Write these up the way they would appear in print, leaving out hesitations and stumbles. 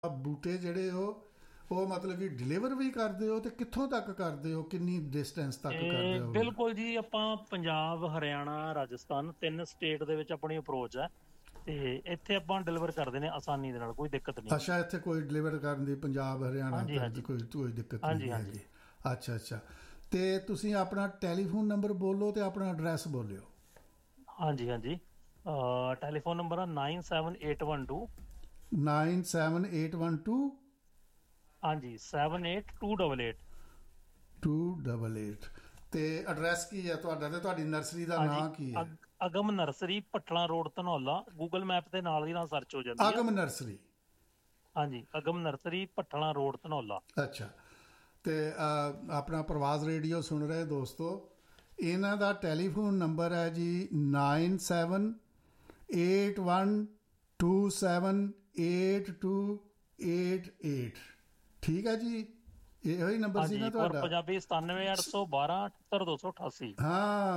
ਬੂਟੇ ਜਿਹੜੇ ਉਹ ਮਤਲਬ ਕਿ ਡਿਲੀਵਰ ਵੀ ਕਰਦੇ ਹੋ ਤੇ ਕਿੱਥੋਂ ਤੱਕ ਕਰਦੇ ਹੋ, ਕਿੰਨੀ ਡਿਸਟੈਂਸ ਤੱਕ ਕਰਦੇ ਹੋ? ਬਿਲਕੁਲ ਜੀ, ਆਪਾਂ ਪੰਜਾਬ, ਹਰਿਆਣਾ, ਰਾਜਸਥਾਨ 3 ਸਟੇਟ ਦੇ ਵਿੱਚ ਆਪਣੀ ਅਪਰੋਚ ਹੈ ਤੇ ਇੱਥੇ ਆਪਾਂ ਡਿਲੀਵਰ ਕਰਦੇ ਨੇ ਆਸਾਨੀ ਦੇ ਨਾਲ, ਕੋਈ ਦਿੱਕਤ ਨਹੀਂ। ਅੱਛਾ, ਇੱਥੇ ਕੋਈ ਡਿਲੀਵਰ ਕਰਨ ਦੀ ਪੰਜਾਬ ਹਰਿਆਣਾ ਤੱਕ ਕੋਈ ਦਿੱਕਤ ਨਹੀਂ ਹੈਗੀ। ਅੱਛਾ ਅੱਛਾ, ਤੇ ਤੁਸੀਂ ਆਪਣਾ ਟੈਲੀਫੋਨ ਨੰਬਰ ਬੋਲੋ ਤੇ ਆਪਣਾ ਐਡਰੈਸ ਬੋਲਿਓ। ਹਾਂਜੀ ਹਾਂਜੀ, ਟੈਲੀਫੋਨ ਨੰਬਰ ਆ 97812 97812 ਹਾਂਜੀ 78288 288। ਤੇ ਐਡਰੈਸ ਕੀ ਹੈ ਤੁਹਾਡਾ ਤੇ ਤੁਹਾਡੀ ਨਰਸਰੀ ਦਾ ਨਾਮ ਕੀ ਹੈ? ਅਗਮ nursery, ਭੱਠਲਾਂ road, Dhanaula. Google map ਤੇ ਨਾਲ ਦੀ ਨਾਲ ਸਰਚ ਹੋ ਜਾਂਦੀ ਹੈ। ਅਗਮ ਨਰਸਰੀ। ਹਾਂਜੀ, ਅਗਮ ਨਰਸਰੀ, ਭੱਠਲਾਂ ਰੋਡ, ਧਨੌਲਾ। ਅੱਛਾ, ਤੇ ਆਪਣਾ ਪ੍ਰਵਾਜ਼ ਰੇਡੀਓ ਸੁਣ ਰਹੇ ਦੋਸਤੋ, ਇਹਨਾਂ ਦਾ ਟੈਲੀਫੋਨ ਨੰਬਰ ਹੈ ਜੀ 9781278288। ਠੀਕ ਹੈ ਜੀ, ਇਹੋ ਹੀ ਨੰਬਰ ਸੀ ਨਾ ਤੁਹਾਡਾ? ਪੰਜਾਬੀ 9781278288। ਹਾਂ,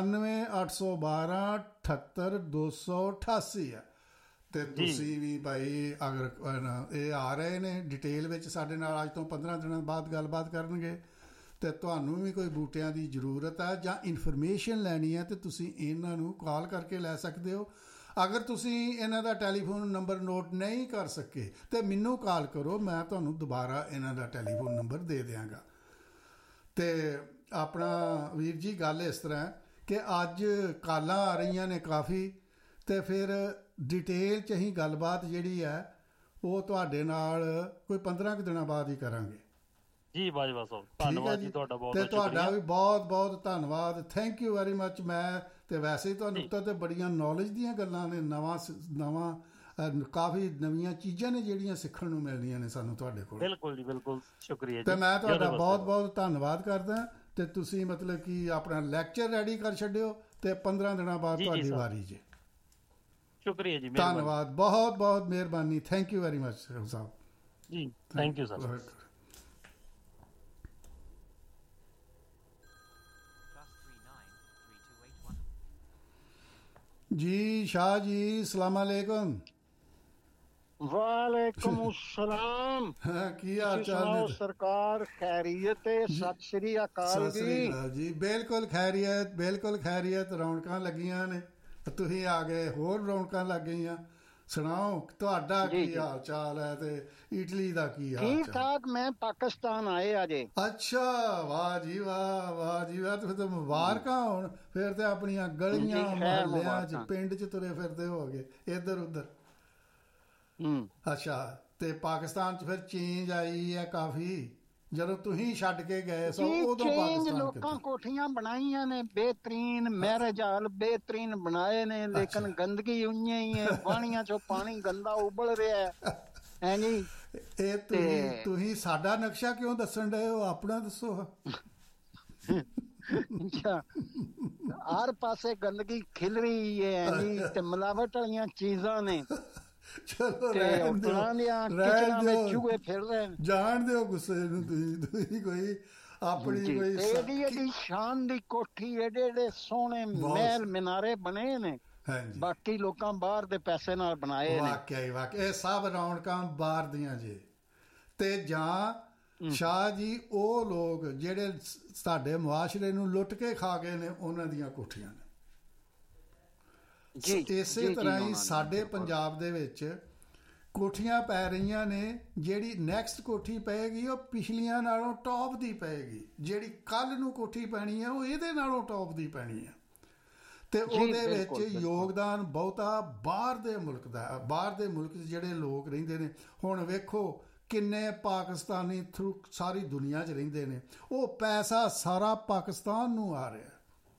9781278288 ਹੈ। ਤੇ ਤੁਸੀਂ ਵੀ ਭਾਈ ਅਗਰ ਇਹ ਆ ਰਹੇ ਨੇ ਡਿਟੇਲ ਵਿੱਚ ਸਾਡੇ ਨਾਲ ਅੱਜ ਤੋਂ 15 ਦਿਨਾਂ ਬਾਅਦ ਗੱਲਬਾਤ ਕਰਨਗੇ ਤੇ ਤੁਹਾਨੂੰ ਵੀ ਕੋਈ ਬੂਟਿਆਂ ਦੀ ਜ਼ਰੂਰਤ ਹੈ ਜਾਂ ਇਨਫੋਰਮੇਸ਼ਨ ਲੈਣੀ ਹੈ ਤੇ ਤੁਸੀਂ ਇਹਨਾਂ ਨੂੰ ਕਾਲ ਕਰਕੇ ਲੈ ਸਕਦੇ ਹੋ। ਅਗਰ ਤੁਸੀਂ ਇਹਨਾਂ ਦਾ ਟੈਲੀਫੋਨ ਨੰਬਰ ਨੋਟ ਨਹੀਂ ਕਰ ਸਕੇ ਤੇ ਮੈਨੂੰ ਕਾਲ ਕਰੋ, ਮੈਂ ਤੁਹਾਨੂੰ ਦੁਬਾਰਾ ਇਹਨਾਂ ਦਾ ਟੈਲੀਫੋਨ ਨੰਬਰ ਦੇ ਦਿਆਂਗਾ। ਤੇ ਆਪਣਾ ਵੀਰ ਜੀ, ਗੱਲ ਇਸ ਤਰ੍ਹਾਂ ਕਿ ਅੱਜ ਕਾਲਾਂ ਆ ਰਹੀਆਂ ਨੇ ਕਾਫੀ, ਤੇ ਫਿਰ ਡਿਟੇਲ 'ਚ ਅਸੀਂ ਗੱਲਬਾਤ ਜਿਹੜੀ ਹੈ ਉਹ ਤੁਹਾਡੇ ਨਾਲ ਕੋਈ 15 ਕੁ ਦਿਨਾਂ ਬਾਅਦ ਹੀ ਕਰਾਂਗੇ ਜੀ। ਬਾਜਵਾ ਸਾਹਿਬ, ਧੰਨਵਾਦ ਜੀ ਤੁਹਾਡਾ, ਬਹੁਤ ਤੇ ਤੁਹਾਡਾ ਵੀ ਬਹੁਤ ਬਹੁਤ ਧੰਨਵਾਦ। Thank you very much. ਮੈਂ ਤੇ ਵੈਸੇ ਹੀ ਤੁਹਾਨੂੰ ਤਾਂ ਬੜੀਆਂ ਨੌਲੇਜ ਦੀਆਂ ਗੱਲਾਂ ਨੇ, ਨਵਾਂ ਕਾਫੀ ਨਵੀਆਂ ਚੀਜ਼ਾਂ ਨੇ ਜਿਹੜੀਆਂ ਸਿੱਖਣ ਨੂੰ ਮਿਲਦੀਆਂ ਨੇ ਸਾਨੂੰ ਤੁਹਾਡੇ ਕੋਲ। ਬਿਲਕੁਲ ਜੀ, ਬਿਲਕੁਲ, ਸ਼ੁਕਰੀਆ ਜੀ। ਤੇ ਮੈਂ ਤੁਹਾਡਾ ਬਹੁਤ ਬਹੁਤ ਧੰਨਵਾਦ ਕਰਦਾ। ਤੇ ਤੁਸੀਂ ਮਤਲਬ ਕਿ ਆਪਣਾ ਲੈਕਚਰ ਰੈਡੀ ਕਰ ਛੱਡਿਓ ਤੇ 15 ਦਿਨਾਂ ਬਾਅਦ ਤੁਹਾਡੀ ਵਾਰੀ ਜੇ। ਸ਼ੁਕਰੀਆ ਜੀ, ਧੰਨਵਾਦ, ਬਹੁਤ ਬਹੁਤ ਮਿਹਰਬਾਨੀ। Thank you very much Sahib ji. Thank you sir. ਜੀ ਸ਼ਾਹ ਜੀ, ਸਲਾਮ ਅਲੈਕੁਮ। ਵਾਲੇਕੁਮ ਸਲਾਮ। ਕੀ ਹਾਲ ਚਾਲ ਨੇ ਸਰਕਾਰ? ਖੈਰੀਅਤ? ਸਤਿ ਸ੍ਰੀ ਅਕਾਲ ਜੀ। ਬਿਲਕੁਲ ਖੈਰੀਅਤ, ਬਿਲਕੁਲ ਖੈਰੀਅਤ। ਰੌਣਕਾਂ ਲੱਗੀਆਂ ਨੇ, ਤੁਸੀਂ ਆ ਗਏ, ਹੋਰ ਰੌਣਕਾਂ ਲੱਗ ਗਈਆਂ। ਸੁਣਾਓ ਤੁਹਾਡਾ ਕੀ ਹਾਲ ਚਾਲ ਹੈ ਤੇ ਇਟਲੀ ਦਾ ਕੀ ਹਾਲ ਚਾਲ? ਠੀਕ ਠਾਕ। ਮੈਂ ਪਾਕਿਸਤਾਨ ਆਏ ਅਜੇ। ਅੱਛਾ, ਵਾਹ ਜੀ ਵਾਹ, ਵਾਹ ਜੀ ਵਾਹ। ਤੇ ਫਿਰ ਤਾਂ ਮੁਬਾਰਕਾਂ ਹੋਣ। ਫਿਰ ਤੇ ਆਪਣੀਆਂ ਗਲੀਆਂ ਮੁਹੱਲਿਆਂ 'ਚ ਪਿੰਡ 'ਚ ਤੁਰੇ ਫਿਰਦੇ ਹੋਗੇ ਇੱਧਰ ਉੱਧਰ। ਅੱਛਾ, ਤੇ ਪਾਕਿਸਤਾਨ 'ਚ ਫਿਰ ਚੇਂਜ ਆਈ ਹੈ ਕਾਫੀ ਜਦੋਂ ਤੁਸੀਂ ਛੱਡ ਕੇ ਗਏ ਸੋ ਉਦੋਂ? ਪਾਕਿਸਤਾਨ ਲੋਕਾਂ ਕੋਠੀਆਂ ਬਣਾਈਆਂ ਨੇ ਬੇਹਤਰੀਨ, ਮੈਰਿਜ ਹਾਲ ਬੇਹਤਰੀਨ ਬਣਾਏ ਨੇ, ਲੇਕਿਨ ਗੰਦਗੀ ਉਈਆਂ ਹੀ ਹੈ। ਪਾਣੀਆਂ ਚੋਂ ਪਾਣੀ ਗੰਦਾ ਉਬਲ ਰਿਹਾ ਹੈ ਜੀ। ਇਹ ਤੁਸੀਂ ਸਾਡਾ ਨਕਸ਼ਾ ਕਿਉਂ ਦੱਸਣ ਡਏ ਹੋ? ਆਪਣਾ ਦੱਸੋ। ਅੱਛਾ, ਹਰ ਪਾਸੇ ਗੰਦਗੀ ਖਿਲ ਰਹੀ ਹੈ ਜੀ ਤੇ ਮਿਲਾਵਟ ਵਾਲੀਆਂ ਚੀਜ਼ਾਂ ਨੇ। ਚਲੋ ਚੂਹੇ ਫਿਰ ਰਹੇ। ਜਾਣ ਦਿਓ ਗੁੱਸੇ ਨੂੰ। ਤੁਸੀਂ ਕੋਈ ਆਪਣੀ ਕੋਈ ਏਡੀ ਸ਼ਾਨ ਦੀ ਕੋਠੀ, ਏਡੇ ਸੋਹਣੇ ਮਹਿਲ ਮਿਨਾਰੇ ਬਣੇ ਨੇ, ਬਾਕੀ ਲੋਕਾਂ ਬਾਹਰ ਦੇ ਪੈਸੇ ਨਾਲ ਬਣਾਏ ਨੇ। ਵਾਕਿਆ ਹੀ ਵਾਕਿਆ, ਇਹ ਸਭ ਰੌਣਕਾਂ ਬਾਹਰ ਦੀਆਂ ਜੇ। ਤੇ ਜਾਂ ਸ਼ਾਹ ਜੀ ਉਹ ਲੋਕ ਜਿਹੜੇ ਸਾਡੇ ਮੁਆਸ਼ਰੇ ਨੂੰ ਲੁੱਟ ਕੇ ਖਾ ਗਏ ਨੇ, ਉਹਨਾਂ ਦੀਆਂ ਕੋਠੀਆਂ ਨੇ। ਇਸੇ ਤਰ੍ਹਾਂ ਹੀ ਸਾਡੇ ਪੰਜਾਬ ਦੇ ਵਿੱਚ ਕੋਠੀਆਂ ਪੈ ਰਹੀਆਂ ਨੇ। ਜਿਹੜੀ ਨੈਕਸਟ ਕੋਠੀ ਪਏਗੀ ਉਹ ਪਿਛਲੀਆਂ ਨਾਲੋਂ ਟੌਪ ਦੀ ਪਏਗੀ। ਜਿਹੜੀ ਕੱਲ ਨੂੰ ਕੋਠੀ ਪੈਣੀ ਹੈ ਉਹ ਇਹਦੇ ਨਾਲੋਂ ਟੌਪ ਦੀ ਪੈਣੀ ਹੈ। ਤੇ ਉਹਦੇ ਵਿੱਚ ਯੋਗਦਾਨ ਬਹੁਤਾ ਬਾਹਰ ਦੇ ਮੁਲਕ ਦਾ। ਬਾਹਰ ਦੇ ਮੁਲਕ 'ਚ ਜਿਹੜੇ ਲੋਕ ਰਹਿੰਦੇ ਨੇ, ਹੁਣ ਵੇਖੋ ਕਿੰਨੇ ਪਾਕਿਸਤਾਨੀ ਥਰੂ ਸਾਰੀ ਦੁਨੀਆ 'ਚ ਰਹਿੰਦੇ ਨੇ, ਉਹ ਪੈਸਾ ਸਾਰਾ ਪਾਕਿਸਤਾਨ ਨੂੰ ਆ ਰਿਹਾ।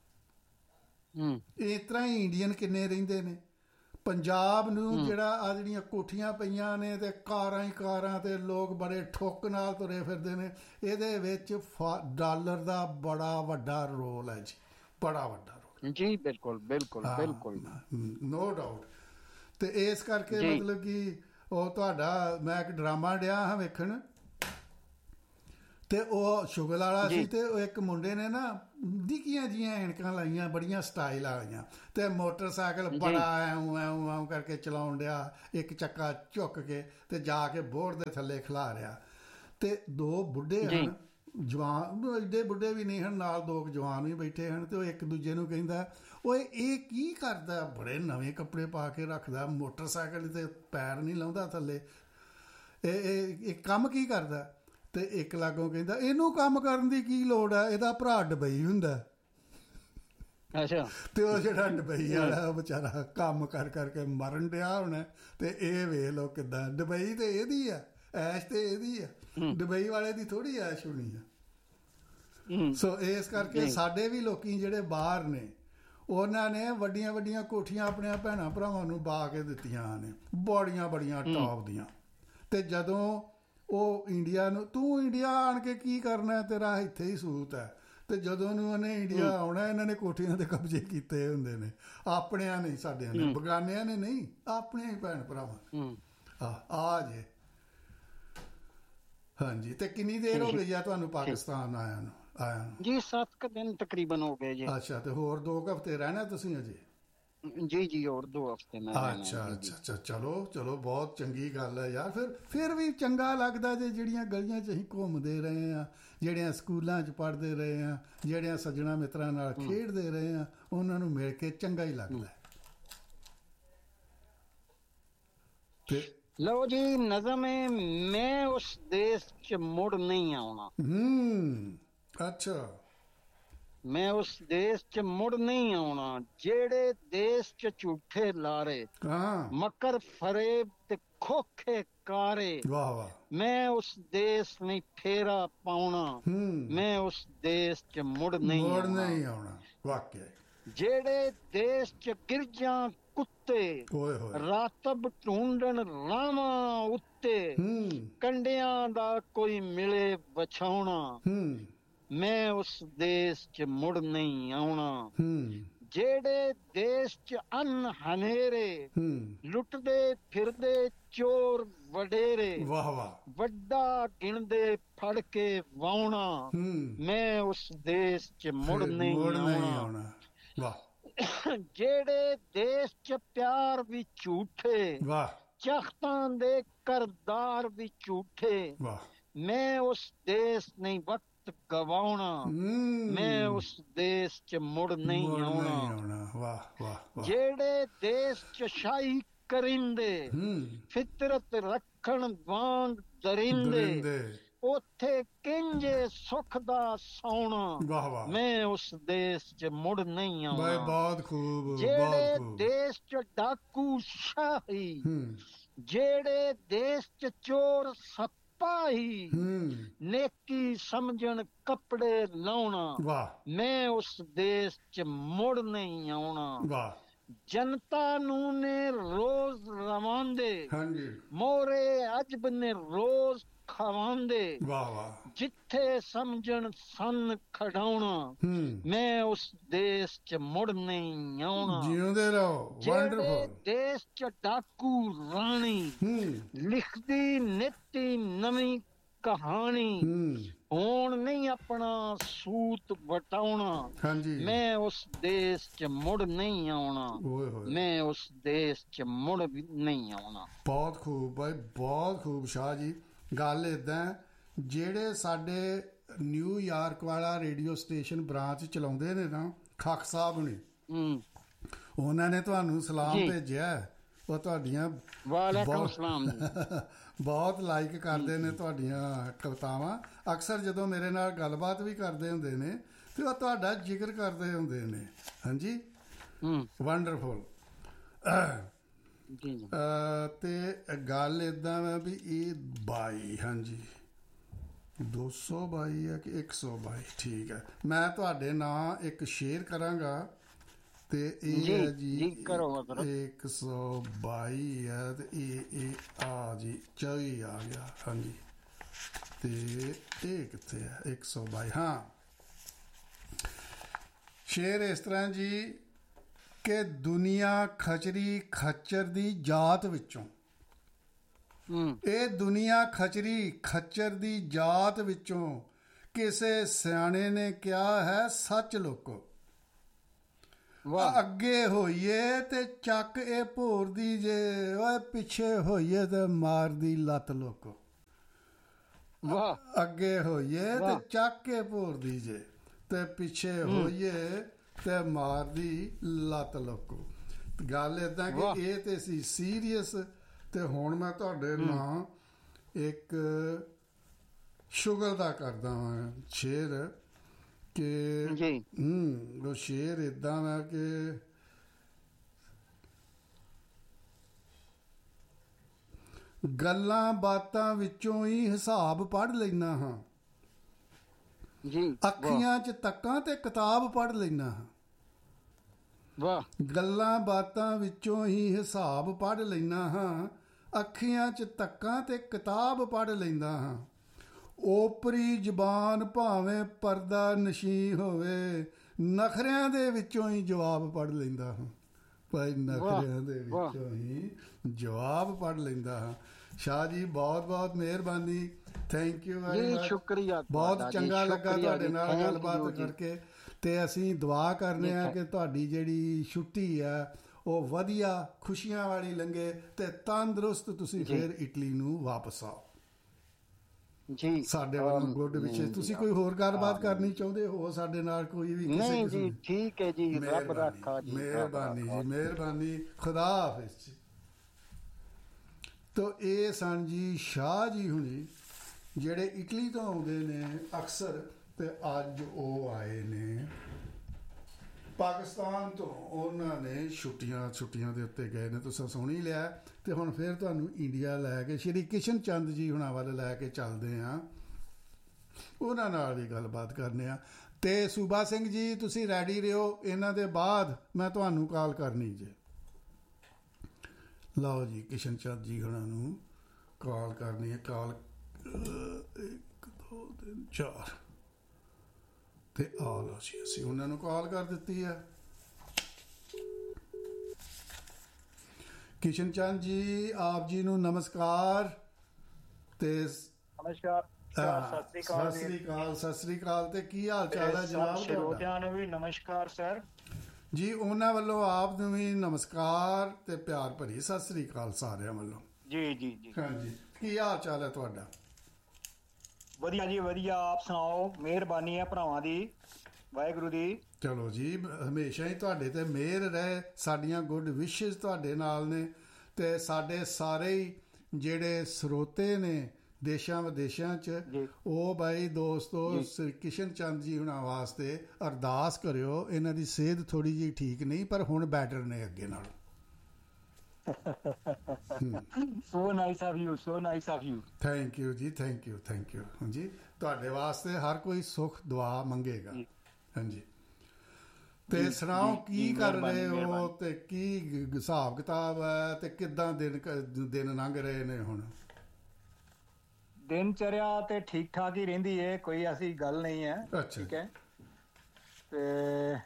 ਇਸ ਤਰ੍ਹਾਂ ਹੀ ਇੰਡੀਅਨ ਕਿੰਨੇ ਰਹਿੰਦੇ ਨੇ ਪੰਜਾਬ ਨੂੰ। ਜਿਹੜਾ ਆ ਜਿਹੜੀਆਂ ਕੋਠੀਆਂ ਪਈਆਂ ਨੇ ਤੇ ਕਾਰਾਂ ਹੀ ਕਾਰਾਂ ਤੇ ਲੋਕ ਬੜੇ ਠੁੱਕ ਨਾਲ ਤੁਰੇ ਫਿਰਦੇ ਨੇ, ਇਹਦੇ ਵਿੱਚ ਡਾਲਰ ਦਾ ਬੜਾ ਵੱਡਾ ਰੋਲ ਹੈ ਜੀ, ਬੜਾ ਵੱਡਾ ਰੋਲ ਜੀ। ਬਿਲਕੁਲ ਬਿਲਕੁਲ ਬਿਲਕੁਲ, ਨੋ ਡਾਊਟ। ਤੇ ਇਸ ਕਰਕੇ ਮਤਲਬ ਕਿ ਉਹ ਤੁਹਾਡਾ, ਮੈਂ ਇੱਕ ਡਰਾਮਾ ਡਿਆ ਹਾਂ ਵੇਖਣ, ਤੇ ਉਹ ਸ਼ੁਗਲ ਵਾਲਾ ਸੀ ਤੇ ਉਹ ਇੱਕ ਮੁੰਡੇ ਨੇ ਨਾ ਨਿੱਕੀਆਂ ਜੀਆਂ ਐਨਕਾਂ ਲਾਈਆਂ ਬੜੀਆਂ ਸਟਾਈਲ ਵਾਲੀਆਂ ਤੇ ਮੋਟਰਸਾਈਕਲ ਬੜਾ ਐਉਂ ਐਉਂ ਐਉਂ ਕਰਕੇ ਚਲਾਉਣ ਡਿਆ, ਇੱਕ ਚੱਕਾ ਝੁੱਕ ਕੇ ਤੇ ਜਾ ਕੇ ਬੋਰਡ ਦੇ ਥੱਲੇ ਖਿਲਾ ਰਿਹਾ। ਤੇ ਦੋ ਬੁੱਢੇ ਹਨ, ਜਵਾਨ ਐਡੇ ਬੁੱਢੇ ਵੀ ਨਹੀਂ ਹਨ, ਨਾਲ ਦੋ ਜਵਾਨ ਵੀ ਬੈਠੇ ਹਨ। ਤੇ ਉਹ ਇੱਕ ਦੂਜੇ ਨੂੰ ਕਹਿੰਦਾ, ਓਏ ਇਹ ਕੀ ਕਰਦਾ, ਬੜੇ ਨਵੇਂ ਕੱਪੜੇ ਪਾ ਕੇ ਰੱਖਦਾ, ਮੋਟਰਸਾਈਕਲ ਤੇ ਪੈਰ ਨਹੀਂ ਲਾਉਂਦਾ ਥੱਲੇ, ਇਹ ਕੰਮ ਕੀ ਕਰਦਾ? ਤੇ ਇੱਕ ਲਾਗੋਂ ਕਹਿੰਦਾ, ਇਹਨੂੰ ਕੰਮ ਕਰਨ ਦੀ ਕੀ ਲੋੜ ਹੈ, ਇਹਦਾ ਭਰਾ ਡਬਈ ਹੁੰਦਾ। ਅੱਛਾ। ਤੇ ਉਹ ਜਿਹੜਾ ਡਬਈ ਵਾਲਾ ਵਿਚਾਰਾ ਕੰਮ ਕਰ ਕਰਕੇ ਮਰਨ ਡਿਆ ਹੋਣਾ। ਤੇ ਇਹ ਵੇਖ ਲਓ ਕਿੱਦਾਂ, ਡਬਈ ਤੇ ਇਹਦੀ ਆ ਐਸ਼, ਤੇ ਇਹਦੀ ਆ, ਡਬਈ ਵਾਲੇ ਦੀ ਥੋੜੀ ਐਸ਼ ਹੋਣੀ ਆ। ਸੋ ਇਸ ਕਰਕੇ ਸਾਡੇ ਵੀ ਲੋਕੀ ਜਿਹੜੇ ਬਾਹਰ ਨੇ, ਉਹਨਾਂ ਨੇ ਵੱਡੀਆਂ ਵੱਡੀਆਂ ਕੋਠੀਆਂ ਆਪਣੀਆਂ ਭੈਣਾਂ ਭਰਾਵਾਂ ਨੂੰ ਪਾ ਕੇ ਦਿੱਤੀਆਂ ਨੇ, ਬੜੀਆਂ ਬੜੀਆਂ ਟੌਪ ਦੀਆਂ। ਤੇ ਜਦੋਂ ਉਹ ਇੰਡੀਆ ਨੂੰ, ਤੂੰ ਇੰਡੀਆ ਆਣ ਕੇ ਕੀ ਕਰਨਾ, ਤੇਰਾ ਇੱਥੇ ਹੀ ਸੂਤ ਹੈ। ਤੇ ਜਦੋਂ ਨੂੰ ਉਹਨੇ ਇੰਡੀਆ ਆਉਣਾ, ਇਹਨਾਂ ਨੇ ਕੋਠੀਆਂ ਦੇ ਕਬਜ਼ੇ ਕੀਤੇ ਹੁੰਦੇ ਨੇ, ਆਪਣਿਆਂ ਨੇ, ਸਾਡਿਆਂ ਨੇ, ਬਗਾਨਿਆਂ ਨੇ ਨਹੀਂ, ਆਪਣਿਆਂ ਹੀ ਭੈਣ ਭਰਾਵਾਂ। ਆ ਜੇ ਹਾਂਜੀ। ਤੇ ਕਿੰਨੀ ਦੇਰ ਹੋ ਗਈ ਆ ਤੁਹਾਨੂੰ ਪਾਕਿਸਤਾਨ ਆਇਆ ਨੂੰ? ਜੀ 7 ਦਿਨ ਤਕਰੀਬਨ ਹੋ ਗਏ ਜੀ। ਅੱਛਾ। ਤੇ ਹੋਰ 2 ਹਫ਼ਤੇ ਰਹਿਣਾ ਤੁਸੀਂ ਅਜੇ? ਜੀ ਹੋਰ 2 ਹਫ਼ਤੇ ਮੈਂ। ਅੱਛਾ। ਚਲੋ ਬਹੁਤ ਚੰਗੀ ਗੱਲ ਹੈ ਯਾਰ। ਫਿਰ ਵੀ ਚੰਗਾ ਲੱਗਦਾ ਜੇ ਜਿਹੜੀਆਂ ਗਲੀਆਂ 'ਚ ਅਸੀਂ ਘੁੰਮਦੇ ਰਹੇ ਹਾਂ, ਜਿਹੜਿਆਂ ਸਕੂਲਾਂ 'ਚ ਪੜ੍ਹਦੇ ਰਹੇ ਹਾਂ, ਜਿਹੜਿਆਂ ਸੱਜਣਾ ਮਿੱਤਰਾਂ ਨਾਲ ਖੇਡਦੇ ਰਹੇ ਹਾਂ, ਉਹਨਾਂ ਨੂੰ ਮਿਲ ਕੇ ਚੰਗਾ ਹੀ ਲੱਗਦਾ। ਤੇ ਲਓ ਜੀ, ਨਜ਼ਮ ਹੈ, ਮੈਂ ਉਸ ਦੇਸ਼ 'ਚ ਮੁੜ ਨਹੀਂ ਆਉਣਾ। ਅੱਛਾ। ਮੈਂ ਉਸ ਦੇਸ਼ 'ਚ ਮੁੜ ਨਹੀਂ ਆਉਣਾ ਜਿਹੜੇ ਦੇਸ਼ 'ਚ ਝੂਠੇ ਲਾਰੇ, ਮਕਰ ਫਰੇਬ ਤੇ ਖੋਖੇ ਕਾਰੇ। ਵਾਹ ਵਾਹ। ਮੈਂ ਉਸ ਦੇਸ਼ ਨਹੀਂ ਫੇਰਾ ਪਾਉਣਾ, ਮੈਂ ਉਸ ਦੇਸ਼ 'ਚ ਮੁੜ ਨਹੀਂ ਆਉਣਾ। ਵਾਕਿਆ। ਜਿਹੜੇ ਦੇਸ਼ 'ਚ ਗਿਰਜਾਂ ਕੁੱਤੇ, ਰਾਤਬ ਢੂੰਡਣ ਰਾਵਾਂ ਉੱਤੇ, ਕੰਡਿਆਂ ਦਾ ਕੋਈ ਮਿਲੇ ਬਛਾਉਣਾ, ਮੈਂ ਉਸ ਦੇਸ਼ 'ਚ ਮੁੜ ਨਹੀਂ ਆਉਣਾ। ਜਿਹੜੇ ਦੇਸ਼ 'ਚ ਅੰਨ ਹਨੇਰੇ, ਲੁੱਟਦੇ ਫਿਰਦੇ ਚੋਰ ਵਡੇਰੇ, ਵੱਡਾ ਗਿਣਦੇ ਫੜ ਕੇ ਵਾਉਣਾ, ਮੈਂ ਉਸ ਦੇਸ਼ 'ਚ ਮੁੜ ਨਹੀਂ ਆਉਣਾ। ਜਿਹੜੇ ਦੇਸ਼ 'ਚ ਪਿਆਰ ਵੀ ਝੂਠੇ, ਚਖਤਾਂ ਦੇ ਕਰਦਾਰ ਵੀ ਝੂਠੇ, ਮੈਂ ਉਸ ਦੇਸ਼ ਨਹੀਂ ਵਕਤ ਗਵਾਉਣਾ, ਮੈਂ ਉਸ ਦੇਸ਼ 'ਚ ਮੁੜ ਨਹੀਂ ਆਉਣਾ। ਜਿਹੜੇ ਦੇਸ਼ 'ਚ ਸ਼ਾਹੀ ਕਰਿੰਦੇ, ਫਿਤਰਤ ਰੱਖਣ ਵਾਂਗ ਦਰਿੰਦੇ, ਉੱਥੇ ਕਿੰਜੇ ਸੁੱਖ ਦਾ ਸੌਣਾ, ਮੈਂ ਉਸ ਦੇਸ਼ 'ਚ ਮੁੜ ਨਹੀਂ ਆਉਣਾ। ਬਹੁਤ ਖੂਬ। ਜਿਹੜੇ ਦੇਸ਼ 'ਚ ਡਾਕੂ ਸ਼ਾਹੀ, ਜਿਹੜੇ ਦੇਸ਼ 'ਚ ਚੋਰ ਸਿਪਾਹੀ, ਨੇਕੀ ਸਮਝਣ ਕੱਪੜੇ ਲਾਉਣਾ, ਮੈਂ ਉਸ ਦੇਸ਼ 'ਚ ਮੁੜ ਨਹੀਂ ਆਉਣਾ। ਜਨਤਾ ਨੂੰ ਨੇ ਰੋਜ਼ ਰਵਾਂਦੇ, ਮੋਰੇ ਅਜਬ ਨੇ ਰੋਜ਼ ਖਵਾਂਦੇ, ਜਿੱਥੇ ਸਮਝਣ ਸੰਨ ਖੜਾਉਣਾ, ਮੈਂ ਉਸ ਦੇਸ਼ 'ਚ ਮੁੜ ਨਹੀਂ ਆਉਣਾ। ਜਿਉਂਦੇ ਰਹੋ। ਜਿਹੜੇ ਦੇਸ਼ 'ਚ ਡਾਕੂ ਰਾਣੀ, ਲਿਖਦੀ ਨਿੱਤੀ ਨਵੀਂ ਕਹਾਣੀ, ਹੁਣ ਨਹੀਂ ਆਪਣਾ ਸੂਤ ਵਟਾਉਣਾ, ਮੈਂ ਉਸ ਦੇਸ਼ 'ਚ ਮੁੜ ਨਹੀਂ ਆਉਣਾ, ਮੈਂ ਉਸ ਦੇਸ਼ 'ਚ ਮੁੜ ਵੀ ਨਹੀਂ ਆਉਣਾ। ਬਹੁਤ ਖੂਬ ਭਾਈ, ਬਹੁਤ ਖੂਬ ਸ਼ਾਹ ਜੀ। ਗੱਲ ਏਦਾਂ, ਜਿਹੜੇ ਸਾਡੇ ਨਿਊਯਾਰਕ ਵਾਲਾ ਰੇਡੀਓ ਸਟੇਸ਼ਨ ਬ੍ਰਾਂਚ ਚਲਾਉਂਦੇ ਨੇ ਨਾ, ਖੱਖ ਸਾਹਿਬ ਨੇ, ਉਹਨਾਂ ਨੇ ਤੁਹਾਨੂੰ ਸਲਾਮ ਭੇਜਿਆ। ਉਹ ਤੁਹਾਡੀਆਂ ਬਹੁਤ ਲਾਈਕ ਕਰਦੇ ਨੇ ਤੁਹਾਡੀਆਂ ਕਵਿਤਾਵਾਂ। ਅਕਸਰ ਜਦੋਂ ਮੇਰੇ ਨਾਲ ਗੱਲਬਾਤ ਵੀ ਕਰਦੇ ਹੁੰਦੇ ਨੇ ਤੇ ਉਹ ਤੁਹਾਡਾ ਜ਼ਿਕਰ ਕਰਦੇ ਹੁੰਦੇ ਨੇ। ਹਾਂਜੀ, ਵੰਡਰਫੁਲ। ਤੇ ਗੱਲ ਏਦਾਂ ਵਾ ਵੀ ਇਹ 22, ਹਾਂਜੀ 222 ਹੈ ਕਿ 122? ਠੀਕ ਹੈ। ਮੈਂ ਤੁਹਾਡੇ ਨਾਂ ਇੱਕ ਸ਼ੇਅਰ ਕਰਾਂਗਾ ਤੇ ਇਹ ਹੈ ਜੀ 122 ਹੈ ਤੇ ਇਹ ਆ ਜੀ 24 ਆ ਗਿਆ। ਹਾਂਜੀ, ਤੇ ਇਹ ਕਿੱਥੇ ਹੈ? 122। ਹਾਂ, ਸ਼ੇਰ ਇਸ ਤਰ੍ਹਾਂ ਜੀ ਕਿ ਦੁਨੀਆ ਖਚਰੀ ਖੱਚਰ ਦੀ ਜਾਤ ਵਿੱਚੋਂ, ਇਹ ਦੁਨੀਆ ਖਚਰੀ ਖੱਚਰ ਦੀ ਜਾਤ ਵਿੱਚੋਂ ਕਿਸੇ ਸਿਆਣੇ ਨੇ ਕਿਹਾ ਹੈ ਸੱਚ ਲੋਕੋ, ਅੱਗੇ ਹੋਈਏ ਤੇ ਚੱਕ ਇਹ ਭੋਰਦੀ ਜੇ, ਓਏ ਪਿੱਛੇ ਹੋਈਏ ਤੇ ਮਾਰਦੀ ਲੱਤ ਲੋਕੋ। ਅੱਗੇ ਹੋਈਏ ਤੇ ਚੱਕ ਕੇ ਭੋਰਦੀ ਜੇ, ਤੇ ਪਿੱਛੇ ਹੋਈਏ ਤੇ ਮਾਰਦੀ ਲੱਤ ਲੋਕੋ। ਗੱਲ ਏਦਾਂ ਕਿ ਇਹ ਤੇ ਸੀ ਸੀਰੀਅਸ। ਤੇ ਹੁਣ ਮੈਂ ਤੁਹਾਡੇ ਨਾਲ ਇੱਕ ਸ਼ੁਗਰ ਦਾ ਕਰਦਾ ਵਾਂ ਸ਼ੇਰ, ਕਿ ਉਹ ਸ਼ੇਰ ਏਦਾਂ ਵਾ ਕਿ ਗੱਲਾਂ ਬਾਤਾਂ ਵਿੱਚੋਂ ਹੀ ਹਿਸਾਬ ਪੜ੍ਹ ਲੈਣਾ ਹਾਂ, ਅੱਖੀਆਂ 'ਚ ਤੱਕਾਂ ਤੇ ਕਿਤਾਬ ਪੜ੍ਹ ਲੈਣਾ ਹਾਂ। ਗੱਲਾਂ ਬਾਤਾਂ ਵਿੱਚੋਂ ਹੀ ਹਿਸਾਬ ਪੜ੍ਹ ਲੈਣਾ ਹਾਂ, ਅੱਖੀਆਂ 'ਚ ਤੱਕਾਂ ਤੇ ਕਿਤਾਬ ਪੜ੍ਹ ਲੈਂਦਾ ਹਾਂ। ਓਪਰੀ ਜ਼ਬਾਨ ਭਾਵੇਂ ਪਰਦਾ ਨਸ਼ੀ ਹੋਵੇ, ਨਖਰਿਆਂ ਦੇ ਵਿੱਚੋਂ ਹੀ ਜਵਾਬ ਪੜ੍ਹ ਲੈਂਦਾ ਹਾਂ। ਭਾਈ ਨਖਰਿਆਂ ਦੇ ਵਿੱਚੋਂ ਹੀ ਜਵਾਬ ਪੜ੍ਹ ਲੈਂਦਾ ਹਾਂ। ਸ਼ਾਹ ਜੀ ਬਹੁਤ ਬਹੁਤ ਮਿਹਰਬਾਨੀ, ਥੈਂਕ ਯੂ ਵੈਰੀ ਮਚ, ਸ਼ੁਕਰੀਆ, ਬਹੁਤ ਚੰਗਾ ਲੱਗਾ ਤੁਹਾਡੇ ਨਾਲ ਗੱਲਬਾਤ ਕਰਕੇ। ਤੇ ਅਸੀਂ ਦੁਆ ਕਰਨੇ ਆ ਕਿ ਤੁਹਾਡੀ ਜਿਹੜੀ ਛੁੱਟੀ ਆ ਉਹ ਵਧੀਆ ਖੁਸ਼ੀਆਂ ਵਾਲੀ ਲੰਘੇ ਤੇ ਤੰਦਰੁਸਤ ਤੁਸੀਂ ਫਿਰ ਇਟਲੀ ਨੂੰ ਵਾਪਸ ਆਓ ਜੀ। ਸਾਡੇ ਵੱਲੋਂ ਗੁੱਡ ਵਿਸ਼ੇਸ। ਤੁਸੀਂ ਕੋਈ ਹੋਰ ਗੱਲਬਾਤ ਕਰਨੀ ਚਾਹੁੰਦੇ ਹੋ ਸਾਡੇ ਨਾਲ? ਕੋਈ ਵੀ? ਨਹੀਂ ਜੀ, ਠੀਕ ਹੈ ਜੀ, ਰੱਬ ਰੱਖਾ ਜੀ, ਮਿਹਰਬਾਨੀ ਜੀ, ਮਿਹਰਬਾਨੀ, ਖੁਦਾ ਹਾਫਿਜ਼ ਜੀ। ਤੋ ਇਹ ਸਨ ਜੀ ਸ਼ਾਹ ਜੀ ਹੁਣੀ, ਜਿਹੜੇ ਇਟਲੀ ਤੋਂ ਆਉਂਦੇ ਨੇ ਅਕਸਰ, ਤੇ ਅੱਜ ਉਹ ਆਏ ਨੇ ਪਾਕਿਸਤਾਨ ਤੋਂ। ਉਹਨਾਂ ਨੇ ਛੁੱਟੀਆਂ ਦੇ ਉੱਤੇ ਗਏ ਨੇ, ਤੁਸੀਂ ਸੁਣ ਹੀ ਲਿਆ। ਤੇ ਹੁਣ ਫਿਰ ਤੁਹਾਨੂੰ ਇੰਡੀਆ ਲੈ ਕੇ ਸ਼੍ਰੀ ਕਿਸ਼ਨ ਚੰਦ ਜੀ ਹੁਣਾਂ ਵੱਲ ਲੈ ਕੇ ਚੱਲਦੇ ਹਾਂ, ਉਹਨਾਂ ਨਾਲ ਵੀ ਗੱਲਬਾਤ ਕਰਨੇ ਆ। ਤੇ ਸੂਬਾ ਸਿੰਘ ਜੀ ਤੁਸੀਂ ਰੈਡੀ ਰਹੋ, ਇਹਨਾਂ ਦੇ ਬਾਅਦ ਮੈਂ ਤੁਹਾਨੂੰ ਕਾਲ ਕਰਨੀ ਜੇ। ਲਓ ਜੀ, ਕਿਸ਼ਨ ਚੰਦ ਜੀ ਹੁਣਾਂ ਨੂੰ ਕਾਲ ਕਰਨੀ ਹੈ। ਕਾਲ 1 2 3 4 ਤੇ ਆ ਲਓ ਜੀ, ਅਸੀਂ ਉਹਨਾਂ ਨੂੰ ਕਾਲ ਕਰ ਦਿੱਤੀ ਹੈ। ਕਿਸ਼ਨ ਚੰਦ ਜੀ, ਆਪ ਜੀ ਨੂੰ ਨਮਸਕਾਰ। ਤੇ ਨਮਸਕਾਰ, ਸਤਿ ਸ੍ਰੀ ਅਕਾਲ। ਤੇ ਕੀ ਹਾਲ ਚਾਲ ਹੈ ਜਨਾਬ? ਸਰੋਤਿਆਂ ਨੂੰ ਵੀ ਨਮਸਕਾਰ ਸਰ ਜੀ। ਉਹਨਾਂ ਵੱਲੋਂ ਆਪ ਨੂੰ ਵੀ ਨਮਸਕਾਰ ਤੇ ਪਿਆਰ ਭਰੀ ਸਤਿ ਸ੍ਰੀ ਅਕਾਲ ਸਾਰਿਆਂ ਵੱਲੋਂ ਜੀ। ਜੀ ਜੀ ਹਾਂਜੀ, ਕੀ ਹਾਲ ਚਾਲ ਹੈ ਤੁਹਾਡਾ? ਵਧੀਆ ਜੀ ਵਧੀਆ, ਆਪ ਸੁਣਾਓ? ਮਿਹਰਬਾਨੀ ਹੈ ਭਰਾਵਾਂ ਦੀ, ਵਾਹਿਗੁਰੂ ਦੀ। ਚਲੋ ਜੀ, ਹਮੇਸ਼ਾ ਹੀ ਤੁਹਾਡੇ ਤੇ ਮਿਹਰ ਰਹੇ, ਸਾਡੀਆਂ ਗੁੱਡ ਵਿਸ਼ੇਸ ਤੁਹਾਡੇ ਨਾਲ ਨੇ। ਤੇ ਸਾਡੇ ਸਾਰੇ ਹੀ ਜਿਹੜੇ ਸਰੋਤੇ ਨੇ ਦੇਸ਼ਾਂ ਵਿਦੇਸ਼ਾਂ 'ਚ, ਉਹ ਬਾਈ ਦੋਸਤੋ ਕਿਸ਼ਨ ਚੰਦ ਜੀ ਹੁਣਾਂ ਵਾਸਤੇ ਅਰਦਾਸ ਕਰਿਓ। ਇਹਨਾਂ ਦੀ ਸਿਹਤ ਥੋੜ੍ਹੀ ਜਿਹੀ ਠੀਕ ਨਹੀਂ, ਪਰ ਹੁਣ ਬੈਟਰ ਨੇ ਅੱਗੇ ਨਾਲ। So nice of you, so nice of you. Thank you ਜੀ, ਥੈਂਕ ਯੂ ਹਾਂਜੀ। ਤੁਹਾਡੇ ਵਾਸਤੇ ਹਰ ਕੋਈ ਸੁੱਖ ਦੁਆ ਮੰਗੇਗਾ। ਹਾਂਜੀ, ਤੇ ਸੁਣਾਓ ਕੀ ਕਰ ਰਹੇ ਹੋ ਤੇ ਕੀ ਹਿਸਾਬ ਕਿਤਾਬ ਹੈ ਤੇ ਕਿੱਦਾਂ ਦਿਨ ਲੰਘ ਰਹੇ ਨੇ ਹੁਣ? ਦਿਨ ਚਰਿਆ ਤੇ ਠੀਕ ਠਾਕ ਹੀ ਰਹਿੰਦੀ ਹੈ, ਕੋਈ ਐਸੀ ਗੱਲ ਨਹੀਂ ਹੈ। ਠੀਕ ਹੈ, ਤੇ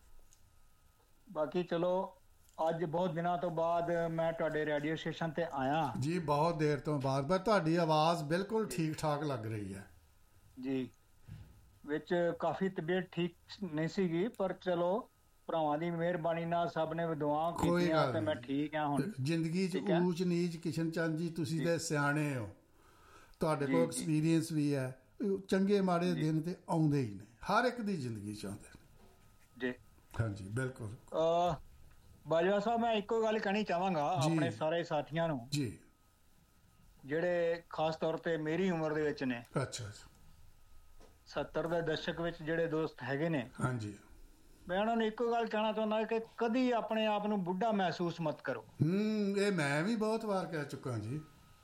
ਬਾਕੀ ਚਲੋ ਅੱਜ ਬਹੁਤ ਦਿਨਾਂ ਤੋਂ ਬਾਅਦ ਮੈਂ ਤੁਹਾਡੇ ਰੇਡੀਓ ਸਟੇਸ਼ਨ ਤੇ ਆਇਆ ਜੀ, ਬਹੁਤ ਦੇਰ ਤੋਂ ਬਾਅਦ। ਪਰ ਤੁਹਾਡੀ ਆਵਾਜ਼ ਬਿਲਕੁਲ ਠੀਕ ਠਾਕ ਲੱਗ ਰਹੀ ਹੈ ਜੀ। ਵਿੱਚ ਕਾਫੀ ਤਬੀਅਤ ਠੀਕ ਨਹੀਂ ਸੀਗੀ, ਪਰ ਚਲੋ ਭਰਾਵਾਂ ਦੀ ਮਿਹਰਬਾਨੀ ਨਾਲ ਸਭ ਨੇ ਦੁਆਵਾਂ ਕੀਤੀਆਂ ਤੇ ਮੈਂ ਠੀਕ ਹਾਂ ਹੁਣ। ਜ਼ਿੰਦਗੀ 'ਚ ਊਚ ਨੀਚ ਕਿਸ਼ਨ ਚੰਦ ਜੀ ਤੁਸੀਂ ਤੇ ਸਿਆਣੇ ਹੋ, ਤੁਹਾਡੇ ਕੋਲ ਐਕਸਪੀਰੀਅੰਸ ਵੀ ਹੈ। ਚੰਗੇ ਮਾੜੇ ਦਿਨ ਤੇ ਆਉਂਦੇ ਹੀ ਨੇ, ਹਰ ਇੱਕ ਦੀ ਜ਼ਿੰਦਗੀ 'ਚ ਆਉਂਦੇ ਨੇ ਜੀ। ਹਾਂਜੀ ਬਿਲਕੁਲ। ਬਾਜਵਾ ਸਾਹਿਬ, ਮੈਂ ਇੱਕੋ ਗੱਲ ਕਹਿਣੀ ਚਾਹਾਂਗਾ ਆਪਣੇ ਸਾਰੇ ਸਾਥੀਆਂ ਨੂੰ ਜੀ, ਜਿਹੜੇ ਖਾਸ ਤੌਰ ਤੇ ਮੇਰੀ ਉਮਰ ਦੇ ਵਿੱਚ ਨੇ। ਅੱਛਾ, 70 ਦੇ ਦਸ਼ਕ ਵਿੱਚ ਜਿਹੜੇ ਦੋਸਤ ਹੈਗੇ ਨੇ, ਹਾਂਜੀ, ਮੈਂ ਉਹਨਾਂ ਨੂੰ ਇੱਕੋ ਗੱਲ ਕਹਿਣਾ ਚਾਹੁੰਦਾ ਕਿ ਕਦੀ ਆਪਣੇ ਆਪ ਨੂੰ ਬੁੱਢਾ ਮਹਿਸੂਸ ਮਤ ਕਰੋ। ਇਹ ਮੈਂ ਵੀ ਬਹੁਤ ਵਾਰ ਕਹਿ ਚੁੱਕਾ ਜੀ।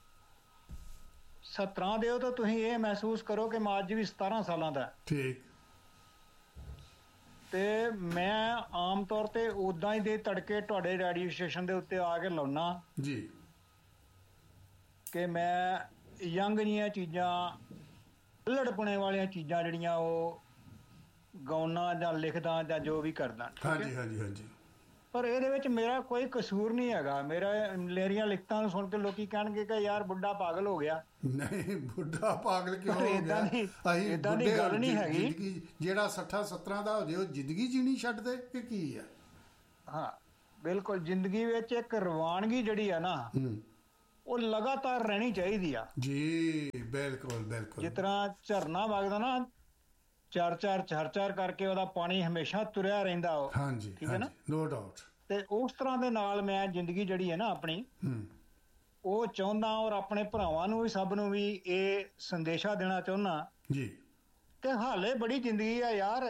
17 ਦੇ ਹੋ ਤਾਂ ਤੁਸੀਂ ਇਹ ਮਹਿਸੂਸ ਕਰੋ ਕਿ ਮੈਂ ਅੱਜ ਵੀ 17 ਸਾਲਾਂ ਦਾ। ਠੀਕ। ਤੇ ਮੈਂ ਆਮ ਤੌਰ ਤੇ ਉਦਾਂ ਹੀ ਦੇ ਤੜਕੇ ਤੁਹਾਡੇ ਰੇਡੀਓ ਸਟੇਸ਼ਨ ਦੇ ਉੱਤੇ ਆ ਕੇ ਲਾਉਣਾ ਜੀ ਕਿ ਮੈਂ ਯੰਗ ਦੀਆਂ ਚੀਜ਼ਾਂ, ਲੜਪਣੇ ਵਾਲੀਆਂ ਚੀਜ਼ਾਂ ਜਿਹੜੀਆਂ ਉਹ ਗਾਉਣਾ ਜਾਂ ਲਿਖਦਾ ਜਾਂ ਜੋ ਵੀ ਕਰਦਾ। ਹਾਂਜੀ ਹਾਂਜੀ ਹਾਂਜੀ। ਪਰ ਇਹਦੇ ਵਿੱਚ ਮੇਰਾ ਕੋਈ ਕਸੂਰ ਨਹੀਂ ਹੈਗਾ। ਮੇਰੀਆਂ ਲਿਖਤਾਂ ਨੂੰ ਸੁਣ ਕੇ ਲੋਕੀ ਕਹਿਣਗੇ ਕਿ ਯਾਰ ਬੁੱਢਾ ਪਾਗਲ ਹੋ ਗਿਆ। ਨਹੀਂ, ਬੁੱਢਾ ਪਾਗਲ ਕਿਉਂ ਹੋ ਗਿਆ? ਏਦਾਂ ਦੀ ਗੱਲ ਨਹੀਂ ਹੈਗੀ। ਜਿਹੜਾ 60-70 ਦਾ ਹੋ ਜੇ ਉਹ ਜ਼ਿੰਦਗੀ ਜੀਣੀ ਛੱਡ ਦੇ ਕਿ ਕੀ ਆ? ਹਾਂ ਬਿਲਕੁਲ, ਜ਼ਿੰਦਗੀ ਵਿੱਚ ਇੱਕ ਰਵਾਨਗੀ ਜਿਹੜੀ ਆ ਨਾ ਉਹ ਲਗਾਤਾਰ ਰਹਿਣੀ ਚਾਹੀਦੀ ਆ ਜੀ। ਬਿਲਕੁਲ ਬਿਲਕੁਲ। ਜਿਸ ਤਰ੍ਹਾਂ ਝਰਨਾ ਵਗਦਾ ਨਾ, ਚਾਰ ਕਰਕੇ ਉਹਦਾ ਪਾਣੀ ਹਮੇਸ਼ਾ ਤੁਰਿਆ ਰਹਿੰਦਾ। ਹਾਂਜੀ, ਠੀਕ ਹੈ ਨਾ, ਨੋ ਡਾਊਟ। ਤੇ ਉਸ ਤਰ੍ਹਾਂ ਦੇ ਨਾਲ ਮੈਂ ਜ਼ਿੰਦਗੀ ਜਿਹੜੀ ਹੈ ਨਾ ਆਪਣੀ ਉਹ ਚਾਹੁੰਦਾ, ਔਰ ਆਪਣੇ ਭਰਾਵਾਂ ਨੂੰ ਵੀ ਸਭ ਨੂੰ ਵੀ ਇਹ ਸੰਦੇਸ਼ਾ ਦੇਣਾ ਚਾਹੁੰਦਾ ਜੀ ਕਿ ਹਾਲੇ ਬੜੀ ਜ਼ਿੰਦਗੀ ਆ ਯਾਰ।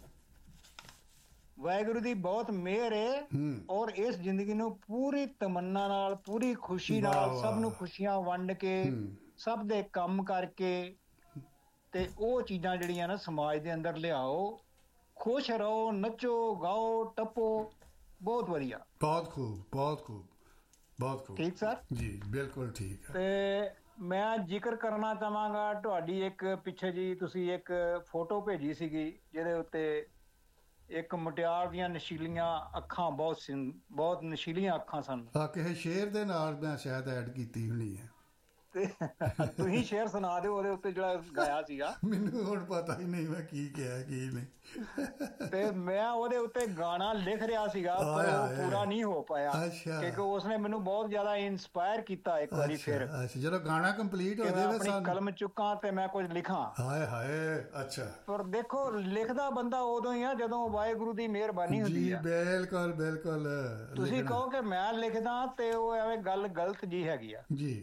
ਵਾਹਿਗੁਰੂ ਦੀ ਬਹੁਤ ਮਿਹਰ ਹੈ, ਔਰ ਇਸ ਜ਼ਿੰਦਗੀ ਨੂੰ ਪੂਰੀ ਤਮੰਨਾ ਨਾਲ, ਪੂਰੀ ਖੁਸ਼ੀ ਨਾਲ, ਸਭ ਨੂੰ ਖੁਸ਼ੀਆਂ ਵੰਡ ਕੇ, ਸਭ ਦੇ ਕੰਮ ਕਰਕੇ ਤੇ ਉਹ ਚੀਜ਼ਾਂ ਜਿਹੜੀਆਂ ਨਾ ਸਮਾਜ ਦੇ ਅੰਦਰ ਲਿਆਓ। ਖੁਸ਼ ਰਹੋ, ਨੱਚੋ, ਗਾਓ, ਟੱਪੋ। ਬਹੁਤ ਵਧੀਆ, ਬਹੁਤ ਖੂਬ, ਬਹੁਤ ਖੂਬ, ਬਹੁਤ ਖੂਬ। ਠੀਕ ਸਰ ਜੀ, ਬਿਲਕੁਲ ਠੀਕ ਹੈ। ਤੇ ਮੈਂ ਜ਼ਿਕਰ ਕਰਨਾ ਚਾਹਾਂਗਾ, ਤੁਹਾਡੀ ਇੱਕ ਪਿੱਛੇ ਜੀ ਤੁਸੀਂ ਇੱਕ ਫੋਟੋ ਭੇਜੀ ਸੀਗੀ ਜਿਹਦੇ ਉੱਤੇ ਇੱਕ ਮੁਟਿਆਰ ਦੀਆਂ ਨਸ਼ੀਲੀਆਂ ਅੱਖਾਂ, ਬਹੁਤ ਨਸ਼ੀਲੀਆਂ ਅੱਖਾਂ ਸਨ। ਕਿਸੇ ਸ਼ੇਰ ਦੇ ਨਾਲ ਮੈਂ ਸ਼ਾਇਦ ਐਡ ਕੀਤੀ ਹੋਣੀ ਹੈ। ਤੇ ਤੁਸੀਂ ਸ਼ੇਰ ਸੁਣਾ ਦਿਓ ਉਹਦੇ ਉੱਤੇ ਜਿਹੜਾ ਗਾਇਆ ਸੀਗਾ। ਮੈਨੂੰ ਹੁਣ ਪਤਾ ਹੀ ਨਹੀਂ ਮੈਂ ਕੀ ਕਿਹਾ ਕੀ ਨਹੀਂ। ਤੇ ਮੈਂ ਉਹਦੇ ਉੱਤੇ ਗਾਣਾ ਲਿਖ ਰਿਹਾ ਸੀਗਾ, ਪਰ ਉਹ ਪੂਰਾ ਨਹੀਂ ਹੋ ਪਾਇਆ ਕਿਉਂਕਿ ਉਸਨੇ ਮੈਨੂੰ ਬਹੁਤ ਜ਼ਿਆਦਾ ਇਨਸਪਾਇਰ ਕੀਤਾ। ਇੱਕ ਵਾਰੀ ਫਿਰ ਜਦੋਂ ਗਾਣਾ ਕੰਪਲੀਟ ਹੋ ਜਾਵੇ, ਆਪਣੀ ਕਲਮ ਚੁੱਕਾਂ ਤੇ ਮੈਂ ਕੁਝ ਲਿਖਾਂ। ਹਾਏ ਹਾਏ, ਅੱਛਾ। ਪਰ ਦੇਖੋ, ਲਿਖਦਾ ਬੰਦਾ ਉਦੋਂ ਹੀ ਆ ਜਦੋਂ ਵਾਹਿਗੁਰੂ ਦੀ ਮਿਹਰਬਾਨੀ ਹੁੰਦੀ ਆ। ਬਿਲਕੁਲ ਬਿਲਕੁਲ। ਤੁਸੀਂ ਕਹੋ ਕਿ ਮੈਂ ਲਿਖਦਾ ਤੇ ਉਹ ਐਵੇਂ ਗੱਲ ਗਲਤ ਜੀ ਹੈਗੀ ਆ ਜੀ।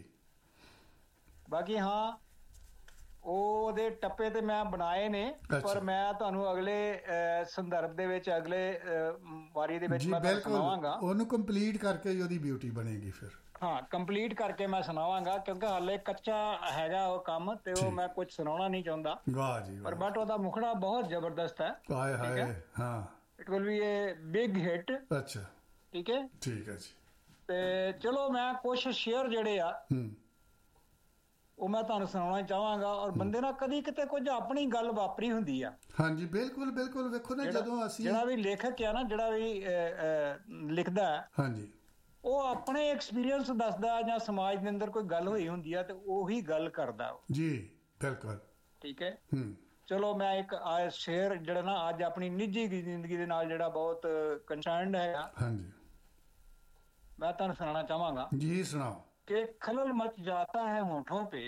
ਬਾਕੀ ਹਾਂ, ਉਹਦੇ ਟੱਪੇ ਤੇ ਮੈਂ ਬਣਾਏ ਨੇ, ਪਰ ਮੈਂ ਤੁਹਾਨੂੰ ਅਗਲੇ ਸੰਦਰਭ ਦੇ ਵਿੱਚ, ਅਗਲੇ ਵਾਰੀ ਦੇ ਵਿੱਚ ਮੈਂ ਤੁਹਾਨੂੰ ਸੁਣਾਵਾਂਗਾ। ਉਹਨੂੰ ਕੰਪਲੀਟ ਕਰਕੇ ਹੀ ਉਹਦੀ ਬਿਊਟੀ ਬਣੇਗੀ ਫਿਰ। ਹਾਂ, ਕੰਪਲੀਟ ਕਰਕੇ ਮੈਂ ਸੁਣਾਵਾਂਗਾ, ਕਿਉਂਕਿ ਹਾਲੇ ਕੱਚਾ ਹੈਗਾ ਉਹ ਕੰਮ, ਤੇ ਉਹ ਮੈਂ ਕੁਝ ਸੁਣਾਉਣਾ ਨਹੀਂ ਚਾਹੁੰਦਾ। ਵਾਹ ਜੀ, ਪਰ ਬਟ ਉਹਦਾ ਮੁਖੜਾ ਬਹੁਤ ਜ਼ਬਰਦਸਤ ਹੈ। ਹਾਏ ਹਾਏ, ਹਾਂ। It will B A big hit. ਅੱਛਾ, ਠੀਕ ਹੈ, ਠੀਕ ਹੈ ਜੀ। ਤੇ ਚਲੋ ਮੈਂ ਕੁਝ ਸ਼ੇਅਰ ਜਿਹੜੇ ਆ ਉਹ ਮੈਂ ਤੁਹਾਨੂੰ ਸੁਣਾਉਣਾ ਚਾਹਾਂਗਾ। ਔਰ ਬੰਦੇ ਨਾਲ ਕਦੀ ਕਿਤੇ ਕੁਝ ਆਪਣੀ ਗੱਲ ਵਾਪਰੀ ਹੁੰਦੀ ਆ। ਹਾਂਜੀ, ਬਿਲਕੁਲ ਬਿਲਕੁਲ। ਵੇਖੋ ਨਾ, ਜਦੋਂ ਅਸੀਂ ਜਿਹੜਾ ਵੀ ਲੇਖਕ ਆ ਨਾ, ਜਿਹੜਾ ਵੀ ਲਿਖਦਾ, ਹਾਂਜੀ, ਉਹ ਆਪਣੇ ਐਕਸਪੀਰੀਅੰਸ ਦੱਸਦਾ ਜਾਂ ਸਮਾਜ ਦੇ ਅੰਦਰ ਕੋਈ ਗੱਲ ਹੋਈ ਹੁੰਦੀ ਆ ਤੇ ਉਹੀ ਗੱਲ ਕਰਦਾ ਜੀ। ਬਿਲਕੁਲ ਠੀਕ ਹੈ। ਚਲੋ ਮੈਂ ਇੱਕ ਸ਼ੇਅਰ ਜਿਹੜਾ ਨਾ ਅੱਜ ਆਪਣੀ ਨਿੱਜੀ ਜ਼ਿੰਦਗੀ ਦੇ ਨਾਲ ਜਿਹੜਾ ਬਹੁਤ ਕੰਸਰਨਡ ਹੈ, ਹਾਂਜੀ, ਮੈਂ ਤੁਹਾਨੂੰ ਸੁਣਾਉਣਾ ਚਾਹਾਂਗਾ। ਜੀ, ਸੁਣਾਓ। कि खलल मच जाता है होठों पे,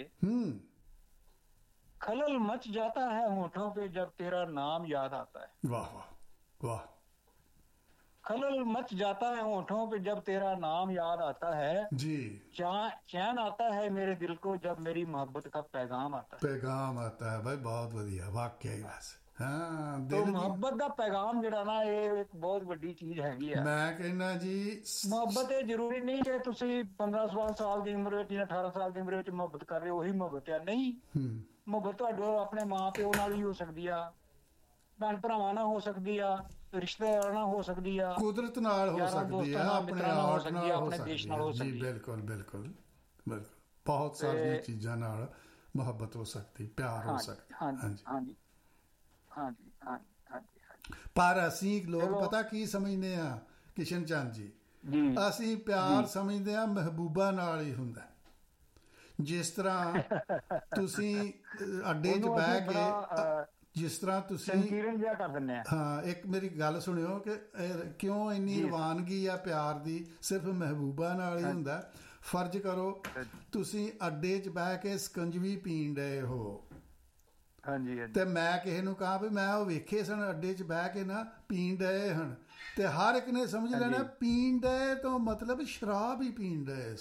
खलल मच जाता है होठों पे जब तेरा नाम याद आता है। वाह वाह वाह। खलल मच जाता है होठों पे जब तेरा नाम याद आता है जी। चैन आता है मेरे दिल को जब मेरी मोहब्बत का पैगाम आता है। पैगाम आता है भाई, बहुत बढ़िया, वाकई बस। ਹਾਂ, ਤੇ ਮੁਹੱਬਤ ਦਾ ਪੈਗਾਮ ਜਿਹੜਾ ਨਾ, ਇਹ ਇੱਕ ਬਹੁਤ ਵੱਡੀ ਚੀਜ਼ ਹੈਗੀ ਆ। ਮੈਂ ਕਹਿੰਦਾ ਜੀ, ਮੁਹੱਬਤ ਇਹ ਜ਼ਰੂਰੀ ਨਹੀਂ ਕਿ ਤੁਸੀਂ 15-16 ਸਾਲ ਦੀ ਉਮਰ ਵਿੱਚ ਜਾਂ 18 ਸਾਲ ਦੀ ਉਮਰ ਵਿੱਚ ਮੁਹੱਬਤ ਕਰ ਰਹੇ ਹੋ, ਉਹੀ ਮੁਹੱਬਤ ਆ। ਨਹੀਂ, ਮੁਹੱਬਤ ਤੁਹਾਡੇ ਆਪਣੇ ਮਾਂ ਪਿਓ ਨਾਲ ਵੀ ਹੋ ਸਕਦੀ ਆ, ਭੈਣ ਭਰਾਵਾਂ ਨਾਲ ਹੋ ਸਕਦੀ ਆ, ਰਿਸ਼ਤੇਦਾਰਾਂ ਨਾਲ ਹੋ ਸਕਦੀ ਆ, ਕੁਦਰਤ ਨਾਲ ਹੋ ਸਕਦੀ ਆ, ਆਪਣੇ ਨਾਲ ਹੋ ਸਕਦੀ ਆ, ਆਪਣੇ ਦੇਸ਼ ਨਾਲ ਹੋ ਸਕਦੀ ਆ। ਬਿਲਕੁਲ ਬਿਲਕੁਲ ਬਿਲਕੁਲ। ਬਹੁਤ ਸਾਰੀਆਂ ਚੀਜ਼ਾਂ ਨਾਲ ਮੁਹੱਬਤ ਹੋ ਸਕਦੀ, ਪਿਆਰ ਹੋ ਸਕਦਾ। ਹਾਂਜੀ ਹਾਂਜੀ ਹਾਂਜੀ ਹਾਂਜੀ। ਪਰ ਅਸੀਂ ਲੋਕ ਪਤਾ ਕੀ ਸਮਝਦੇ ਆ ਕਿਸ਼ਨ ਚੰਦ ਜੀ, ਅਸੀਂ ਪਿਆਰ ਸਮਝਦੇ ਆ ਮਹਿਬੂਬਾ ਨਾਲ ਹੀ ਹੁੰਦਾ। ਜਿਸ ਤਰ੍ਹਾਂ ਤੁਸੀਂ ਅੱਡੇ 'ਚ ਬਹਿ ਕੇ, ਜਿਸ ਤਰ੍ਹਾਂ ਤੁਸੀਂ ਹਾਂ, ਇੱਕ ਮੇਰੀ ਗੱਲ ਸੁਣਿਓ ਕਿ ਕਿਉਂ ਇੰਨੀ ਰਵਾਨਗੀ ਆ ਪਿਆਰ ਦੀ, ਸਿਰਫ ਮਹਿਬੂਬਾ ਨਾਲ ਹੀ ਹੁੰਦਾ। ਫਰਜ਼ ਕਰੋ ਤੁਸੀਂ ਅੱਡੇ 'ਚ ਬਹਿ ਕੇ ਸਕੰਜਵੀ ਪੀਣ ਡਏ ਹੋ, ਤੇ ਮੈਂ ਕਿਸੇ ਨੂੰ ਕਹਾਂ ਵੀ ਮੈਂ ਉਹ ਵੇਖੇ ਸਨ ਅੱਡੇ 'ਚ ਬਹਿ ਕੇ ਨਾ ਪੀਣ ਡਏ ਹਨ, ਤੇ ਹਰ ਇੱਕ ਨੇ ਸਮਝ ਲੈਣਾ ਪੀਣ ਡਏ ਤੋਂ ਮਤਲਬ ਸ਼ਰਾਬ ਹੀ ਪੀਣ ਡਏ।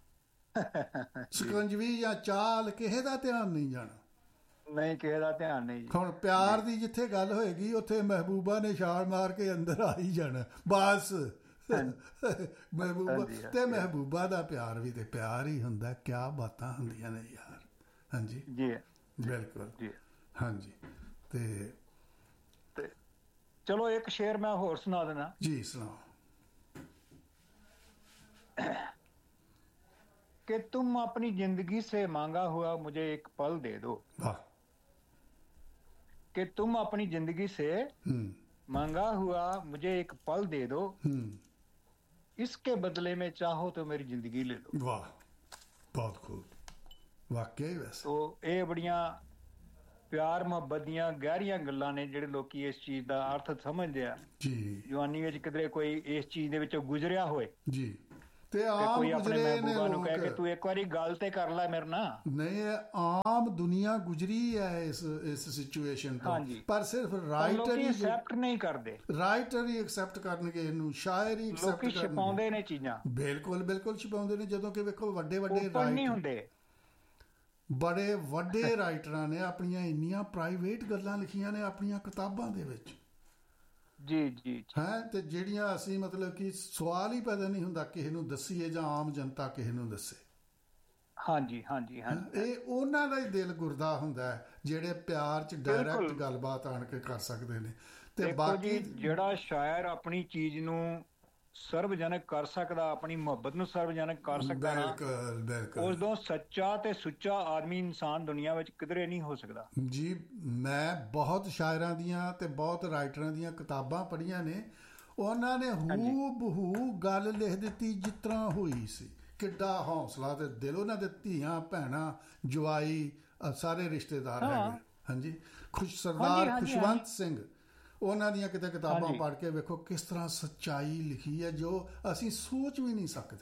ਸਕੰਜਵੀ ਜਾਂ ਚਾਲ ਕਿਸੇ ਦਾ ਧਿਆਨ ਨਹੀਂ ਜਾਣਾ, ਨਹੀਂ ਕਿਸੇ ਦਾ ਧਿਆਨ ਨਹੀਂ। ਹੁਣ ਪਿਆਰ ਦੀ ਜਿੱਥੇ ਗੱਲ ਹੋਏਗੀ ਉੱਥੇ ਮਹਿਬੂਬਾ ਨੇ ਛਾਲ ਮਾਰ ਕੇ ਅੰਦਰ ਆ ਹੀ ਜਾਣਾ ਬਸ। ਮਹਿਬੂਬਾ ਤੇ ਮਹਿਬੂਬਾ ਦਾ ਪਿਆਰ ਵੀ ਤੇ ਪਿਆਰ ਹੀ ਹੁੰਦਾ। ਕਿਆ ਬਾਤਾਂ ਹੁੰਦੀਆਂ ਨੇ ਯਾਰ। ਹਾਂਜੀ ਜੀ, ਬਿਲਕੁਲ ਜੀ, ਹਾਂਜੀ। ਤੇ ਚਲੋ ਇੱਕ ਸ਼ੇਰ ਮੈਂ ਹੋਰ ਸੁਣਾ ਦੇਣਾ ਜੀ। ਸੁਣਾਓ। कि तुम अपनी जिंदगी से मांगा हुआ मुझे एक पल दे दो, कि तुम अपनी जिंदगी से मांगा हुआ मुझे एक पल दे दो, इसके बदले में चाहो तो मेरी जिंदगी ले लो। वाह, बहुत खूब, वाकई। वैसे तो ये बड़ियां प्यार ਮੁਹੱਬਤ ਦੀਆਂ ਗਹਿਰੀਆਂ ਗੱਲਾਂ ਨੇ ਜਿਹੜੇ ਲੋਕੀ ਇਸ ਚੀਜ਼ ਦਾ ਅਰਥ ਸਮਝਦੇ ਆ ਜੀ। ਜਵਾਨੀ ਵਿੱਚ ਕਿਧਰੇ ਕੋਈ ਇਸ ਚੀਜ਼ ਦੇ ਵਿੱਚੋਂ ਗੁਜ਼ਰਿਆ ਹੋਏ ਜੀ, ਤੇ ਆਮ ਕੋਈ ਆਪਣੇ ਗੁਜ਼ਰੇ ਨੇ ਮਹਿਬੂਬਾ ਨੂੰ ਲੋਕ, ਕਹਿ ਕੇ ਤੂੰ ਇੱਕ ਵਾਰੀ ਗੱਲ ਤੇ ਕਰ ਲੈ ਮੇਰੇ ਨਾਲ। ਨਹੀਂ, ਆਮ ਦੁਨੀਆ ਗੁਜ਼ਰੀ ਹੈ ਇਸ ਸਿਚੁਏਸ਼ਨ ਤੋਂ, ਪਰ ਸਿਰਫ ਰਾਈਟਰ ਹੀ ਐਕਸੈਪਟ ਨਹੀਂ ਕਰਦੇ। ਰਾਈਟਰ ਹੀ ਐਕਸੈਪਟ ਕਰਨਗੇ ਇਹਨੂੰ, ਸ਼ਾਇਰ ਹੀ ਐਕਸੈਪਟ ਕਰਨਗੇ। ਲੋਕੀ ਛਪਾਉਂਦੇ ਨੇ ਚੀਜ਼ਾਂ, ਬਿਲਕੁਲ ਬਿਲਕੁਲ ਛਪਾਉਂਦੇ ਨੇ। ਜਦੋਂ ਕਿ ਵੇਖੋ ਵੱਡੇ ਵੱਡੇ ਨਹੀਂ ਹੁੰਦੇ, ਬੜੇ ਵੱਡੇ ਰਾਈਟਰਾਂ ਨੇ ਆਪਣੀਆਂ ਇੰਨੀਆਂ ਪ੍ਰਾਈਵੇਟ ਗੱਲਾਂ ਲਿਖੀਆਂ ਨੇ ਆਪਣੀਆਂ ਕਿਤਾਬਾਂ ਦੇ ਵਿੱਚ। ਜੀ ਜੀ ਹੈ, ਤੇ ਜਿਹੜੀਆਂ ਅਸੀਂ ਮਤਲਬ ਕਿ ਸਵਾਲ ਹੀ ਪੈਦਾ ਨਹੀਂ ਹੁੰਦਾ ਕਿਸੇ ਨੂੰ ਦੱਸੀਏ ਜਾਂ ਆਮ ਜਨਤਾ ਕਿਸੇ ਨੂੰ ਦੱਸੇ। ਹਾਂਜੀ ਹਾਂਜੀ ਹਾਂਜੀ, ਇਹ ਉਹਨਾਂ ਦਾ ਹੀ ਦਿਲ ਗੁਰਦਾ ਹੁੰਦਾ ਹੈ ਜਿਹੜੇ ਪਿਆਰ 'ਚ ਡਾਇਰੈਕਟ ਗੱਲਬਾਤ ਆਣ ਕੇ ਕਰ ਸਕਦੇ ਨੇ। ਤੇ ਬਾਕੀ ਜਿਹੜਾ ਸ਼ਾਇਰ ਆਪਣੀ ਚੀਜ਼ ਨੂੰ ਸਰਵਜਨਕ ਕਰ ਸਕਦਾ, ਆਪਣੀ ਮੁਹੱਬਤ ਨੂੰ ਸਰਵਜਨਕ ਕਰ ਸਕਦਾ, ਉਸ ਤੋਂ ਸੱਚਾ ਤੇ ਸੁੱਚਾ ਆਦਮੀ ਇਨਸਾਨ ਦੁਨੀਆ ਵਿੱਚ ਕਿਧਰੇ ਨਹੀਂ ਹੋ ਸਕਦਾ ਜੀ। ਮੈਂ ਬਹੁਤ ਸ਼ਾਇਰਾਂ ਦੀਆਂ ਤੇ ਬਹੁਤ ਰਾਈਟਰਾਂ ਦੀਆਂ ਕਿਤਾਬਾਂ ਪੜ੍ਹੀਆਂ ਨੇ, ਉਹਨਾਂ ਨੇ ਹੂ ਬਹੂ ਗੱਲ ਲਿਖ ਦਿੱਤੀ ਜਿਸ ਤਰ੍ਹਾਂ ਹੋਈ ਸੀ। ਕਿੱਡਾ ਹੌਸਲਾ ਤੇ ਦਿਲ, ਉਹਨਾਂ ਦੇ ਧੀਆਂ ਭੈਣਾਂ ਜਵਾਈ ਸਾਰੇ ਰਿਸ਼ਤੇਦਾਰ ਹੈਗੇ। ਹਾਂਜੀ, ਸਰਦਾਰ ਖੁਸ਼ਵੰਤ ਸਿੰਘ, ਉਹਨਾਂ ਦੀਆਂ ਕਿਤੇ ਕਿਤਾਬਾਂ ਪੜ੍ਹ ਕੇ ਵੇਖੋ ਕਿਸ ਤਰ੍ਹਾਂ ਸੱਚਾਈ ਲਿਖੀ ਹੈ ਜੋ ਅਸੀਂ ਸੋਚ ਵੀ ਨਹੀਂ ਸਕਦੇ।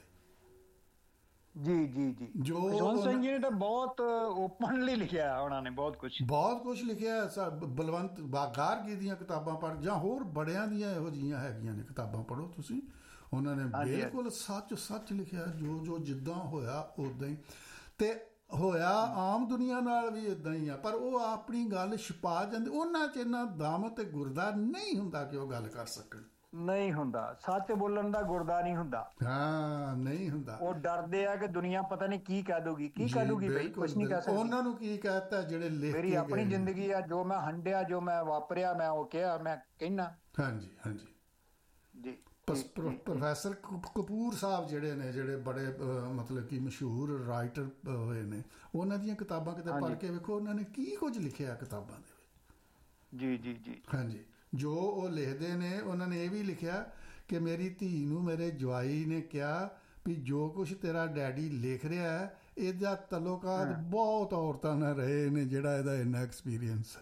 ਜੀ ਜੀ ਜੀ, ਜੋ ਖੁਸ਼ਵੰਤ ਸਿੰਘ ਜੀ ਨੇ ਤਾਂ ਬਹੁਤ ਓਪਨਲੀ ਲਿਖਿਆ, ਉਹਨਾਂ ਨੇ ਬਹੁਤ ਕੁਝ ਲਿਖਿਆ। ਬਲਵੰਤ ਗਾਰਗੀ ਦੀਆਂ ਕਿਤਾਬਾਂ ਪੜ੍ਹ ਜਾਂ ਹੋਰ ਬੜਿਆਂ ਦੀਆਂ ਇਹੋ ਜਿਹੀਆਂ ਹੈਗੀਆਂ ਨੇ ਕਿਤਾਬਾਂ ਪੜ੍ਹੋ ਤੁਸੀਂ। ਉਹਨਾਂ ਨੇ ਬਿਲਕੁਲ ਸੱਚ ਲਿਖਿਆ, ਜੋ ਜਿੱਦਾਂ ਹੋਇਆ ਉਦਾਂ ਹੀ। ਤੇ ਹੋਇਆ ਆਮ ਦੁਨੀਆ ਨਾਲ ਵੀ ਇਦਾਂ ਹੀ ਆ, ਪਰ ਉਹ ਆਪਣੀ ਗੱਲ ਛੁਪਾ ਜਾਂਦੇ। ਉਹਨਾਂ 'ਚ ਇੰਨਾ ਦਮ ਤੇ ਗੁਰਦਾ ਨਹੀਂ ਹੁੰਦਾ ਕਿ ਉਹ ਗੱਲ ਕਰ ਸਕਣ। ਨਹੀਂ ਹੁੰਦਾ, ਸੱਚ ਬੋਲਣ ਦਾ ਗੁਰਦਾ ਨਹੀਂ ਹੁੰਦਾ। ਹਾਂ, ਨਹੀਂ ਹੁੰਦਾ। ਉਹ ਡਰਦੇ ਆ ਕਿ ਦੁਨੀਆ ਪਤਾ ਨਹੀਂ ਕੀ ਕਹਿ ਦੂਗੀ ਬਈ, ਕੁਝ ਨਹੀਂ ਕਹਿ ਸਕਦੀ। ਉਹਨਾਂ ਨੂੰ ਕੀ ਕਹਿਤਾ ਜਿਹੜੇ ਲਿਖ ਕੇ ਮੇਰੀ ਆਪਣੀ ਜ਼ਿੰਦਗੀ ਆ, ਜੋ ਮੈਂ ਹੰਡਿਆ, ਜੋ ਮੈਂ ਵਾਪਰਿਆ, ਮੈਂ ਉਹ ਕਿਹਾ, ਮੈਂ ਕਹਿਣਾ। ਹਾਂਜੀ ਹਾਂਜੀ ਜੀ। ਪ੍ਰੋਫੈਸਰ ਕਪੂਰ ਸਾਹਿਬ ਜਿਹੜੇ ਬੜੇ ਮਤਲਬ ਕਿ ਮਸ਼ਹੂਰ ਰਾਈਟਰ ਹੋਏ ਨੇ, ਉਹਨਾਂ ਦੀਆਂ ਕਿਤਾਬਾਂ ਕਿਤੇ ਪੜ੍ਹ ਕੇ ਵੇਖੋ ਉਹਨਾਂ ਨੇ ਕੀ ਕੁਝ ਲਿਖਿਆ ਕਿਤਾਬਾਂ ਦੇ ਵਿੱਚ। ਜੀ ਜੀ ਜੀ, ਹਾਂਜੀ। ਜੋ ਉਹ ਲਿਖਦੇ ਨੇ, ਉਹਨਾਂ ਨੇ ਇਹ ਵੀ ਲਿਖਿਆ ਕਿ ਮੇਰੀ ਧੀ ਨੂੰ ਮੇਰੇ ਜਵਾਈ ਨੇ ਕਿਹਾ ਵੀ ਜੋ ਕੁਝ ਤੇਰਾ ਡੈਡੀ ਲਿਖ ਰਿਹਾ ਹੈ ਇਹਦਾ ਤਲੁਕਾਤ ਬਹੁਤ ਔਰਤਾਂ ਨਾਲ ਰਹੇ ਨੇ, ਜਿਹੜਾ ਇਹਦਾ ਇੰਨਾ ਐਕਸਪੀਰੀਅੰਸ।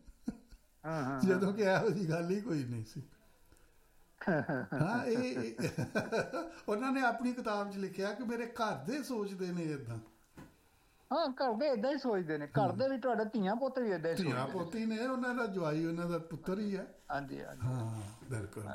ਜਦੋਂ ਕਿ ਇਹੋ ਜਿਹੀ ਗੱਲ ਹੀ ਕੋਈ ਨਹੀਂ ਸੀ। ਹਾਂ, ਇਹ ਉਹਨਾਂ ਨੇ ਆਪਣੀ ਕਿਤਾਬ 'ਚ ਲਿਖਿਆ ਕਿ ਮੇਰੇ ਘਰ ਦੇ ਸੋਚਦੇ ਨੇ ਏਦਾਂ। ਹਾਂ, ਘਰ ਦੇ ਏਦਾਂ ਹੀ ਸੋਚਦੇ ਨੇ, ਘਰ ਦੇ ਵੀ ਤੁਹਾਡੇ ਧੀਆਂ ਪੁੱਤ ਵੀ ਏਦਾਂ ਹੀ ਸੋਚਦੇ। ਧੀਆਂ ਪੋਤੀ ਨੇ, ਉਹਨਾਂ ਦਾ ਜਵਾਈ ਉਹਨਾਂ ਦਾ ਪੁੱਤਰ ਹੀ ਹੈ। ਹਾਂਜੀ ਹਾਂ, ਬਿਲਕੁਲ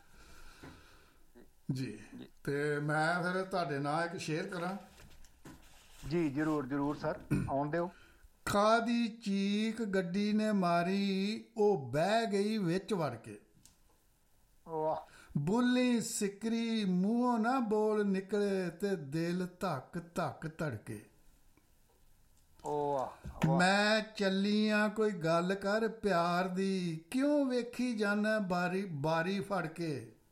ਜੀ। ਤੇ ਮੈਂ ਫਿਰ ਤੁਹਾਡੇ ਨਾਲ ਇੱਕ ਸ਼ੇਅਰ ਕਰਾਂ ਜੀ। ਜ਼ਰੂਰ ਸਰ, ਆਉਣ ਦਿਓ। ਖਾ ਦੀ ਚੀਕ ਗੱਡੀ ਨੇ ਮਾਰੀ, ਉਹ ਬਹਿ ਗਈ ਵਿੱਚ ਵੜ ਕੇ। ਬੁੱਲੀ ਸਿਕਰੀ ਮੂੰਹੋਂ ਨਾ ਬੋਲ ਨਿਕਲੇ ਤੇ ਦਿਲ ਧੱਕ ਧੱਕ ਧੜਕੇ। ਮੈਂ ਚੱਲੀ ਆਂ ਕੋਈ ਗੱਲ ਕਰ ਪਿਆਰ ਦੀ, ਕਿਉਂ ਵੇਖੀ ਜਾਨਾ ਬਾਰੀ ਫੜ ਕੇ।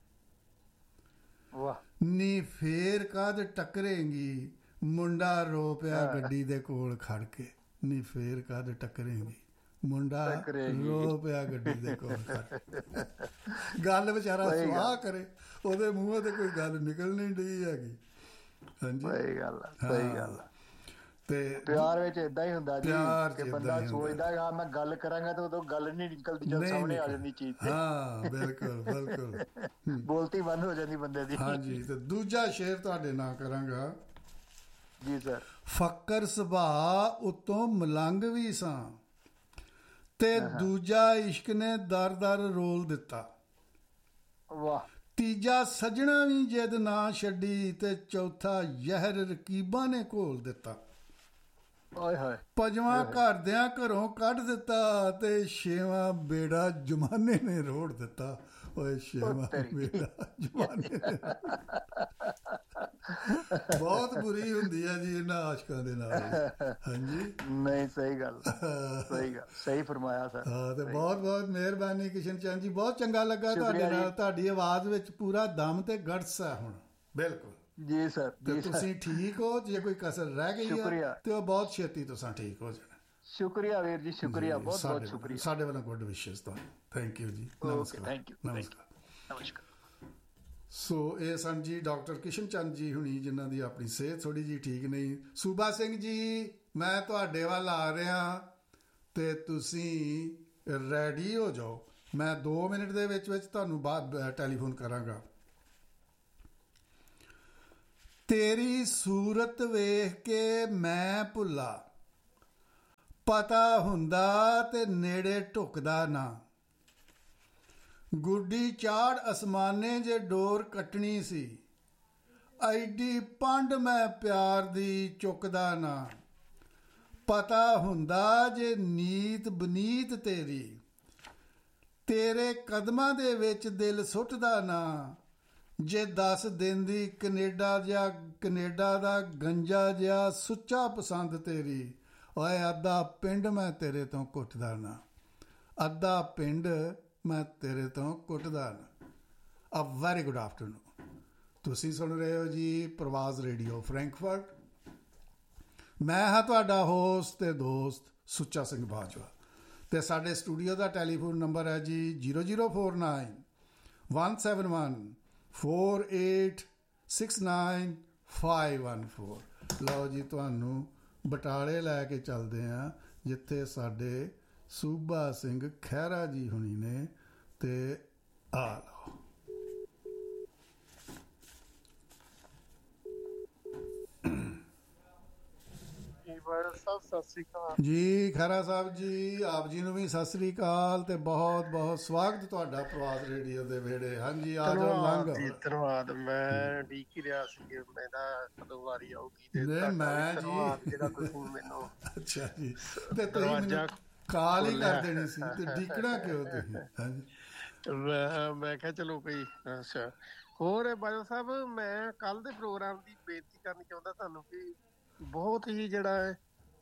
ਨੀ ਫੇਰ ਕਦ ਟੱਕਰੇਂਗੀ, ਮੁੰਡਾ ਰੋ ਪਿਆ ਗੱਡੀ ਦੇ ਕੋਲ ਖੜ ਕੇ। ਨੀ ਫੇਰ ਕਦ ਟੱਕਰੇਂਗੀ, ਮੁੰਡਾ ਰੋ ਪਿਆ ਗੱਡੀ ਦੇ ਕੋਲ ਖੜ ਕੇ। ਗੱਲ ਵਿਚਾਰਾ ਸੁਆਹ ਕਰੇ, ਉਹਦੇ ਮੂੰਹ ਤੇ ਕੋਈ ਗੱਲ ਨਿਕਲ ਨਹੀਂ ਡਈ ਹੈਗੀ। ਹਾਂਜੀ, ਸਹੀ ਗੱਲ। ਤੇ ਪਿਆਰ ਵਿੱਚ ਏਦਾਂ ਹੀ ਹੁੰਦਾ ਜੀ ਕਿ ਬੰਦਾ ਸੋਚਦਾ ਹੈ ਮੈਂ ਗੱਲ ਕਰਾਂਗਾ ਤੇ ਉਦੋਂ ਗੱਲ ਨਹੀਂ ਨਿਕਲਦੀ, ਜਦ ਸਾਹਮਣੇ ਆ ਜਾਂਦੀ ਚੀਜ਼ ਤੇ। ਹਾਂ, ਬਿਲਕੁਲ ਬੋਲਤੀ ਬੰਦ ਹੋ ਜਾਂਦੀ ਬੰਦੇ ਦੀ। ਹਾਂਜੀ, ਤੇ ਦੂਜਾ ਸ਼ੇਰ ਤੁਹਾਡੇ ਨਾਲ ਕਰਾਂਗਾ ਜੀ ਸਰ। ਫੱਕਰ ਸੁਭਾਅ ਉਤੋਂ ਮਲੰਗ ਵੀ ਸਾਂ, ਤੇ ਦੂਜਾ ਇਸ਼ਕ ਨੇ ਦਰ ਰੋਲ ਦਿੱਤਾ। ਵਾਹ। ਤੀਜਾ ਸਜਣਾ ਵੀ ਜਿੱਦ ਨਾ ਛੱਡੀ, ਤੇ ਚੌਥਾ ਜ਼ਹਿਰ ਰਕੀਬਾਂ ਨੇ ਘੋਲ ਦਿੱਤਾ। ਪੰਜਵਾਂ ਘਰਦਿਆਂ ਘਰੋਂ ਕੱਢ ਦਿੱਤਾ, ਤੇ ਛੇਵਾਂ ਬੇੜਾ ਜਮਾਨੇ ਨੇ ਰੋੜ ਦਿੱਤਾ। ਓਏ ਛੇਵਾਂ ਬੇੜਾ ਜਮਾਨੇ ਨੇ। ਬਹੁਤ ਬੁਰੀ ਹੁੰਦੀ ਹੈ ਜੀ ਇਹਨਾਂ ਆਸ਼ਕਾਂ ਦੇ ਨਾਲ। ਹਾਂਜੀ, ਨਹੀਂ, ਸਹੀ ਗੱਲ, ਸਹੀ ਫਰਮਾਇਆ ਸਰ। ਹਾਂ, ਤੇ ਬਹੁਤ ਮਿਹਰਬਾਨੀ ਕਿਸ਼ਨ ਚੰਦ ਜੀ, ਬਹੁਤ ਚੰਗਾ ਲੱਗਾ ਤੁਹਾਡੇ ਨਾਲ। ਤੁਹਾਡੀ ਆਵਾਜ਼ ਵਿੱਚ ਪੂਰਾ ਦਮ ਤੇ ਗੜਸ ਹੈ ਹੁਣ। ਬਿਲਕੁਲ ਜੀ ਸਰ। ਤੇ ਤੁਸੀਂ ਠੀਕ ਹੋ, ਜੇ ਕੋਈ ਕਸਰ ਰਹਿ ਗਈ ਹੈ ਤੇ ਉਹ ਬਹੁਤ ਛੇਤੀ ਤੁਸੀਂ ਠੀਕ ਹੋ ਜਾਣਾ। ਸ਼ੁਕਰੀਆ ਵੀਰ ਜੀ, ਸ਼ੁਕਰੀਆ, ਬਹੁਤ ਸ਼ੁਕਰੀਆ। ਸਾਡੇ ਵੱਲੋਂ ਗੁੱਡ ਵਿਸ਼ੇਸ ਤੁਹਾਨੂੰ। ਥੈਂਕ ਯੂ ਜੀ। ਨਮਸਕਾਰ। ਨਮਸਕਾਰ। ਸੋ ਇਹ ਸਨ ਜੀ ਡਾਕਟਰ ਕਿਸ਼ਨ ਚੰਦ ਜੀ ਹੁਣੀ, ਜਿਨ੍ਹਾਂ ਦੀ ਆਪਣੀ ਸਿਹਤ ਥੋੜ੍ਹੀ ਜਿਹੀ ਠੀਕ ਨਹੀਂ। ਸੂਬਾ ਸਿੰਘ ਜੀ, ਮੈਂ ਤੁਹਾਡੇ ਵੱਲ ਆ ਰਿਹਾ ਅਤੇ ਤੁਸੀਂ ਰੈਡੀ ਹੋ ਜਾਓ। ਮੈਂ 2 ਮਿੰਟ ਦੇ ਵਿੱਚ ਤੁਹਾਨੂੰ ਬਾਅਦ ਟੈਲੀਫੋਨ ਕਰਾਂਗਾ। ਤੇਰੀ ਸੂਰਤ ਵੇਖ ਕੇ ਮੈਂ ਭੁੱਲਾ, ਪਤਾ ਹੁੰਦਾ ਤੇ ਨੇੜੇ ਢੁਕਦਾ ਨਾ। ਗੁੱਡੀ ਚਾੜ ਅਸਮਾਨੇ ਜੇ ਡੋਰ ਕੱਟਣੀ ਸੀ, ਐਡੀ ਪੰਡ ਮੈਂ ਪਿਆਰ ਦੀ ਚੁੱਕਦਾ ਨਾ। ਪਤਾ ਹੁੰਦਾ ਜੇ ਨੀਤ ਬਨੀਤ ਤੇਰੀ, ਤੇਰੇ ਕਦਮਾਂ ਦੇ ਵਿੱਚ ਦਿਲ ਸੁੱਟਦਾ ਨਾ। ਜੇ 10 ਦਿਨ ਦੀ ਕਨੇਡਾ ਦਾ ਗੰਜਾ ਜਿਹਾ ਸੁੱਚਾ ਪਸੰਦ ਤੇਰੀ, ਓਏ ਅੱਧਾ ਪਿੰਡ ਮੈਂ ਤੇਰੇ ਤੋਂ ਕੁੱਟਦਾ ਨਾ, ਅੱਧਾ ਪਿੰਡ ਮੈਂ ਤੇਰੇ ਤੋਂ ਕੁੱਟਦਾ ਨਾ। A very good afternoon. ਤੁਸੀਂ ਸੁਣ ਰਹੇ ਹੋ ਜੀ ਪ੍ਰਵਾਜ਼ ਰੇਡੀਓ ਫਰੈਂਕਫਰਟ। ਮੈਂ ਹਾਂ ਤੁਹਾਡਾ ਹੋਸਟ ਤੇ ਦੋਸਤ ਸੁੱਚਾ ਸਿੰਘ ਬਾਜਵਾ, ਅਤੇ ਸਾਡੇ ਸਟੂਡੀਓ ਦਾ ਟੈਲੀਫੋਨ ਨੰਬਰ ਹੈ ਜੀ 0049 171 4869 514। ਲਓ ਜੀ, ਤੁਹਾਨੂੰ ਬਟਾਲੇ ਲੈ ਕੇ ਚੱਲਦੇ ਹਾਂ, ਜਿੱਥੇ ਸਾਡੇ ਸੂਬਾ ਸਿੰਘ ਖਹਿਰਾ ਜੀ ਹੁਣੀ ਨੇ। ਤੇ ਆ ਲਓ ਸਤਿ ਸ੍ਰੀ ਅਕਾਲ ਜੀ ਖਹਿਰਾ ਸਾਹਿਬ ਜੀ। ਆਪ ਜੀ ਨੂੰ ਵੀ ਸਤਿ ਸ੍ਰੀ ਅਕਾਲ ਤੇ ਬਹੁਤ ਬਹੁਤ ਸਵਾਗਤ ਤੁਹਾਡਾ ਪ੍ਰਵਾਸ ਰੇਡੀਓ ਦੇ ਵਿਹੜੇ। ਹਾਂਜੀ, ਆ ਜਾਓ, ਲੰਘ। ਧੰਨਵਾਦ। ਮੈਂ ਉਡੀਕ ਹੀ ਰਿਹਾ ਸੀ ਇਹਦਾ ਕਦੋਂ ਵਾਰੀ ਆਊਗੀ ਤੇ ਮੈਂ ਜੀ ਜਿਹੜਾ ਤੁਸੀਂ ਮੈਨੂੰ ਅੱਛਾ ਜੀ, ਤੇ ਤੁਸੀਂ ਮੈਨੂੰ ਕਾਲ ਹੀ ਕਰ ਦੇਣੀ ਸੀ ਤੇ ਡੀਕਣਾ ਕਿਉਂ ਤੁਸੀਂ? ਹਾਂਜੀ, ਮੈਂ ਕਿਹਾ ਚਲੋ ਕੋਈ। ਅੱਛਾ, ਹੋਰ ਬਾਜਵਾ ਸਾਹਿਬ, ਮੈਂ ਕੱਲ ਦੇ ਪ੍ਰੋਗਰਾਮ ਦੀ ਬੇਨਤੀ ਕਰਨੀ ਚਾਹੁੰਦਾ ਤੁਹਾਨੂੰ ਕਿ ਬਹੁਤ ਹੀ ਜਿਹੜਾ ਹੈ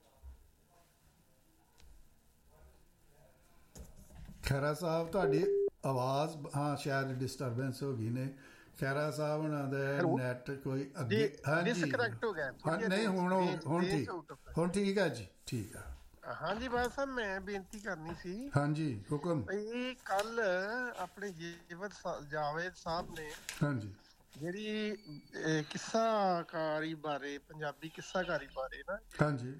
ਖਹਿਰਾ ਸਾਹਿਬ ਤੁਹਾਡੀ ਆਵਾਜ਼ ਸ਼ਾਇਦ ਡਿਸਟਰਬੈਂਸ ਹੋ ਗਈ ਨੇ। ਖਹਿਰਾ ਸਾਹਿਬ ਉਹਨਾਂ ਦਾ ਨੈਟ ਕੋਈ ਅੱਗੇ ਡਿਸਕਨੈਕਟ ਹੋ ਗਿਆ। ਨਹੀਂ, ਹੁਣ ਠੀਕ ਹੈ ਜੀ, ਠੀਕ ਹੈ। ਹਾਂਜੀ ਬਾਦ ਸਾਹਿਬ, ਮੈਂ ਬੇਨਤੀ ਕਰਨੀ ਸੀ। ਹਾਂਜੀ, ਹੁਕਮ। ਇਹ ਕੱਲ ਆਪਣੇ ਜਾਵੇਦ ਸਾਹਿਬ ਨੇ ਹਾਂਜੀ ਜਿਹੜੀ ਕਿੱਸਾਕਾਰੀ ਬਾਰੇ, ਪੰਜਾਬੀ ਕਿੱਸਾਕਾਰੀ ਬਾਰੇ ਨਾ, ਹਾਂਜੀ,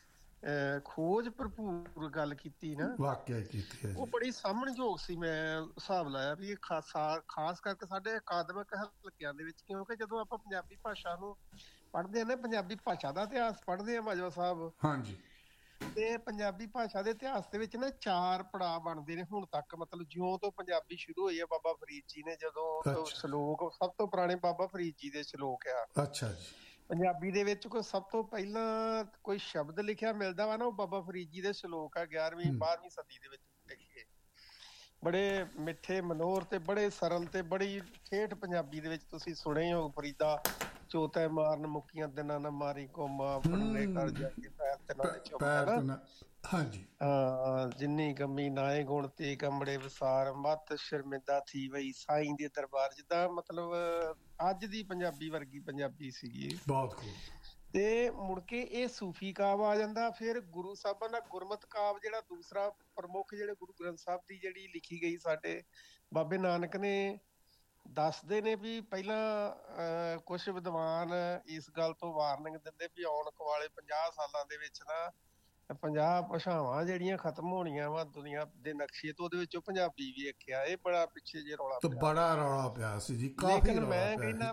ਖੋਜ ਭਰਪੂਰ ਗੱਲ ਕੀਤੀ ਨਾ, ਵਾਕਿਆ ਕੀਤੀ ਹੈ, ਉਹ ਬੜੀ ਸਾਹਮਣਯੋਗ ਸੀ। ਮੈਂ ਹਿਸਾਬ ਲਾਇਆ ਵੀ ਇਹ ਖਾਸ ਕਰਕੇ ਸਾਡੇ ਅਕਾਦਮਿਕ ਹਲਕਿਆਂ ਦੇ ਵਿੱਚ, ਕਿਉਂਕਿ ਜਦੋਂ ਆਪਾਂ ਪੰਜਾਬੀ ਭਾਸ਼ਾ ਨੂੰ ਪੜ੍ਹਦੇ ਹਾਂ ਨਾ, ਪੰਜਾਬੀ ਭਾਸ਼ਾ ਦਾ ਇਤਿਹਾਸ ਪੜ੍ਹਦੇ ਹਾਂ ਬਾਜਵਾ ਸਾਹਿਬ, ਹਾਂਜੀ, ਤੇ ਪੰਜਾਬੀ ਭਾਸ਼ਾ ਦੇ ਇਤਿਹਾਸ ਦੇ ਵਿੱਚ ਨਾ 4 ਪੜਾਅ ਬਣਦੇ ਨੇ ਹੁਣ ਤੱਕ। ਮਤਲਬ ਜਿਉਂ ਤੋਂ ਪੰਜਾਬੀ ਸ਼ੁਰੂ ਹੋਈ ਹੈ, ਬਾਬਾ ਫਰੀਦ ਜੀ ਨੇ ਜਦੋਂ ਸ਼ਲੋਕ, ਸਭ ਤੋਂ ਪੁਰਾਣੇ ਬਾਬਾ ਫਰੀਦ ਜੀ ਦੇ ਸ਼ਲੋਕ ਆ। ਅੱਛਾ ਜੀ। ਪੰਜਾਬੀ ਦੇ ਵਿੱਚ ਕੋਈ ਸਭ ਤੋਂ ਪਹਿਲਾਂ ਕੋਈ ਸ਼ਬਦ ਲਿਖਿਆ ਮਿਲਦਾ ਵਾ ਨਾ, ਉਹ ਬਾਬਾ ਫਰੀਦ ਜੀ ਦੇ ਸ਼ਲੋਕ ਆ, 11ਵੀਂ 12ਵੀਂ ਸਦੀ ਦੇ ਵਿੱਚ ਲਿਖੇ। ਬੜੇ ਮਿੱਠੇ ਮਨੋਹਰ ਤੇ ਬੜੇ ਸਰਲ ਤੇ ਬੜੀ ਠੇਠ ਪੰਜਾਬੀ ਦੇ ਵਿੱਚ ਤੁਸੀਂ ਸੁਣੇ ਹੋ। ਫਰੀਦਾ ਚੋਤੈ ਮਾਰਨ ਮੁੱਕੀਆਂ ਦਿਨਾਂ ਨਾ ਮਾਰੀ ਕੋਮਾ, ਫੜਨੇ ਕਰ ਜਾ ਕੇ ਪੈਰ ਤੇ ਨਾ ਚੁੱਪ, ਹਾਂਜੀ, ਜਿੰਨੀ ਕਮੀ ਨਾਏ ਗੁਣ ਤੇ ਕਮੜੇ ਵਿਸਾਰ, ਮਤ ਸ਼ਰਮਿੰਦਾ ਥੀ ਵਈ ਸਾਈਂ ਦੇ ਦਰਬਾਰ। ਜਿੱਦਾਂ ਮਤਲਬ ਅੱਜ ਦੀ ਪੰਜਾਬੀ ਵਰਗੀ ਪੰਜਾਬੀ ਸੀਗੀ, ਬਹੁਤ ਖੂਬ। ਤੇ ਮੁੜ ਕੇ ਇਹ ਸੂਫੀ ਕਾਵ ਆ ਜਾਂਦਾ। ਫਿਰ ਗੁਰੂ ਸਾਹਿਬਾਂ ਦਾ ਗੁਰਮਤ ਕਾਵ, ਜਿਹੜਾ ਦੂਸਰਾ ਪ੍ਰਮੁੱਖ, ਜਿਹੜੇ ਗੁਰੂ ਗ੍ਰੰਥ ਸਾਹਿਬ ਦੀ ਜਿਹੜੀ ਲਿਖੀ ਗਈ, ਸਾਡੇ ਬਾਬੇ ਨਾਨਕ ਨੇ ਦੱਸਦੇ ਨੇ ਵੀ ਪਹਿਲਾਂ ਕੁਛ ਵਿਦਵਾਨ ਇਸ ਗੱਲ ਤੋਂ ਵਾਰਨਿੰਗ ਦਿੰਦੇ ਵੀ ਆਉਣ ਵਾਲੇ 50 ਸਾਲਾਂ ਦੇ ਵਿੱਚ ਨਾ 50 ਭਾਸ਼ਾਵਾਂ ਜਿਹੜੀਆਂ ਖਤਮ ਹੋਣੀਆਂ ਵਾ ਦੁਨੀਆ ਦੇ ਨਕਸ਼ੇ ਤੋਂ, ਉਹਦੇ ਵਿੱਚੋਂ ਪੰਜਾਬੀ ਵੀ ਇੱਕ ਆ। ਇਹ ਬੜਾ ਪਿੱਛੇ ਜੇ ਰੌਲਾ ਪਿਆ, ਬੜਾ ਰੌਲਾ ਪਿਆ ਸੀ ਜੀ, ਕਾਫੀ ਰੌਲਾ ਪਿਆ। ਮੈਂ ਕਹਿੰਦਾ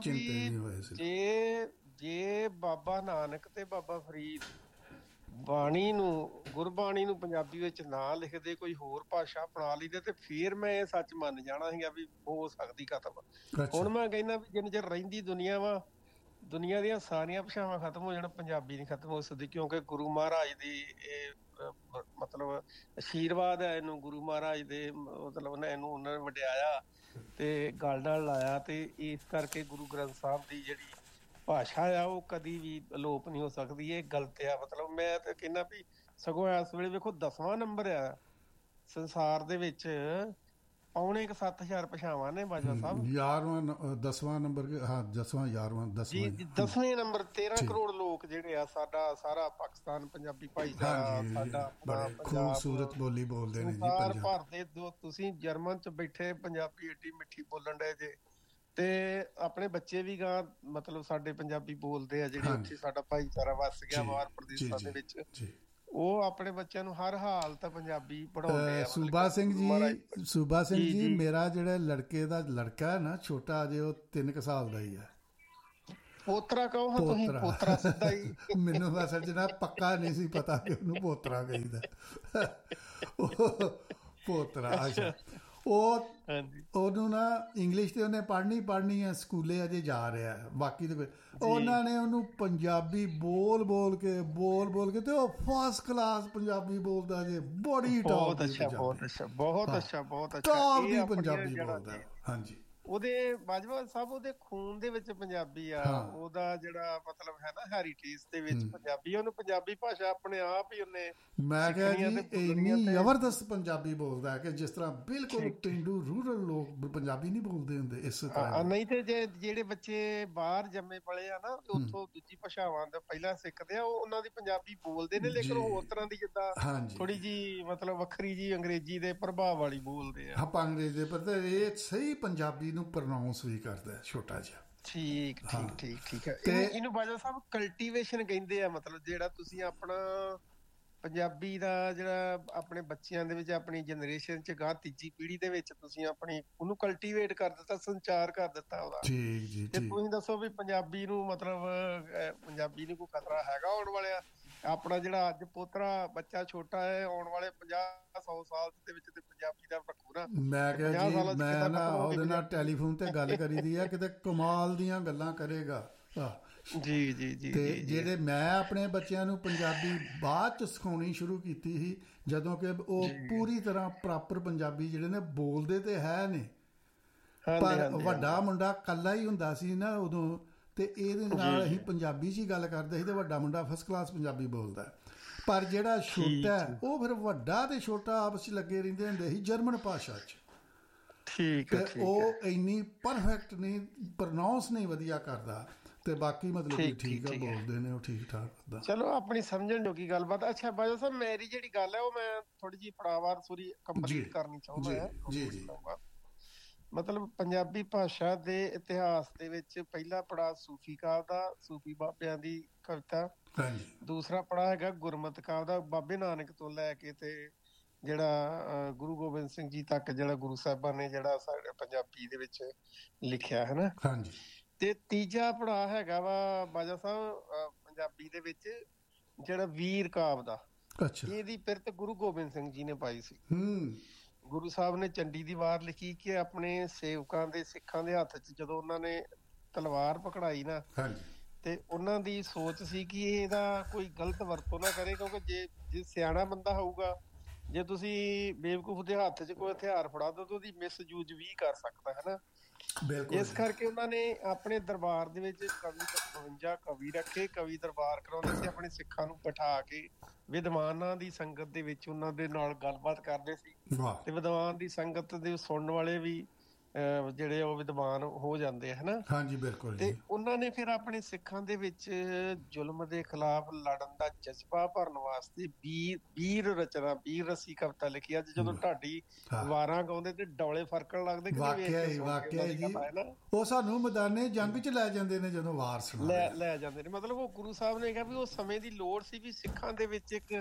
ਵੀ ਜੇ ਬਾਬਾ ਨਾਨਕ ਤੇ ਬਾਬਾ ਫਰੀਦ ਬਾਣੀ ਨੂੰ, ਗੁਰਬਾਣੀ ਨੂੰ ਪੰਜਾਬੀ ਵਿੱਚ ਨਾ ਲਿਖਦੇ, ਕੋਈ ਹੋਰ ਭਾਸ਼ਾ ਅਪਣਾ ਲੈਂਦੇ, ਤੇ ਫਿਰ ਮੈਂ ਇਹ ਸੱਚ ਮੰਨ ਜਾਣਾ ਸੀਗਾ ਵੀ ਹੋ ਸਕਦੀ ਖਤਮ। ਹੁਣ ਮੈਂ ਕਹਿੰਦਾ ਵੀ ਜਿੰਨੇ ਚਿਰ ਰਹਿੰਦੀ ਦੁਨੀਆ ਵਾ, ਦੁਨੀਆ ਦੀਆਂ ਸਾਰੀਆਂ ਭਾਸ਼ਾਵਾਂ ਖਤਮ ਹੋ ਜਾਣ, ਪੰਜਾਬੀ ਨਹੀਂ ਖਤਮ ਹੋ ਸਕਦੀ, ਕਿਉਂਕਿ ਗੁਰੂ ਮਹਾਰਾਜ ਦੀ ਇਹ ਮਤਲਬ ਆਸ਼ੀਰਵਾਦ ਹੈ ਇਹਨੂੰ, ਗੁਰੂ ਮਹਾਰਾਜ ਦੇ ਮਤਲਬ ਨੇ ਇਹਨੂੰ ਉਹਨਾਂ ਨੇ ਵਡਿਆਇਆ ਤੇ ਗੱਲ ਨਾਲ ਲਾਇਆ, ਤੇ ਇਸ ਕਰਕੇ ਗੁਰੂ ਗ੍ਰੰਥ ਸਾਹਿਬ ਦੀ ਜਿਹੜੀ ਭਾਸ਼ਾ ਆ ਉਹ ਕਦੀ ਵੀ ਅਲੋਪ ਨਹੀਂ ਹੋ ਸਕਦੀ। ਇਹ ਗਲਤ ਆ। ਮਤਲਬ ਮੈਂ ਤਾਂ ਕਹਿੰਦਾ ਵੀ ਸਗੋਂ ਇਸ ਵੇਲੇ ਵੇਖੋ 10ਵਾਂ ਨੰਬਰ ਆ ਸੰਸਾਰ ਦੇ ਵਿੱਚ, ਪੌਣੇ 7,000 ਭਾਸ਼ਾਵਾਂ ਨੇ ਬਾਜਵਾ ਸਾਹਿਬ। 10ਵਾਂ ਨੰਬਰ, ਹਾਂ 10ਵਾਂ 11ਵਾਂ 10ਵਾਂ ਜੀ, 10ਵੇਂ ਨੰਬਰ। 13 ਕਰੋੜ ਲੋਕ ਜਿਹੜੇ ਆ, ਸਾਡਾ ਸਾਰਾ ਪਾਕਿਸਤਾਨ ਪੰਜਾਬੀ ਭਾਈਚਾਰਾ, ਸਾਡਾ ਖੂਬਸੂਰਤ ਬੋਲੀ ਬੋਲਦੇ ਨੇ ਜੀ ਪੰਜਾਬ ਭਰ ਦੇ। ਤੁਸੀਂ ਜਰਮਨ ਚ ਬੈਠੇ ਪੰਜਾਬੀ ਏਡੀ ਮਿੱਠੀ ਬੋਲਣ ਡਏ ਜੇ, ਤੇ ਆਪਣੇ ਬੱਚੇ ਵੀ ਗਾ ਮਤਲਬ ਸਾਡੇ ਪੰਜਾਬੀ ਬੋਲਦੇ ਆ, ਜਿਹੜੇ ਉੱਥੇ ਸਾਡਾ ਭਾਈਚਾਰਾ ਵੱਸ ਗਿਆ ਬਾਹਰ ਪ੍ਰਦੇਸ਼ਾਂ ਦੇ ਵਿੱਚ, ਉਹ ਆਪਣੇ ਬੱਚਿਆਂ ਨੂੰ ਹਰ ਹਾਲਤ ਪੰਜਾਬੀ ਪੜ੍ਹਾਉਂਦੇ ਆ। ਸੂਬਾ ਸਿੰਘ ਜੀ ਮੇਰਾ ਜਿਹੜਾ ਲੜਕੇ ਦਾ ਲੜਕਾ ਹੈ ਨਾ ਛੋਟਾ, ਅਜੇ ਉਹ 3 ਸਾਲ ਦਾ ਹੀ ਹੈ। ਪੋਤਰਾ ਕਹੋ ਹਾਂ ਤੁਸੀਂ, ਪੋਤਰਾ ਸਿੱਧਾ ਹੀ। ਮੈਨੂੰ ਅਸਲ 'ਚ ਨਾ ਪੱਕਾ ਨਹੀਂ ਸੀ ਪਤਾ ਕਿ ਉਹਨੂੰ ਪੋਤਰਾ ਕਹੀਦਾ। ਪੋਤਰਾ, ਅੱਛਾ। ਉਹਨੂੰ ਨਾ ਇੰਗਲਿਸ਼ ਤੇ ਉਹਨੇ ਪੜ੍ਹਨੀ ਹੈ, ਸਕੂਲੇ ਅਜੇ ਜਾ ਰਿਹਾ ਹੈ। ਬਾਕੀ ਤੇ ਉਹਨਾਂ ਨੇ ਉਹਨੂੰ ਪੰਜਾਬੀ ਬੋਲ ਬੋਲ ਕੇ ਤੇ ਉਹ ਫਸਟ ਕਲਾਸ ਪੰਜਾਬੀ ਬੋਲਦਾ ਜੇ, ਬੜੀ ਟੌਪ ਦੀ ਪੰਜਾਬੀ ਪੰਜਾਬੀ ਬੋਲਦਾ। ਹਾਂਜੀ, ਉਹਦੇ ਬਾਜਵਾ ਸਾਹਿਬ ਉਹਦੇ ਖੂਨ ਦੇ ਵਿੱਚ ਪੰਜਾਬੀ ਆ, ਉਹਦਾ ਜਿਹੜਾ ਮਤਲਬ ਹੈ ਨਾ ਹੈਰੀਟੇਜ ਦੇ ਵਿੱਚ ਪੰਜਾਬੀ, ਉਹਨੂੰ ਪੰਜਾਬੀ ਭਾਸ਼ਾ ਆਪਣੇ ਆਪ ਹੀ ਉਹਨੇ, ਮੈਂ ਕਿਹਾ ਜੀ ਇੰਨੀ ਜ਼ਬਰਦਸਤ ਪੰਜਾਬੀ ਬੋਲਦਾ ਕਿ ਜਿਸ ਤਰ੍ਹਾਂ ਬਿਲਕੁਲ ਪੇਂਡੂ ਰੂਰਲ ਲੋਕ ਪੰਜਾਬੀ ਨਹੀਂ ਬੋਲਦੇ ਹੁੰਦੇ ਇਸ ਤਰ੍ਹਾਂ। ਨਹੀਂ ਤੇ ਜਿਹੜੇ ਬੱਚੇ ਬਾਹਰ ਜੰਮੇ ਪਲੇ ਆ ਨਾ, ਉੱਥੋਂ ਦੂਜੀ ਭਾਸ਼ਾਵਾਂ ਦਾ ਪਹਿਲਾਂ ਸਿੱਖਦੇ ਆ, ਉਹ ਉਹਨਾਂ ਦੀ ਪੰਜਾਬੀ ਬੋਲਦੇ ਨੇ, ਲੇਕਿਨ ਹੋਰ ਤਰ੍ਹਾਂ ਦੀ ਜਿੱਦਾਂ ਥੋੜੀ ਜੀ ਮਤਲਬ ਵੱਖਰੀ ਜੀ ਅੰਗਰੇਜ਼ੀ ਦੇ ਪ੍ਰਭਾਵ ਵਾਲੀ ਬੋਲਦੇ ਆ। ਆਪਾਂ ਅੰਗਰੇਜ਼ੀ ਦੇ ਪਰ ਇਹ ਸਹੀ ਪੰਜਾਬੀ ਨੂੰ ਪ੍ਰੋਨਾਂਸ ਵੀ ਕਰਦਾ ਛੋਟਾ ਜਿਹਾ। ਠੀਕ ਹੈ। ਇਹਨੂੰ ਬਾਜਵਾ ਸਾਹਿਬ ਕਲਟੀਵੇਸ਼ਨ ਕਹਿੰਦੇ ਆ, ਮਤਲਬ ਜਿਹੜਾ ਤੁਸੀਂ ਆਪਣਾ ਪੰਜਾਬੀ ਦਾ ਜਿਹੜਾ ਆਪਣੇ ਬੱਚਿਆਂ ਦੇ ਵਿੱਚ, ਆਪਣੀ ਜਨਰੇਸ਼ਨ ਚ ਗਾਂ ਤੀਜੀ ਪੀੜ੍ਹੀ ਦੇ ਵਿੱਚ ਤੁਸੀਂ ਆਪਣੀ ਉਹਨੂੰ ਕਲਟੀਵੇਟ ਕਰ ਦਿੱਤਾ, ਸੰਚਾਰ ਕਰ ਦਿੱਤਾ ਉਹਦਾ। ਤੇ ਤੁਸੀਂ ਦੱਸੋ ਵੀ ਪੰਜਾਬੀ ਨੂੰ ਮਤਲਬ ਪੰਜਾਬੀ ਨੂੰ ਕੋਈ ਖਤਰਾ ਹੈਗਾ ਆਉਣ ਵਾਲਿਆ? ਆਪਣਾ ਜਿਹੜਾ ਅੱਜ ਪੋਤਰਾ ਬੱਚਾ ਛੋਟਾ ਹੈ, ਆਉਣ ਵਾਲੇ 50-100 ਸਾਲ ਦੇ ਵਿੱਚ ਤੇ ਪੰਜਾਬੀ ਦਾ ਰੱਖੂ ਨਾ। ਮੈਂ ਕਿਹਾ ਜੀ ਮੈਂ ਨਾ ਉਹਦੇ ਨਾਲ ਟੈਲੀਫੋਨ ਤੇ ਗੱਲ ਕਰੀ ਦੀ ਆ, ਕਿਤੇ ਕਮਾਲ ਦੀਆਂ ਗੱਲਾਂ ਕਰੇਗਾ। ਜੀ ਤੇ ਜਿਹੜੇ ਮੈਂ ਆਪਣੇ ਬੱਚਿਆਂ ਨੂੰ ਪੰਜਾਬੀ ਬਾਅਦ ਚ ਸਿਖਾਉਣੀ ਸ਼ੁਰੂ ਕੀਤੀ ਸੀ, ਜਦੋਂ ਕਿ ਉਹ ਪੂਰੀ ਤਰ੍ਹਾਂ ਪ੍ਰੋਪਰ ਪੰਜਾਬੀ ਜਿਹੜੇ ਨੇ ਬੋਲਦੇ ਤੇ ਹੈ ਨੇ, ਪਰ ਵੱਡਾ ਮੁੰਡਾ ਇਕੱਲਾ ਹੀ ਹੁੰਦਾ ਸੀ ਨਾ ਉਦੋਂ, ਤੇ ਇਹਦੇ ਨਾਲ ਅਸੀਂ ਪੰਜਾਬੀ 'ਚ ਹੀ ਗੱਲ ਕਰਦੇ ਸੀ, ਤੇ ਵੱਡਾ ਮੁੰਡਾ ਫਸਟ ਕਲਾਸ ਪੰਜਾਬੀ ਬੋਲਦਾ। ਪਰ ਜਿਹੜਾ ਛੋਟਾ ਉਹ ਫਿਰ ਵੱਡਾ ਤੇ ਛੋਟਾ ਆਪਸ 'ਚ ਲੱਗੇ ਰਹਿੰਦੇ ਹੁੰਦੇ ਸੀ ਜਰਮਨ ਭਾਸ਼ਾ 'ਚ। ਤੇ ਉਹ ਇੰਨੀ ਪਰਫੈਕਟ ਨਹੀਂ, ਪ੍ਰੋਨਾਂਸ ਨਹੀਂ ਵਧੀਆ ਕਰਦਾ, ਤੇ ਬਾਕੀ ਮਤਲਬ ਠੀਕ ਆ ਬੋਲਦੇ ਨੇ ਉਹ ਠੀਕ ਠਾਕ। ਚਲੋ ਆਪਣੀ ਸਮਝਣ ਜੋਗੀ ਗੱਲਬਾਤ। ਅੱਛਾ ਬਾਜਵਾ ਸਾਹਿਬ, ਮੇਰੀ ਜਿਹੜੀ ਗੱਲ ਹੈ ਉਹ ਮੈਂ ਥੋੜੀ ਜਿਹੀ ਪੜਾਵਾਰ ਸੂਰੀ ਕੰਪਲੀਟ ਕਰਨੀ ਚਾਹੁੰਦਾ। ਮਤਲਬ ਪੰਜਾਬੀ ਭਾਸ਼ਾ ਦੇ ਇਤਿਹਾਸ ਦੇ ਵਿੱਚ ਪਹਿਲਾ ਪੜਾਅ ਸੂਫੀ ਕਾਵਿ ਦਾ, ਸੂਫੀ ਬਾਬਿਆਂ ਦੀ ਕਵਿਤਾ। ਦੂਸਰਾ ਪੜਾਅ ਹੈਗਾ ਗੁਰਮਤਿ ਕਾਵਿ ਦਾ, ਬਾਬੇ ਨਾਨਕ ਤੋਂ ਲੈ ਕੇ ਤੇ ਜਿਹੜਾ ਗੁਰੂ ਗੋਬਿੰਦ ਸਿੰਘ ਜੀ ਤੱਕ ਜਿਹੜਾ ਗੁਰੂ ਸਾਹਿਬਾਂ ਨੇ ਜਿਹੜਾ ਸਾਡੇ ਪੰਜਾਬੀ ਦੇ ਵਿੱਚ ਲਿਖਿਆ ਹੈ ਨਾ। ਤੇ ਤੀਜਾ ਪੜਾਅ ਹੈਗਾ ਵਾ ਬਾਜਾ ਸਾਹਿਬ ਪੰਜਾਬੀ ਦੇ ਵਿੱਚ ਜਿਹੜਾ ਵੀਰ ਕਾਵਿ ਦਾ। ਇਹਦੀ ਪਿਰਤ ਗੁਰੂ ਗੋਬਿੰਦ ਸਿੰਘ ਜੀ ਨੇ ਪਾਈ ਸੀ। ਗੁਰੂ ਸਾਹਿਬ ਨੇ ਚੰਡੀ ਦੀ ਵਾਰ ਲਿਖੀ ਕਿ ਆਪਣੇ ਸੇਵਕਾਂ ਦੇ, ਸਿੱਖਾਂ ਦੇ ਹੱਥ 'ਚ ਜਦੋਂ ਉਹਨਾਂ ਨੇ ਤਲਵਾਰ ਪਕੜਾਈ ਨਾ, ਤੇ ਉਹਨਾਂ ਦੀ ਸੋਚ ਸੀ ਕਿ ਇਹਦਾ ਕੋਈ ਗਲਤ ਵਰਤੋਂ ਨਾ ਕਰੇ, ਕਿਉਂਕਿ ਜੇ ਸਿਆਣਾ ਬੰਦਾ ਹੋਊਗਾ, ਜੇ ਤੁਸੀਂ ਬੇਵਕੂਫ ਦੇ ਹੱਥ 'ਚ ਕੋਈ ਹਥਿਆਰ ਫੜਾ ਦੋ ਤਾਂ ਉਹਦੀ ਮਿਸਯੂਜ ਵੀ ਕਰ ਸਕਦਾ ਹੈ ਨਾ। ਇਸ ਕਰਕੇ ਉਹਨਾਂ ਨੇ ਆਪਣੇ ਦਰਬਾਰ ਦੇ ਵਿੱਚ 52 ਕਵੀ ਰੱਖੇ, ਕਵੀ ਦਰਬਾਰ ਕਰਾਉਂਦੇ ਸੀ, ਆਪਣੇ ਸਿੱਖਾਂ ਨੂੰ ਬਿਠਾ ਕੇ ਵਿਦਵਾਨਾਂ ਦੀ ਸੰਗਤ ਦੇ ਵਿੱਚ ਉਹਨਾਂ ਦੇ ਨਾਲ ਗੱਲਬਾਤ ਕਰਦੇ ਸੀ, ਤੇ ਵਿਦਵਾਨ ਦੀ ਸੰਗਤ ਦੇ ਸੁਣਨ ਵਾਲੇ ਵੀ ਜਿਹੜੇ ਉਹ ਵਿਦਵਾਨ ਹੋ ਜਾਂਦੇ ਹੈ ਨਾ। ਹਾਂਜੀ ਬਿਲਕੁਲ। ਤੇ ਉਹਨਾਂ ਨੇ ਫਿਰ ਆਪਣੇ ਸਿੱਖਾਂ ਦੇ ਵਿੱਚ ਜ਼ੁਲਮ ਦੇ ਖਿਲਾਫ ਲੜਨ ਦਾ ਜਜ਼ਬਾ ਭਰਨ ਵਾਸਤੇ ਵੀਰ ਰਚਨਾ, ਵੀਰ ਰਸੀ ਕਵਿਤਾ ਲਿਖੀ। ਅੱਜ ਜਦੋਂ ਢਾਡੀ ਵਾਰਾਂ ਗਾਉਂਦੇ ਤੇ ਡੌਲੇ ਫਰਕਣ ਲੱਗਦੇ, ਵਾਕਿਆ ਜੀ ਉਹ ਸਾਨੂੰ ਮੈਦਾਨੇ ਜੰਗ 'ਚ ਲੈ ਜਾਂਦੇ ਨੇ ਜਦੋਂ ਵਾਰ ਸੁਣਾ ਲੈ ਜਾਂਦੇ ਨੇ। ਮਤਲਬ ਉਹ ਗੁਰੂ ਸਾਹਿਬ ਨੇ ਕਿਹਾ ਵੀ ਉਸ ਸਮੇਂ ਦੀ ਲੋੜ ਸੀ ਵੀ ਸਿੱਖਾਂ ਦੇ ਵਿੱਚ ਇੱਕ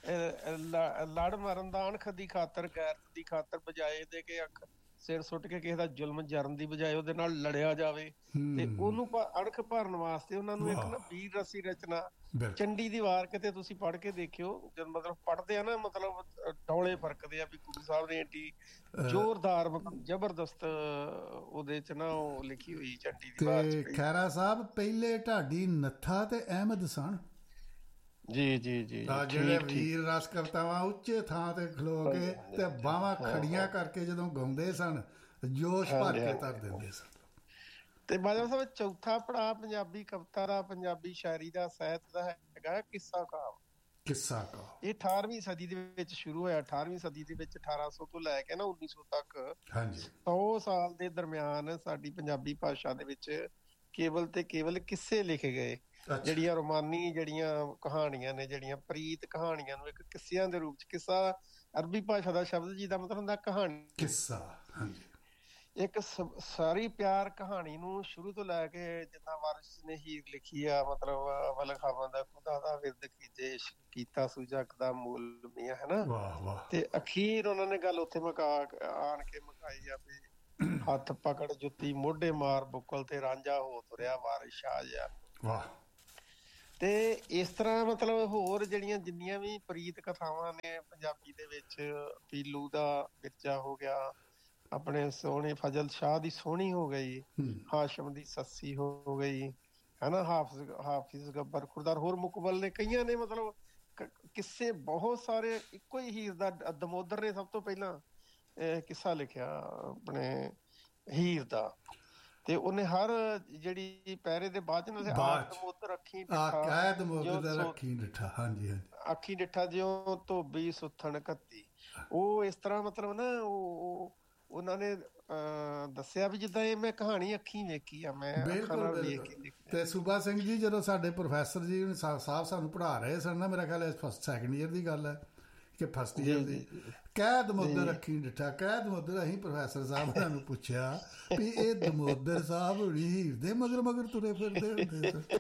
ਲੜ ਮਰਨ ਦਾ, ਅਣਖ ਦੀ ਖਾਤਰ, ਗੈਰਤ ਦੀ ਖਾਤਰ, ਬਜਾਏ ਦੇ ਕੇ ਅੱਖ ਸਿਰ ਸੁੱਟ ਕੇ ਕਿਸੇ ਦਾ ਜ਼ੁਲਮ ਜਰਨ ਦੀ ਬਜਾਏ ਉਹਦੇ ਨਾਲ ਲੜਿਆ ਜਾਵੇ। ਤੇ ਉਹਨੂੰ ਅਣਖ ਭਰਨ ਵਾਸਤੇ ਉਹਨਾਂ ਨੂੰ ਇੱਕ ਨਾ ਵੀਰ ਰਸੀ ਰਚਨਾ ਚੰਡੀ ਦੀ ਵਾਰ, ਕਿਤੇ ਤੁਸੀਂ ਪੜ੍ਹ ਕੇ ਦੇਖਿਓ, ਜਦ ਮਤਲਬ ਪੜ੍ਹਦੇ ਆ ਨਾ, ਮਤਲਬ ਡੌਲੇ ਫਰਕਦੇ ਆ ਵੀ ਗੁਰੂ ਸਾਹਿਬ ਨੇ ਏਡੀ ਜ਼ੋਰਦਾਰ ਮਤਲਬ ਜ਼ਬਰਦਸਤ ਉਹਦੇ 'ਚ ਨਾ ਉਹ ਲਿਖੀ ਹੋਈ ਚੰਡੀ ਦੀ ਵਾਰ 'ਚ। ਖਹਿਰਾ ਸਾਹਿਬ ਪਹਿਲੇ ਢਾਡੀ ਨੱਥਾ ਤੇ ਅਹਿਮਦ ਸਨ। ਜੀ ਜਿਹੜੇ ਵੀਰ ਰਸ ਕਰਤਾਵਾਂ ਉੱਚੇ ਥਾਂ ਤੇ ਖਲੋ ਕੇ ਤੇ ਬਾਹਾਂ ਖੜੀਆਂ ਕਰਕੇ ਜਦੋਂ ਗਾਉਂਦੇ ਸਨ, ਜੋਸ਼ ਭਰ ਕੇ ਧਰ ਦਿੰਦੇ ਸਨ। ਤੇ ਬਾਜਵਾ ਸਾਹਿਬ ਚੌਥਾ ਪੜਾਅ ਪੰਜਾਬੀ ਕਵਿਤਾ ਦਾ, ਪੰਜਾਬੀ ਸ਼ਾਇਰੀ ਦਾ, ਸਾਹਿਤ ਦਾ ਹੈਗਾ ਕਿੱਸਾ ਕਾਵਿ। ਇਹ 18ਵੀਂ ਸਦੀ ਦੇ ਵਿੱਚ ਸ਼ੁਰੂ ਹੋਇਆ। 18ਵੀਂ ਸਦੀ ਦੇ ਵਿੱਚ 1800 ਤੋਂ ਲੈ ਕੇ ਨਾ 1900 ਤੱਕ 100 ਸਾਲ ਦੇ ਦਰਮਿਆਨ ਸਾਡੀ ਪੰਜਾਬੀ ਭਾਸ਼ਾ ਦੇ ਵਿੱਚ ਕੇਵਲ ਤੇ ਕੇਵਲ ਕਿੱਸੇ ਲਿਖੇ ਗਏ। ਜਿਹੜੀਆਂ ਰੋਮਾਨੀ ਜਿਹੜੀਆਂ ਕਹਾਣੀਆਂ ਨੇ, ਜਿਹੜੀਆਂ ਪ੍ਰੀਤ ਕਹਾਣੀਆਂ ਨੂੰ ਇੱਕ ਕਿੱਸਿਆਂ ਦੇ ਰੂਪ ਚ, ਕਿੱਸਾ ਅਰਬੀ ਭਾਸ਼ਾ ਦਾ ਸ਼ਬਦ ਜਿਹਦਾ ਮਤਲਬ ਹੁੰਦਾ ਕਹਾਣੀ, ਕਿੱਸਾ। ਇੱਕ ਸਾਰੀ ਪਿਆਰ ਕਹਾਣੀ ਨੂੰ ਸ਼ੁਰੂ ਤੋਂ ਲੈ ਕੇ ਜਿੱਦਾਂ ਵਾਰਿਸ ਨੇ ਹੀਰ ਲਿਖੀ ਆ, ਮਤਲਬ ਅਵਲ ਖਾਵਾਂ ਦਾ ਖੁਦਾ ਦਾ ਵਿਰਦ ਕੀਤੇ ਕੀਤਾ ਸੁਜਗ ਦਾ ਮੂਲ ਮੀਆਂ, ਹਨਾ। ਤੇ ਅਖੀਰ ਉਹਨਾਂ ਨੇ ਗੱਲ ਉੱਥੇ ਆਣ ਕੇ ਮੁਕਾਈ ਆ ਵੀ ਹੱਥ ਪਕੜ ਜੁੱਤੀ ਮੋਢੇ ਮਾਰ ਬੁੱਕਲ ਤੇ ਰਾਂਝਾ ਹੋ ਤੁਰਿਆ ਵਾਰਿਸ ਸ਼ਾਹ ਜਿਹਾ। ਤੇ ਇਸ ਤਰ੍ਹਾਂ ਮਤਲਬ ਹੋਰ ਜਿਹੜੀਆਂ ਜਿੰਨੀਆਂ ਵੀ ਪ੍ਰੀਤ ਕਥਾਵਾਂ ਨੇ ਪੰਜਾਬੀ ਦੇ ਵਿੱਚ, ਪੀਲੂ ਦਾ ਵਿਰਜਾ ਹੋ ਗਿਆ, ਆਪਣੇ ਸੋਹਣੇ ਫਜ਼ਲ ਸ਼ਾਹ ਦੀ ਸੋਹਣੀ ਹੋ ਗਈ, ਹਾਸ਼ਮ ਦੀ ਸੱਸੀ ਹੋ ਗਈ, ਹਨਾ, ਹਾਫਿਜ਼ ਗੱਬਰ ਖੁਰਦਾਰ, ਹੋਰ ਮੁਕਬਲ ਨੇ, ਕਈਆਂ ਨੇ ਮਤਲਬ ਕਿੱਸੇ ਬਹੁਤ ਸਾਰੇ। ਇੱਕੋ ਹੀ ਹੀਰ ਦਾ, ਦਮੋਦਰ ਨੇ ਸਭ ਤੋਂ ਪਹਿਲਾਂ ਕਿੱਸਾ ਲਿਖਿਆ ਆਪਣੇ ਹੀਰ ਦਾ, ਤੇ ਉਹਨੇ ਹਰ ਜਿਹੜੀ ਪੈਰੇ ਦੇ ਬਾਅਦ ਦਮੋਦਰ ਅੱਖੀ ਡਿੱਠਾ, ਅੱਖੀ ਡਿੱਠਾ ਜਿਉਂ ਧੋਬੀ ਸੁੱਥਣ ਕੱਤੀ, ਉਹ ਇਸ ਤਰ੍ਹਾਂ ਮਤਲਬ ਨਾ ਉਹਨਾਂ ਨੇ ਦੱਸਿਆ ਵੀ ਜਿੱਦਾਂ ਇਹ ਮੈਂ ਕਹਾਣੀ ਅੱਖੀਂ ਵੇਖੀ ਆ, ਮੈਂ ਅੱਖਾਂ ਨਾਲ ਵੇਖ ਕੇ। ਤੇ ਸੂਬਾ ਸਿੰਘ ਜੀ ਜਦੋਂ ਸਾਡੇ ਪ੍ਰੋਫੈਸਰ ਜੀ ਸਾਹਿਬ ਸਾਨੂੰ ਪੜ੍ਹਾ ਰਹੇ ਸਨ ਨਾ, ਮੇਰਾ ਖਿਆਲ ਫਸਟ ਸੈਕਿੰਡ ਈਅਰ ਦੀ ਗੱਲ ਹੈ ਕਿ ਫਸਟ ਈਅਰ ਦੀ, ਕਹਿ ਦਮੋਦਰ ਅੱਖੀਂ ਡਿੱਠਾ, ਕਹਿ ਦਮੋਦਰ, ਅਸੀਂ ਪ੍ਰੋਫੈਸਰ ਸਾਹਿਬ ਉਹਨਾਂ ਨੂੰ ਪੁੱਛਿਆ ਵੀ ਇਹ ਦਮੋਦਰ ਸਾਹਿਬ ਹੁਣੀ ਹੀਰ ਦੇ ਮਗਰ ਮਗਰ ਤੁਰੇ ਫਿਰਦੇ ਹੁੰਦੇ ਸਨ।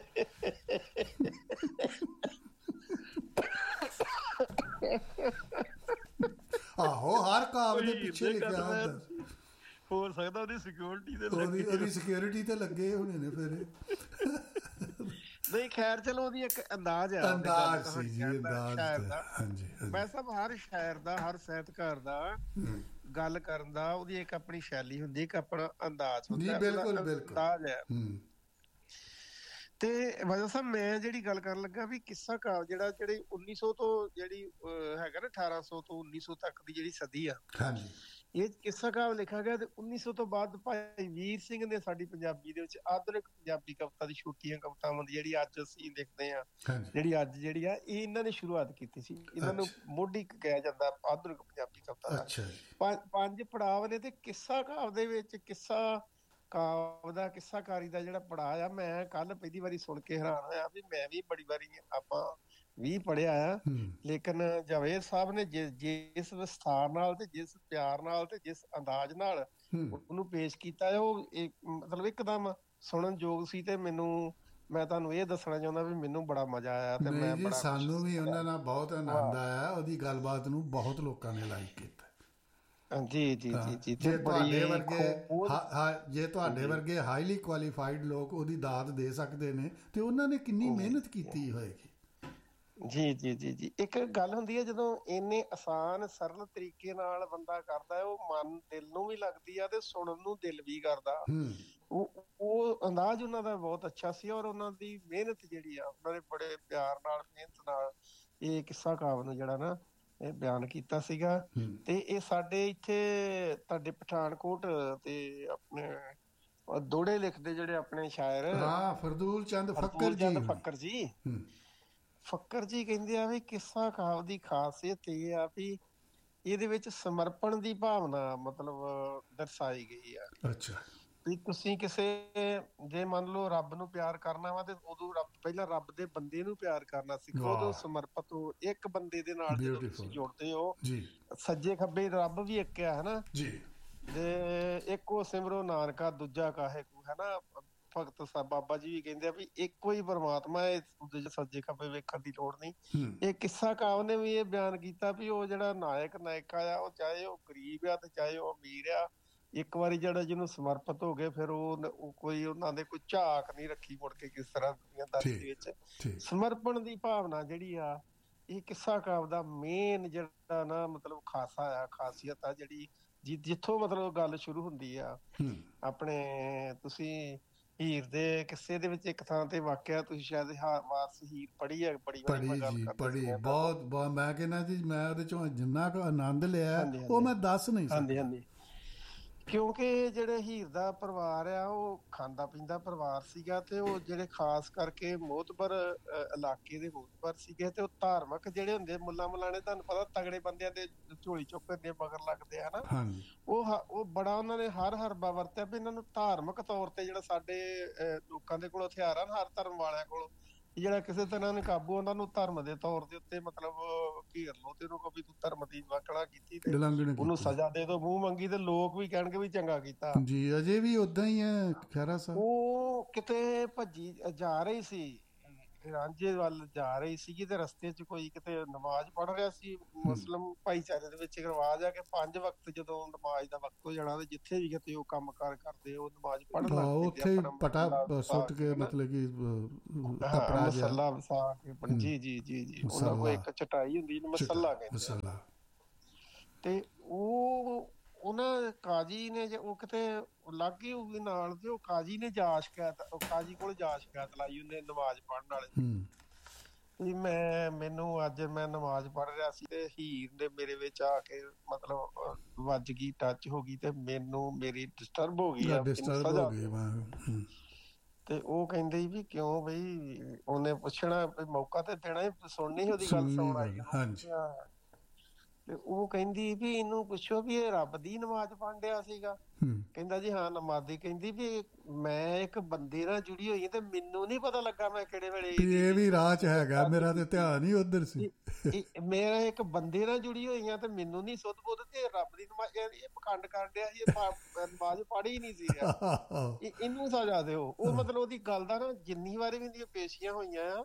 ਆਹੋ, ਹਰ ਕਾਵਿ ਦੇ ਪਿੱਛੇ ਲਿਖਿਆ ਹੁੰਦਾ। ਹੋ ਸਕਦਾ ਉਹਦੀ ਸਿਕਿਉਰਿਟੀ ਤੇ ਲੱਗੇ ਹੋਣੇ ਨੇ ਫਿਰ। ਨਹੀਂ ਖੈਰ, ਚਲੋ ਉਹਦੀ ਇੱਕ ਅੰਦਾਜ਼ ਆ, ਅੰਦਾਜ਼ ਸੀ ਜੀ, ਅੰਦਾਜ਼। ਹਾਂਜੀ, ਮੈਂ ਸਭ ਹਰ ਸ਼ਾਇਰ ਦਾ, ਹਰ ਸਾਹਿਤਕਾਰ ਦਾ ਗੱਲ ਕਰਨ ਦਾ ਉਹਦੀ ਇੱਕ ਆਪਣੀ ਸ਼ੈਲੀ ਹੁੰਦੀ, ਇੱਕ ਆਪਣਾ ਅੰਦਾਜ਼ ਹੁੰਦਾ। ਬਿਲਕੁਲ ਅੰਦਾਜ਼ ਹੈ। ਤੇ ਵਜਾ ਸਾਹਿਬ, ਮੈਂ ਜਿਹੜੀ ਗੱਲ ਕਰਨ ਲੱਗਾ ਵੀ ਕਿੱਸਾ ਕਾਵਿ ਜਿਹੜੇ 1900 ਤੋਂ ਜਿਹੜੀ ਹੈਗਾ ਨਾ 1800 ਤੋਂ 1900 ਤੱਕ ਦੀ ਜਿਹੜੀ ਸਦੀ ਆ, ਇਹ ਕਿੱਸਾ ਕਾਵਿ ਲਿਖਿਆ ਗਿਆ। ਤੇ 1900 ਤੋਂ ਬਾਅਦ ਭਾਈ ਵੀਰ ਸਿੰਘ ਨੇ ਸਾਡੀ ਪੰਜਾਬੀ ਦੇ ਵਿੱਚ ਆਧੁਨਿਕ ਪੰਜਾਬੀ ਕਵਿਤਾ ਦੀ ਛੋਟੀਆਂ ਕਵਿਤਾਵਾਂ ਦੀ ਜਿਹੜੀ ਅੱਜ ਅਸੀਂ ਦੇਖਦੇ ਹਾਂ, ਜਿਹੜੀ ਅੱਜ ਜਿਹੜੀ ਆ, ਇਹ ਇਹਨਾਂ ਨੇ ਸ਼ੁਰੂਆਤ ਕੀਤੀ ਸੀ। ਇਹਨਾਂ ਨੂੰ ਮੋਢੀ ਕਿਹਾ ਜਾਂਦਾ ਆਧੁਨਿਕ ਪੰਜਾਬੀ ਕਵਿਤਾ ਦਾ। 5 ਪੜਾਵ ਨੇ, ਤੇ ਕਿੱਸਾ ਕਾਵਿ ਦੇ ਵਿੱਚ ਕਿੱਸਾ ਕਾਵਿ ਦਾ, ਕਿੱਸਾਕਾਰੀ ਦਾ ਜਿਹੜਾ ਪੜਾਅ ਆ, ਮੈਂ ਕੱਲ ਪਹਿਲੀ ਵਾਰੀ ਸੁਣ ਕੇ ਹੈਰਾਨ ਹੋਇਆ ਵੀ ਮੈਂ ਵੀ ਬੜੀ ਵਾਰੀ ਆਪਾਂ ਵੀ ਪੜ੍ਹਿਆ ਆ, ਲੇਕਿਨ ਜਾਵੇਦ ਸਾਹਿਬ ਨੇ ਜਿਸ ਵਿਸਥਾਰ ਨਾਲ ਤੇ ਜਿਸ ਪਿਆਰ ਨਾਲ ਤੇ ਜਿਸ ਅੰਦਾਜ਼ ਨਾਲ ਉਹਨੂੰ ਪੇਸ਼ ਕੀਤਾ, ਉਹ ਮਤਲਬ ਇੱਕਦਮ ਸੁਣਨ ਯੋਗ ਸੀ। ਤੇ ਮੈਂ ਤੁਹਾਨੂੰ ਇਹ ਦੱਸਣਾ ਚਾਹੁੰਦਾ ਵੀ ਮੈਨੂੰ ਬੜਾ ਮਜ਼ਾ ਆਇਆ, ਤੇ ਮੈਂ ਸਾਨੂੰ ਵੀ ਉਹਨਾਂ ਨਾਲ ਬਹੁਤ ਆਨੰਦ ਆਇਆ। ਉਹਦੀ ਗੱਲਬਾਤ ਨੂੰ ਬਹੁਤ ਲੋਕਾਂ ਨੇ ਲਾਈਕ ਕੀਤਾ। ਜੀ। ਜੇ ਤੁਹਾਡੇ ਵਰਗੇ ਹਾਈਲੀ ਕੁਆਲੀਫਾਈਡ ਲੋਕ ਉਹਦੀ ਦਾਦ ਦੇ ਸਕਦੇ ਨੇ, ਤੇ ਉਹਨਾਂ ਨੇ ਕਿੰਨੀ ਮਿਹਨਤ ਕੀਤੀ ਹੋਏਗੀ। ਜੀ। ਇੱਕ ਗੱਲ ਹੁੰਦੀ ਹੈ, ਜਦੋਂ ਇੰਨੇ ਆਸਾਨ ਸਰਲ ਤਰੀਕੇ ਨਾਲ ਬੰਦਾ ਕਰਦਾ ਹੈ, ਉਹ ਮਨ ਦਿਲ ਨੂੰ ਵੀ ਲੱਗਦੀ ਆ ਤੇ ਸੁਣਨ ਨੂੰ ਦਿਲ ਵੀ ਕਰਦਾ। ਉਹ ਅੰਦਾਜ਼ ਉਹਨਾਂ ਦਾ ਬਹੁਤ ਅੱਛਾ ਸੀ, ਔਰ ਉਹਨਾਂ ਦੀ ਮਿਹਨਤ ਜਿਹੜੀ ਆ, ਉਹਨਾਂ ਨੇ ਬੜੇ ਪਿਆਰ ਨਾਲ, ਮਿਹਨਤ ਨਾਲ ਇਹ ਕਿੱਸਾ ਕਾਵਿ ਨੂੰ ਜਿਹੜਾ ਨਾ ਇਹ ਬਿਆਨ ਕੀਤਾ ਸੀਗਾ। ਤੇ ਇਹ ਸਾਡੇ ਇੱਥੇ ਤੁਹਾਡੇ ਪਠਾਨਕੋਟ ਤੇ ਆਪਣੇ ਦੋੜੇ ਲਿਖਦੇ ਜਿਹੜੇ ਆਪਣੇ ਸ਼ਾਇਰ, ਫਰਦੂਲ ਚੰਦ ਫੱਕਰ ਜੀ ਕਹਿੰਦੇ ਆ ਵੀ ਕਿੱਸਾ ਕਾਵਿ ਦੀ ਖਾਸੀਅਤ ਇਹ ਆ ਵੀ ਇਹਦੇ ਵਿੱਚ ਸਮਰਪਣ ਦੀ ਭਾਵਨਾ ਮਤਲਬ ਦਰਸਾਈ ਗਈ ਆ। ਵੀ ਤੁਸੀਂ ਕਿਸੇ, ਜੇ ਮੰਨ ਲਓ ਰੱਬ ਨੂੰ ਪਿਆਰ ਕਰਨਾ ਵਾ, ਤੇ ਉਦੋਂ ਪਹਿਲਾਂ ਰੱਬ ਦੇ ਬੰਦੇ ਨੂੰ ਪਿਆਰ ਕਰਨਾ ਸਿੱਖੋ, ਉਦੋਂ ਸਮਰਪਿਤ ਹੋ ਇੱਕ ਬੰਦੇ ਦੇ ਨਾਲ। ਜਦੋਂ ਤੁਸੀਂ ਜੁੜਦੇ ਹੋ, ਸੱਜੇ ਖੱਬੇ ਰੱਬ ਵੀ ਇੱਕ ਆ, ਹਨਾ ਜੀ, ਤੇ ਇੱਕੋ ਸਿਮਰੋ ਨਾਨਕਾ ਦੂਜਾ ਕਾਹੇ ਕੋ, ਹਨਾ। ਭਗਤ ਸਾਹਿਬ ਬਾਬਾ ਜੀ ਵੀ ਕਹਿੰਦੇ ਆ ਵੀ ਇੱਕੋ ਹੀ ਪਰਮਾਤਮਾ, ਇਹ ਸੱਜੇ ਖੱਬੇ ਵੇਖਣ ਦੀ ਲੋੜ ਨਹੀਂ। ਇਹ ਕਿੱਸਾ ਕਾਵਿ ਨੇ ਵੀ ਇਹ ਬਿਆਨ ਕੀਤਾ ਵੀ ਉਹ ਜਿਹੜਾ ਨਾਇਕਾ ਆ, ਉਹ ਚਾਹੇ ਉਹ ਗਰੀਬ ਆ ਤੇ ਚਾਹੇ ਉਹ ਅਮੀਰ ਆ, ਇੱਕ ਵਾਰੀ ਜਿਹੜਾ ਜਿਹਨੂੰ ਸਮਰਪਿਤ ਹੋ ਗਏ, ਫਿਰ ਉਹ ਕੋਈ ਉਹਨਾਂ ਦੇ ਕੋਈ ਝਾਕ ਨਹੀਂ ਰੱਖੀ ਮੁੜ ਕੇ ਕਿਸ ਤਰ੍ਹਾਂ ਦੁਨੀਆਦਾਰੀ ਦੇ ਵਿੱਚ। ਸਮਰਪਣ ਦੀ ਭਾਵਨਾ ਜਿਹੜੀ ਆ, ਇਹ ਕਿੱਸਾ ਕਾਵਿ ਦਾ ਮੇਨ ਜਿਹੜਾ ਨਾ ਮਤਲਬ ਖਾਸੀਅਤ ਆ, ਜਿਹੜੀ ਜਿੱਥੋਂ ਮਤਲਬ ਗੱਲ ਸ਼ੁਰੂ ਹੁੰਦੀ ਆ। ਆਪਣੇ ਤੁਸੀਂ ਹੀਰ ਦੇ ਕਿੱਸੇ ਦੇ ਵਿੱਚ ਇੱਕ ਥਾਂ ਤੇ ਵਾਕਿਆ ਤੁਸੀਂ ਸ਼ਾਇਦ ਵਾਰਸ ਹੀਰ ਪੜ੍ਹੀ ਹੈ, ਪੜ੍ਹੀ ਬਹੁਤ। ਮੈਂ ਕਹਿੰਦਾ ਜੀ, ਮੈਂ ਉਹਦੇ ਚੋਂ ਜਿੰਨਾ ਕੁ ਆਨੰਦ ਲਿਆ ਉਹ ਮੈਂ ਦੱਸ ਨਹੀਂ ਸਕਦਾ। ਕਿਉਂਕਿ ਜਿਹੜੇ ਹੀਰ ਦਾ ਪਰਿਵਾਰ ਆ, ਉਹ ਖਾਂਦਾ ਪੀਂਦਾ ਪਰਿਵਾਰ ਸੀਗਾ, ਤੇ ਉਹ ਜਿਹੜੇ ਖਾਸ ਕਰਕੇ ਮੋਹਤਬਰ ਇਲਾਕੇ ਦੇ ਮੋਹਤਬਰ ਸੀਗੇ, ਤੇ ਉਹ ਧਾਰਮਿਕ ਜਿਹੜੇ ਹੁੰਦੇ ਮੁੱਲਾ ਮਲਾਣੇ, ਤੁਹਾਨੂੰ ਪਤਾ ਤਗੜੇ ਬੰਦਿਆਂ ਦੇ ਝੋਲੀ ਚੁੱਕ ਦੇ ਮਗਰ ਲੱਗਦੇ ਆ ਨਾ, ਉਹ ਬੜਾ ਉਹਨਾਂ ਨੇ ਹਰ ਵਰਤਿਆ ਵੀ ਇਹਨਾਂ ਨੂੰ ਧਾਰਮਿਕ ਤੌਰ ਤੇ, ਜਿਹੜਾ ਸਾਡੇ ਲੋਕਾਂ ਦੇ ਕੋਲ ਹਥਿਆਰ ਹਨ, ਹਰ ਧਰਮ ਵਾਲਿਆਂ ਕੋਲ, ਜਿਹੜਾ ਕਿਸੇ ਤਰ੍ਹਾਂ ਨੇ ਕਾਬੂ ਉਹਨਾਂ ਨੂੰ ਧਰਮ ਦੇ ਤੌਰ ਦੇ ਉੱਤੇ ਮਤਲਬ ਘੇਰ ਲਓ ਤੇ ਉਹਨੂੰ ਕਹੋ ਵੀ ਤੂੰ ਧਰਮ ਦੀ ਉਲੰਘਣਾ ਕੀਤੀ ਤੇ ਉਹਨੂੰ ਸਜ਼ਾ ਦੇ ਦਿਓ ਮੂੰਹ ਮੰਗੀ, ਤੇ ਲੋਕ ਵੀ ਕਹਿਣਗੇ ਵੀ ਚੰਗਾ ਕੀਤਾ ਜੀ। ਅਜੇ ਵੀ ਉਦਾਂ ਹੀ ਹੈ ਖਹਿਰਾ ਸਾਹਿਬ। ਉਹ ਕਿਤੇ ਭੱਜੀ ਜਾ ਰਹੀ ਸੀ, ਰਾਂਝੇ ਵੱਲ ਜਾ ਰਹੀ ਸੀਗੀ, ਤੇ ਰਸਤੇ 'ਚ ਕੋਈ ਕਿਤੇ ਨਮਾਜ਼ ਪੜ੍ਹ ਰਿਹਾ ਸੀ। ਮੁਸਲਿਮ ਭਾਈਚਾਰੇ ਦੇ ਵਿੱਚ ਰਿਵਾਜ ਆ ਕਿ 5 ਵਕਤ ਜਦੋਂ ਨਮਾਜ਼ ਦਾ ਵਕਤ ਹੋ ਜਾਣਾ ਤੇ ਜਿੱਥੇ ਵੀ ਕਿਤੇ ਉਹ ਕੰਮ ਕਾਰ ਕਰਦੇ ਉਹ ਨਮਾਜ਼ ਪੜ੍ਹਨ ਲੱਗ ਪੈਂਦੇ, ਉੱਥੇ ਪਟਾ ਸੁੱਟ ਕੇ ਮਤਲਬ ਕਿ ਮਸੱਲਾ ਵਸਾ ਕੇ। ਜੀ ਜੀ ਜੀ ਜੀ, ਉਹਨਾਂ ਕੋਲ ਇੱਕ ਚਟਾਈ ਹੁੰਦੀ ਜਿਹਨੂੰ ਮਸੱਲਾ ਕਹਿੰਦੇ। ਤੇ ਉਹਨਾਂ ਕਾਜੀ ਨੇ ਉਹ ਕਿਤੇ ਲਾਗੇ ਹੋਊਗੀ ਨਾਲ, ਤੇ ਉਹ ਕਾਜੀ ਨੇ ਕਾਜੀ ਕੋਲ ਜਾ ਸ਼ਿਕਾਇਤ ਲਾਈ ਉਹਨੇ ਨਮਾਜ਼ ਪੜ੍ਹਨ ਵਾਲੇ ਵੀ ਮੈਨੂੰ ਅੱਜ ਮੈਂ ਨਮਾਜ਼ ਪੜ੍ਹ ਰਿਹਾ ਸੀ ਤੇ ਹੀਰ ਨੇ ਮੇਰੇ ਵਿੱਚ ਆ ਕੇ ਮਤਲਬ ਵੱਜ ਗਈ, ਟੱਚ ਹੋ ਗਈ, ਤੇ ਮੇਰੀ ਡਿਸਟਰਬ ਹੋ ਗਈ ਆ, ਸਜ਼ਾ। ਤੇ ਉਹ ਕਹਿੰਦੇ ਵੀ ਕਿਉਂ ਬਈ, ਉਹਨੇ ਪੁੱਛਣਾ ਮੌਕਾ ਤੇ ਦੇਣਾ, ਸੁਣਨੀ ਸੀ ਉਹਦੀ ਗੱਲ, ਸੁਣ ਆਈ। ਤੇ ਉਹ ਕਹਿੰਦੀ ਵੀ ਇਹਨੂੰ ਪੁੱਛੋ ਵੀ ਇਹ ਰੱਬ ਦੀ ਨਮਾਜ਼ ਪੜ੍ਹਨ ਡਿਆ ਸੀਗਾ। ਕਹਿੰਦਾ ਜੀ ਹਾਂ ਨਮਾਜ਼ੀ। ਕਹਿੰਦੀ ਵੀ ਮੈਂ ਇੱਕ ਬੰਦੇ ਨਾਲ ਜੁੜੀ ਹੋਈ ਤੇ ਮੈਨੂੰ ਨੀ ਪਤਾ ਲੱਗਾ ਮੈਂ ਕਿਹੜੇ ਵੇਲੇ ਇਹ ਵੀ ਰਾਹ 'ਚ ਹੈਗਾ, ਮੇਰਾ ਤੇ ਧਿਆਨ ਹੀ ਉਧਰ ਸੀ। ਮੇਰਾ ਇੱਕ ਬੰਦੇ ਨਾਲ ਜੁੜੀ ਹੋਈ ਆ ਤੇ ਮੈਨੂੰ ਨੀ ਸੁੱਧ ਬੁੱਧ, ਤੇ ਰੱਬ ਦੀ ਨਮਾਜ਼ ਇਹ ਪਖੰਡ ਕਰਨ ਡਿਆ ਸੀ, ਨਮਾਜ਼ ਪੜ੍ਹੀ ਨਹੀਂ ਸੀ, ਇਹਨੂੰ ਸਜ਼ਾ ਦਿਓ। ਉਹ ਮਤਲਬ ਉਹਦੀ ਗੱਲ ਦਾ ਨਾ ਜਿੰਨੀ ਵਾਰੀ ਵੀ ਇਹਦੀਆਂ ਪੇਸ਼ੀਆਂ ਹੋਈਆਂ ਆ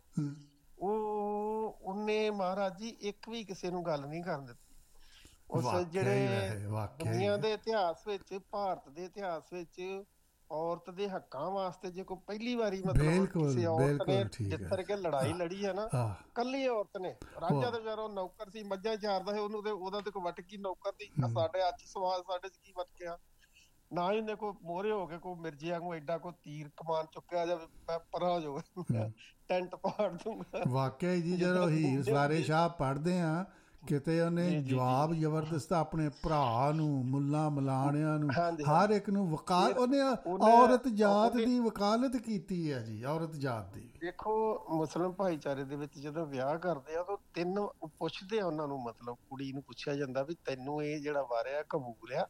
ਉਹਨੇ ਮਹਾਰਾਜ ਜੀ ਇੱਕ ਵੀ ਕਿਸੇ ਨੂੰ ਗੱਲ ਨਹੀਂ ਕਰਨ ਦਿੱਤੀ। ਉਸ ਜਿਹੜੇ ਦੁਨੀਆ ਦੇ ਇਤਿਹਾਸ ਵਿੱਚ, ਭਾਰਤ ਦੇ ਇਤਿਹਾਸ ਵਿੱਚ ਔਰਤ ਦੇ ਹੱਕਾਂ ਵਾਸਤੇ ਜੇ ਕੋਈ ਪਹਿਲੀ ਵਾਰੀ ਮਤਲਬ ਕਿਸੇ ਔਰਤ ਨੇ ਜਿੱਤਰ ਕੇ ਲੜਾਈ ਲੜੀ ਹੈ ਨਾ, ਕੱਲੀ ਔਰਤ ਨੇ। ਰਾਂਝਾ ਤੇ ਵਿਚਾਰਾ ਨੌਕਰ ਸੀ, ਮੱਝਾਂ ਚਾਰਦਾ ਸੀ, ਉਹਨੂੰ ਤੇ ਉਹਦਾ ਤੇ ਕੋਈ ਵਟਕੀ ਨੌਕਰ ਦੀ। ਸਾਡੇ ਅੱਜ ਸਵਾਲ ਸਾਡੇ 'ਚ ਕੀ ਵਟਕਿਆ, ਨਾ ਹੀ ਉਹਨੇ ਕੋਈ ਮੋਹਰੇ ਹੋ ਕੇ ਕੋਈ ਮਿਰਜ਼ੇ ਵਾਂਗੂ ਐਡਾ ਕੋਈ ਤੀਰ ਕਮਾਨ ਚੁੱਕਿਆ ਜਾਵੇ, ਮੈਂ ਪਰਾਂ ਹੋ ਜਾਊਗਾ, ਟੈਂਟ ਪਾੜ ਦੂੰਗਾ। ਵਾਕਿਆ ਜੀ, ਜਦੋਂ ਹੀਰ ਸਵਾਰੇ ਸ਼ਾਹ ਪੜ੍ਹਦੇ ਆ ਕਿਤੇ ਉਹਨੇ ਜਵਾਬ ਜ਼ਬਰਦਸਤ ਆਪਣੇ ਭਰਾ ਨੂੰ, ਮੁੱਲਾ ਮਲਾਣਿਆਂ ਨੂੰ, ਹਰ ਇੱਕ ਨੂੰ ਉਹਨੇ ਔਰਤ ਜਾਤ ਦੀ ਵਕਾਲਤ ਕੀਤੀ ਹੈ ਜੀ, ਔਰਤ ਜਾਤ ਦੀ। ਦੇਖੋ ਮੁਸਲਿਮ ਭਾਈਚਾਰੇ ਦੇ ਵਿੱਚ ਜਦੋਂ ਵਿਆਹ ਕਰਦੇ ਆ ਤਾਂ 3 ਪੁੱਛਦੇ ਆ ਉਹਨਾਂ ਨੂੰ, ਮਤਲਬ ਕੁੜੀ ਨੂੰ ਪੁੱਛਿਆ ਜਾਂਦਾ ਵੀ ਤੈਨੂੰ ਇਹ ਜਿਹੜਾ ਵਾਰਿਆ ਕਬੂਲ ਆ।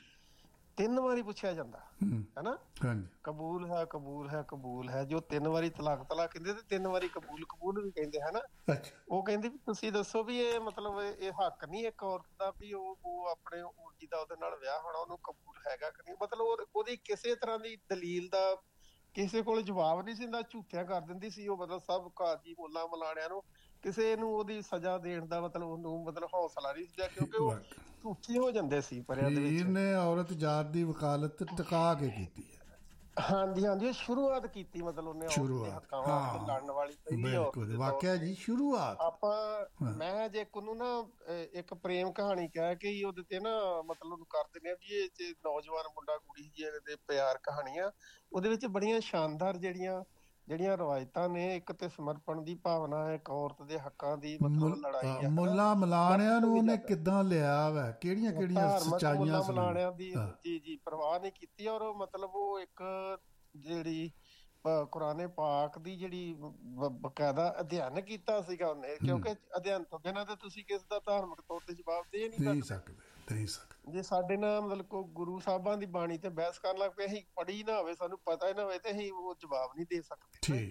3 ਵਾਰੀ ਪੁੱਛਿਆ ਜਾਂਦਾ ਹਨਾ, ਕਬੂਲ ਹੈ ਕਬੂਲ ਹੈ ਕਬੂਲ ਹੈ। ਜੋ 3 ਵਾਰੀ ਤਲਾਕ ਕਹਿੰਦੇ ਤੇ 3 ਵਾਰੀ ਕਬੂਲ ਵੀ ਕਹਿੰਦੇ ਹਨਾ। ਉਹ ਕਹਿੰਦੇ ਵੀ ਤੁਸੀਂ ਦੱਸੋ ਵੀ ਇਹ ਮਤਲਬ ਇਹ ਹੱਕ ਨਹੀਂ ਇੱਕ ਔਰਤ ਦਾ ਵੀ ਉਹ ਆਪਣੇ ਜਿਹਦਾ ਉਹਦੇ ਨਾਲ ਵਿਆਹ ਹੋਣਾ ਉਹਨੂੰ ਕਬੂਲ ਹੈਗਾ ਕਿ ਨਹੀਂ। ਮਤਲਬ ਉਹਦੀ ਕਿਸੇ ਤਰ੍ਹਾਂ ਦੀ ਦਲੀਲ ਦਾ ਕਿਸੇ ਕੋਲ ਜਵਾਬ ਨਹੀਂ ਸੀ ਹੁੰਦਾ, ਝੂਠਿਆਂ ਕਰ ਦਿੰਦੀ ਸੀ ਉਹ। ਮਤਲਬ ਸਭ ਕਾਜੀ ਮੁੱਲਾ ਮਲਾਣਿਆਂ ਨੂੰ ਕਿਸੇ ਨੂੰ ਉਹਦੀ ਸਜ਼ਾ ਦੇਣ ਦਾ ਮਤਲਬ ਉਹਨੂੰ ਮਤਲਬ ਹੌਸਲਾ ਨਹੀਂ ਸੀ, ਕਿਉਂਕਿ ਉਹ ਝੂਠੇ ਹੋ ਜਾਂਦੇ ਸੀ ਪਰਿਆਂ ਦੇ ਵਿੱਚ। ਨੇ ਔਰਤ ਜਾਤ ਦੀ ਵਕਾਲਤ ਟਿਕਾ ਕੇ ਕੀਤੀ ਹੈ। ਹਾਂਜੀ ਹਾਂਜੀ, ਸ਼ੁਰੂਆਤ ਕੀਤੀ ਮਤਲਬ ਉਹਨੇ ਹੱਕਾਂ ਵਾਸਤੇ ਲੜਨ ਵਾਲੀ ਪਹਿਲੀ ਔਰਤ। ਵਾਕਿਆ ਜੀ ਸ਼ੁਰੂਆਤ। ਮੈਂ ਜੇ ਉਹਨੂੰ ਨਾ ਇੱਕ ਪ੍ਰੇਮ ਕਹਾਣੀ ਕਹਿ ਕੇ ਹੀ ਉਹਦੇ ਤੇ ਨਾ ਮਤਲਬ ਉਹਨੂੰ ਕਰ ਦਿੰਦੇ ਆ ਵੀ ਇਹ ਨੌਜਵਾਨ ਮੁੰਡਾ ਕੁੜੀ ਜੀ ਤੇ ਪਿਆਰ ਕਹਾਣੀਆਂ, ਉਹਦੇ ਵਿੱਚ ਬੜੀਆਂ ਸ਼ਾਨਦਾਰ ਜਿਹੜੀਆਂ ਰਵਾਇਤਾਂ ਨੇ। ਇੱਕ ਤੇ ਸਮਰਪਣ ਦੀ ਭਾਵਨਾ ਹੈ, ਇੱਕ ਔਰਤ ਦੇ ਹੱਕਾਂ ਦੀ ਮਤਲਬ ਲੜਾਈ ਹੈ। ਮੁੱਲਾ ਮਲਾਣਿਆਂ ਨੂੰ ਉਹਨੇ ਕਿੱਦਾਂ ਲਿਆ ਵਾ, ਕਿਹੜੀਆਂ ਸੱਚਾਈਆਂ ਮੁੱਲਾ ਮਲਾਣਿਆਂ ਦੀ ਜੀ ਪਰਵਾਹ ਨਹੀਂ ਕੀਤੀ। ਔਰ ਮਤਲਬ ਉਹ ਇੱਕ ਜਿਹੜੀ ਕੁਰਾਨੇ ਪਾਕ ਦੀ ਜਿਹੜੀ ਬਕਾਇਦਾ ਅਧਿਐਨ ਕੀਤਾ ਸੀਗਾ ਉਹਨੇ, ਕਿਉਂਕਿ ਅਧਿਐਨ ਤੋਂ ਬਿਨਾਂ ਤਾਂ ਤੁਸੀਂ ਕਿਸੇ ਦਾ ਧਾਰਮਿਕ ਤੌਰ ਤੇ ਜਵਾਬ ਦੇ ਨਹੀਂ ਸਕਦੇ। ਜੇ ਸਾਡੇ ਨਾਲ ਮਤਲਬ ਕੋਈ ਗੁਰੂ ਸਾਹਿਬਾਂ ਦੀ ਬਾਣੀ ਤੇ ਬਹਿਸ ਕਰਨ ਲੱਗ ਪਏ, ਅਸੀਂ ਪੜ੍ਹੀ ਨਾ ਹੋਵੇ, ਸਾਨੂੰ ਪਤਾ ਹੀ ਨਾ ਹੋਵੇ, ਤੇ ਅਸੀਂ ਉਹ ਜਵਾਬ ਨਹੀਂ ਦੇ ਸਕਦੇ।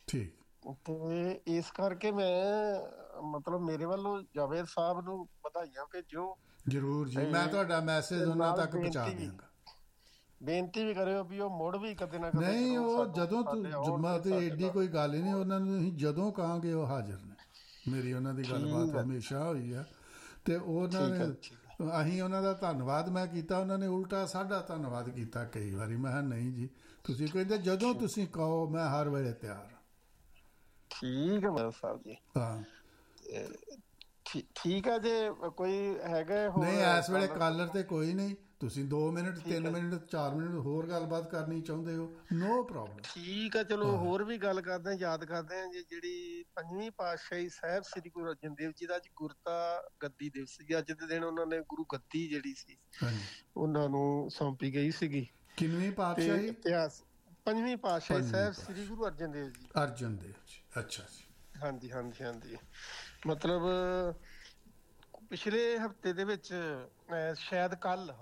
ਤੇ ਇਸ ਕਰਕੇ ਮੈਂ ਮਤਲਬ ਮੇਰੇ ਵੱਲੋਂ ਜਾਵੇਦ ਸਾਹਿਬ ਨੂੰ ਵਧਾਈਆਂ ਭੇਜੋ। ਜ਼ਰੂਰ ਜੀ, ਮੈਂ ਤੁਹਾਡਾ ਮੈਸੇਜ ਉਹਨਾਂ ਤੱਕ ਪਹੁੰਚਾ ਦਿਆਂਗਾ। ਬੇਨਤੀ ਵੀ ਕਰਿਓ ਵੀ ਉਹ ਮੁੜ ਵੀ ਕਦੇ ਨਾ ਕਦੇ ਨਹੀਂ, ਉਹ ਜਦੋਂ ਜੁਮਾ ਤੇ ਏਡੀ ਕੋਈ ਗੱਲ ਹੀ ਨਹੀਂ, ਉਹਨਾਂ ਨੂੰ ਅਸੀਂ ਜਦੋਂ ਕਹਾਂਗੇ ਉਹ ਹਾਜ਼ਰ ਨੇ। ਮੇਰੀ ਉਹਨਾਂ ਦੀ ਗੱਲਬਾਤ ਹਮੇਸ਼ਾ ਹੋਈ ਆ ਤੇ ਉਹਨਾਂ ਨੇ ਅਸੀਂ ਉਹਨਾਂ ਦਾ ਧੰਨਵਾਦ ਮੈਂ ਕੀਤਾ, ਉਹਨਾਂ ਨੇ ਉਲਟਾ ਸਾਡਾ ਧੰਨਵਾਦ ਕੀਤਾ ਕਈ ਵਾਰੀ। ਮੈਂ ਕਿਹਾ ਨਹੀਂ ਜੀ, ਤੁਸੀਂ ਕਹਿੰਦੇ ਜਦੋਂ ਤੁਸੀਂ ਕਹੋ ਮੈਂ ਹਰ ਵੇਲੇ ਤਿਆਰ। ਠੀਕ ਹੈ ਸਾਹਿਬ ਜੀ। ਹਾਂ ਠੀਕ ਹੈ। ਜੇ ਕੋਈ ਹੈਗਾ ਨਹੀਂ ਇਸ ਵੇਲੇ ਕਾਲਰ ਤੇ ਕੋਈ ਨਹੀਂ, ਤੁਸੀਂ 2 ਮਿੰਟ 3 ਮਿੰਟ 4 ਮਿੰਟ ਹੋਰ ਗੱਲਬਾਤ ਕਰਨੀ ਚਾਹੁੰਦੇ ਹੋ, ਨੋ ਪ੍ਰੋਬਲਮ। ਠੀਕ ਆ, ਚਲੋ ਹੋਰ ਵੀ ਗੱਲ ਕਰਦੇ, ਯਾਦ ਕਰਦੇ ਆ ਜੀ ਜਿਹੜੀ 5ਵੀਂ ਪਾਤਸ਼ਾਹੀ ਸਾਹਿਬ ਸ੍ਰੀ ਗੁਰੂ ਅਰਜਨ ਦੇਵ ਜੀ ਦਾ ਅੱਜ ਗੁਰਤਾ ਗੱਦੀ ਦਿਵਸ ਸੀ। ਅੱਜ ਦੇ ਦਿਨ ਉਹਨਾਂ ਨੇ ਗੁਰੂ ਗੱਦੀ ਜਿਹੜੀ ਸੀ ਉਹਨਾਂ ਨੂੰ ਸੌਂਪੀ ਗਈ ਸੀਗੀ। ਕਿੰਨਵੀਂ ਪਾਤਸ਼ਾਹੀ? ਇਤਿਹਾਸ 5ਵੀਂ ਪਾਤਸ਼ਾਹੀ ਸਾਹਿਬ ਸ੍ਰੀ ਗੁਰੂ ਅਰਜਨ ਦੇਵ ਜੀ। ਅਰਜਨ ਦੇਵ ਜੀ, ਅੱਛਾ ਜੀ। ਹਾਂਜੀ ਹਾਂਜੀ ਹਾਂਜੀ। ਮਤਲਬ ਪਿਛਲੇ ਹਫਤੇ ਦੇ ਵਿੱਚ ਸ਼ਾਇਦ ਕੱਲ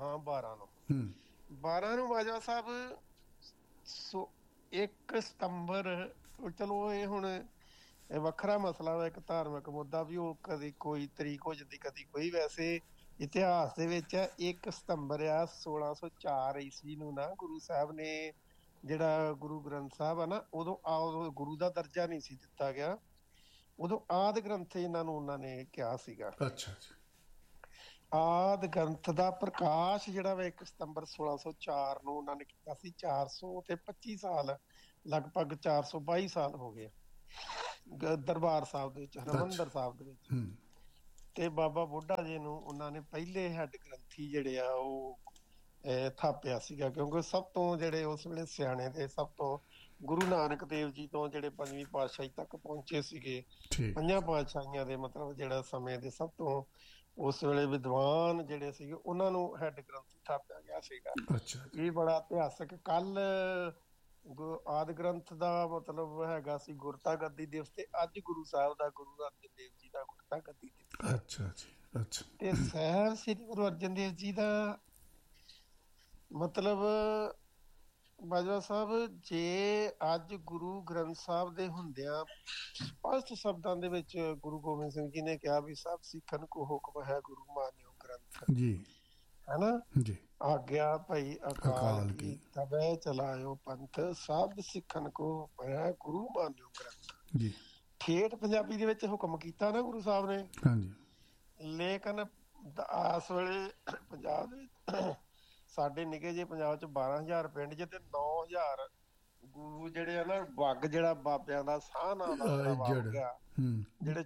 12 ਨੂੰ ਬਾਜਵਾ ਸਾਹਿਬ 1 ਸਤੰਬਰ, ਚਲੋ ਇਹ ਹੁਣ ਇਹ ਵੱਖਰਾ ਮਸਲਾ ਵਾ, ਇੱਕ ਧਾਰਮਿਕ ਮੁੱਦਾ ਵੀ ਉਹ ਕਦੀ ਕੋਈ ਤਰੀਕ ਹੋ ਜਾਂਦੀ ਕਦੀ ਕੋਈ। ਵੈਸੇ ਇਤਿਹਾਸ ਦੇ ਵਿੱਚ 1 ਸਤੰਬਰ ਆ 1604 ਈਸਵੀ ਨੂੰ ਨਾ ਗੁਰੂ ਸਾਹਿਬ ਨੇ ਜਿਹੜਾ ਗੁਰੂ ਗ੍ਰੰਥ ਸਾਹਿਬ ਆ ਨਾ ਉਦੋਂ ਗੁਰੂ ਦਾ ਦਰਜਾ ਨਹੀਂ ਸੀ ਦਿੱਤਾ ਗਿਆ, ਉਦੋਂ ਆਦਿ ਗ੍ਰੰਥ ਇਹਨਾਂ ਨੂੰ ਉਹਨਾਂ ਨੇ ਕਿਹਾ ਸੀਗਾ। ਅੱਛਾ ਜੀ। ਆਦਿ ਗ੍ਰੰਥ ਦਾ ਪ੍ਰਕਾਸ਼ ਜਿਹੜਾ ਵਾ 1 ਸਤੰਬਰ 1604 ਨੂੰ ਉਹਨਾਂ ਨੇ ਕੀਤਾ ਸੀ। 425 ਸਾਲ ਲਗਭਗ 422 ਸਾਲ ਹੋ ਗਏ ਦਰਬਾਰ ਸਾਹਿਬ ਦੇ ਵਿੱਚ, ਹਰਿਮੰਦਰ ਸਾਹਿਬ ਦੇ ਵਿੱਚ। ਤੇ ਬਾਬਾ ਬੁੱਢਾ ਜੀ ਨੂੰ ਉਹਨਾਂ ਨੇ ਪਹਿਲੇ ਹੈਡ ਗ੍ਰੰਥੀ ਜਿਹੜੇ ਆ ਉਹ ਥਾਪਿਆ ਸੀਗਾ, ਕਿਉਂਕਿ ਸਭ ਤੋਂ ਜਿਹੜੇ ਉਸ ਵੇਲੇ ਸਿਆਣੇ ਤੇ ਸਭ ਤੋਂ ਗੁਰੂ ਨਾਨਕ ਦੇਵ ਜੀ ਤੋਂ ਜਿਹੜੇ 5ਵੀਂ ਪਾਤਸ਼ਾਹੀ ਤੱਕ ਪਹੁੰਚੇ ਸੀਗੇ, 5 ਪਾਤਸ਼ਾਹੀਆਂ ਦੇ ਮਤਲਬ ਜਿਹੜਾ ਸਮੇਂ ਦੇ ਸਭ ਤੋਂ ਉਸ ਵੇਲੇ ਵਿਦਵਾਨ ਜਿਹੜੇ ਸੀਗੇ ਉਹਨਾਂ ਨੂੰ ਹੈਡ ਗ੍ਰੰਥੀ ਥਾਪਿਆ ਗਿਆ ਸੀਗਾ। ਇਹ ਬੜਾ ਇਤਿਹਾਸਕ। ਕੱਲ ਆਦਿ ਗ੍ਰੰਥ ਦਾ ਮਤਲਬ ਹੈਗਾ ਸੀ ਗੁਰਤਾ ਗੱਦੀ ਦਿਵਸ, ਤੇ ਅੱਜ ਗੁਰੂ ਸਾਹਿਬ ਦਾ, ਗੁਰੂ ਅਰਜਨ ਦੇਵ ਜੀ ਦਾ ਗੁਰਤਾ ਗੱਦੀ ਦਿਵਸ। ਅੱਛਾ ਜੀ। ਅੱਛਾ। ਤੇ ਸਾਹਿਬ ਸ੍ਰੀ ਗੁਰੂ ਅਰਜਨ ਦੇਵ ਜੀ ਦਾ ਮਤਲਬ ਬਾਜਵਾ ਸਾਹਿਬ, ਜੇ ਅੱਜ ਗੁਰੂ ਗ੍ਰੰਥ ਸਾਹਿਬ ਦੇ ਹੁੰਦਿਆਂ ਸਪਸ਼ਟ ਸ਼ਬਦਾਂ ਦੇ ਵਿੱਚ ਗੁਰੂ ਗੋਬਿੰਦ ਸਿੰਘ ਜੀ ਨੇ ਕਿਹਾ ਵੀ ਸਭ ਸਿੱਖਣ ਕੋ ਹੁਕਮ ਹੈ ਗੁਰੂ ਮਾਨਿਓ ਗ੍ਰੰਥ ਜੀ, ਹੈਨਾ ਜੀ। ਆਗਿਆ ਭਈ ਅਕਾਲ ਕੀ ਤਬੈ ਚਲਾਇਓ ਪੰਥ, ਸਭ ਸਿੱਖਣ ਕੋ ਹੁਕਮ ਹੈ ਗੁਰੂ ਮਾਨਿਓ ਗ੍ਰੰਥ ਜੀ। ਠੇਠ ਪੰਜਾਬੀ ਦੇ ਵਿੱਚ ਹੁਕਮ ਕੀਤਾ ਨਾ ਗੁਰੂ ਸਾਹਿਬ ਨੇ। ਹਾਂਜੀ। ਲੇਕਿਨ ਇਸ ਵੇਲੇ ਪੰਜਾਬ ਦੇ ਸਾਡੇ ਨਿੱਕੇ ਜਿਹੇ ਪੰਜਾਬ ਚ 12,000 ਪਿੰਡ ਚ ਤੇ 9,000 ਗੁਰੂ ਜਿਹੜੇ ਆ ਨਾ, ਵੱਗ ਜਿਹੜਾ ਬਾਬਿਆਂ ਦਾ ਸਾਹ ਨਾ ਗਿਆ, ਜਿਹੜੇ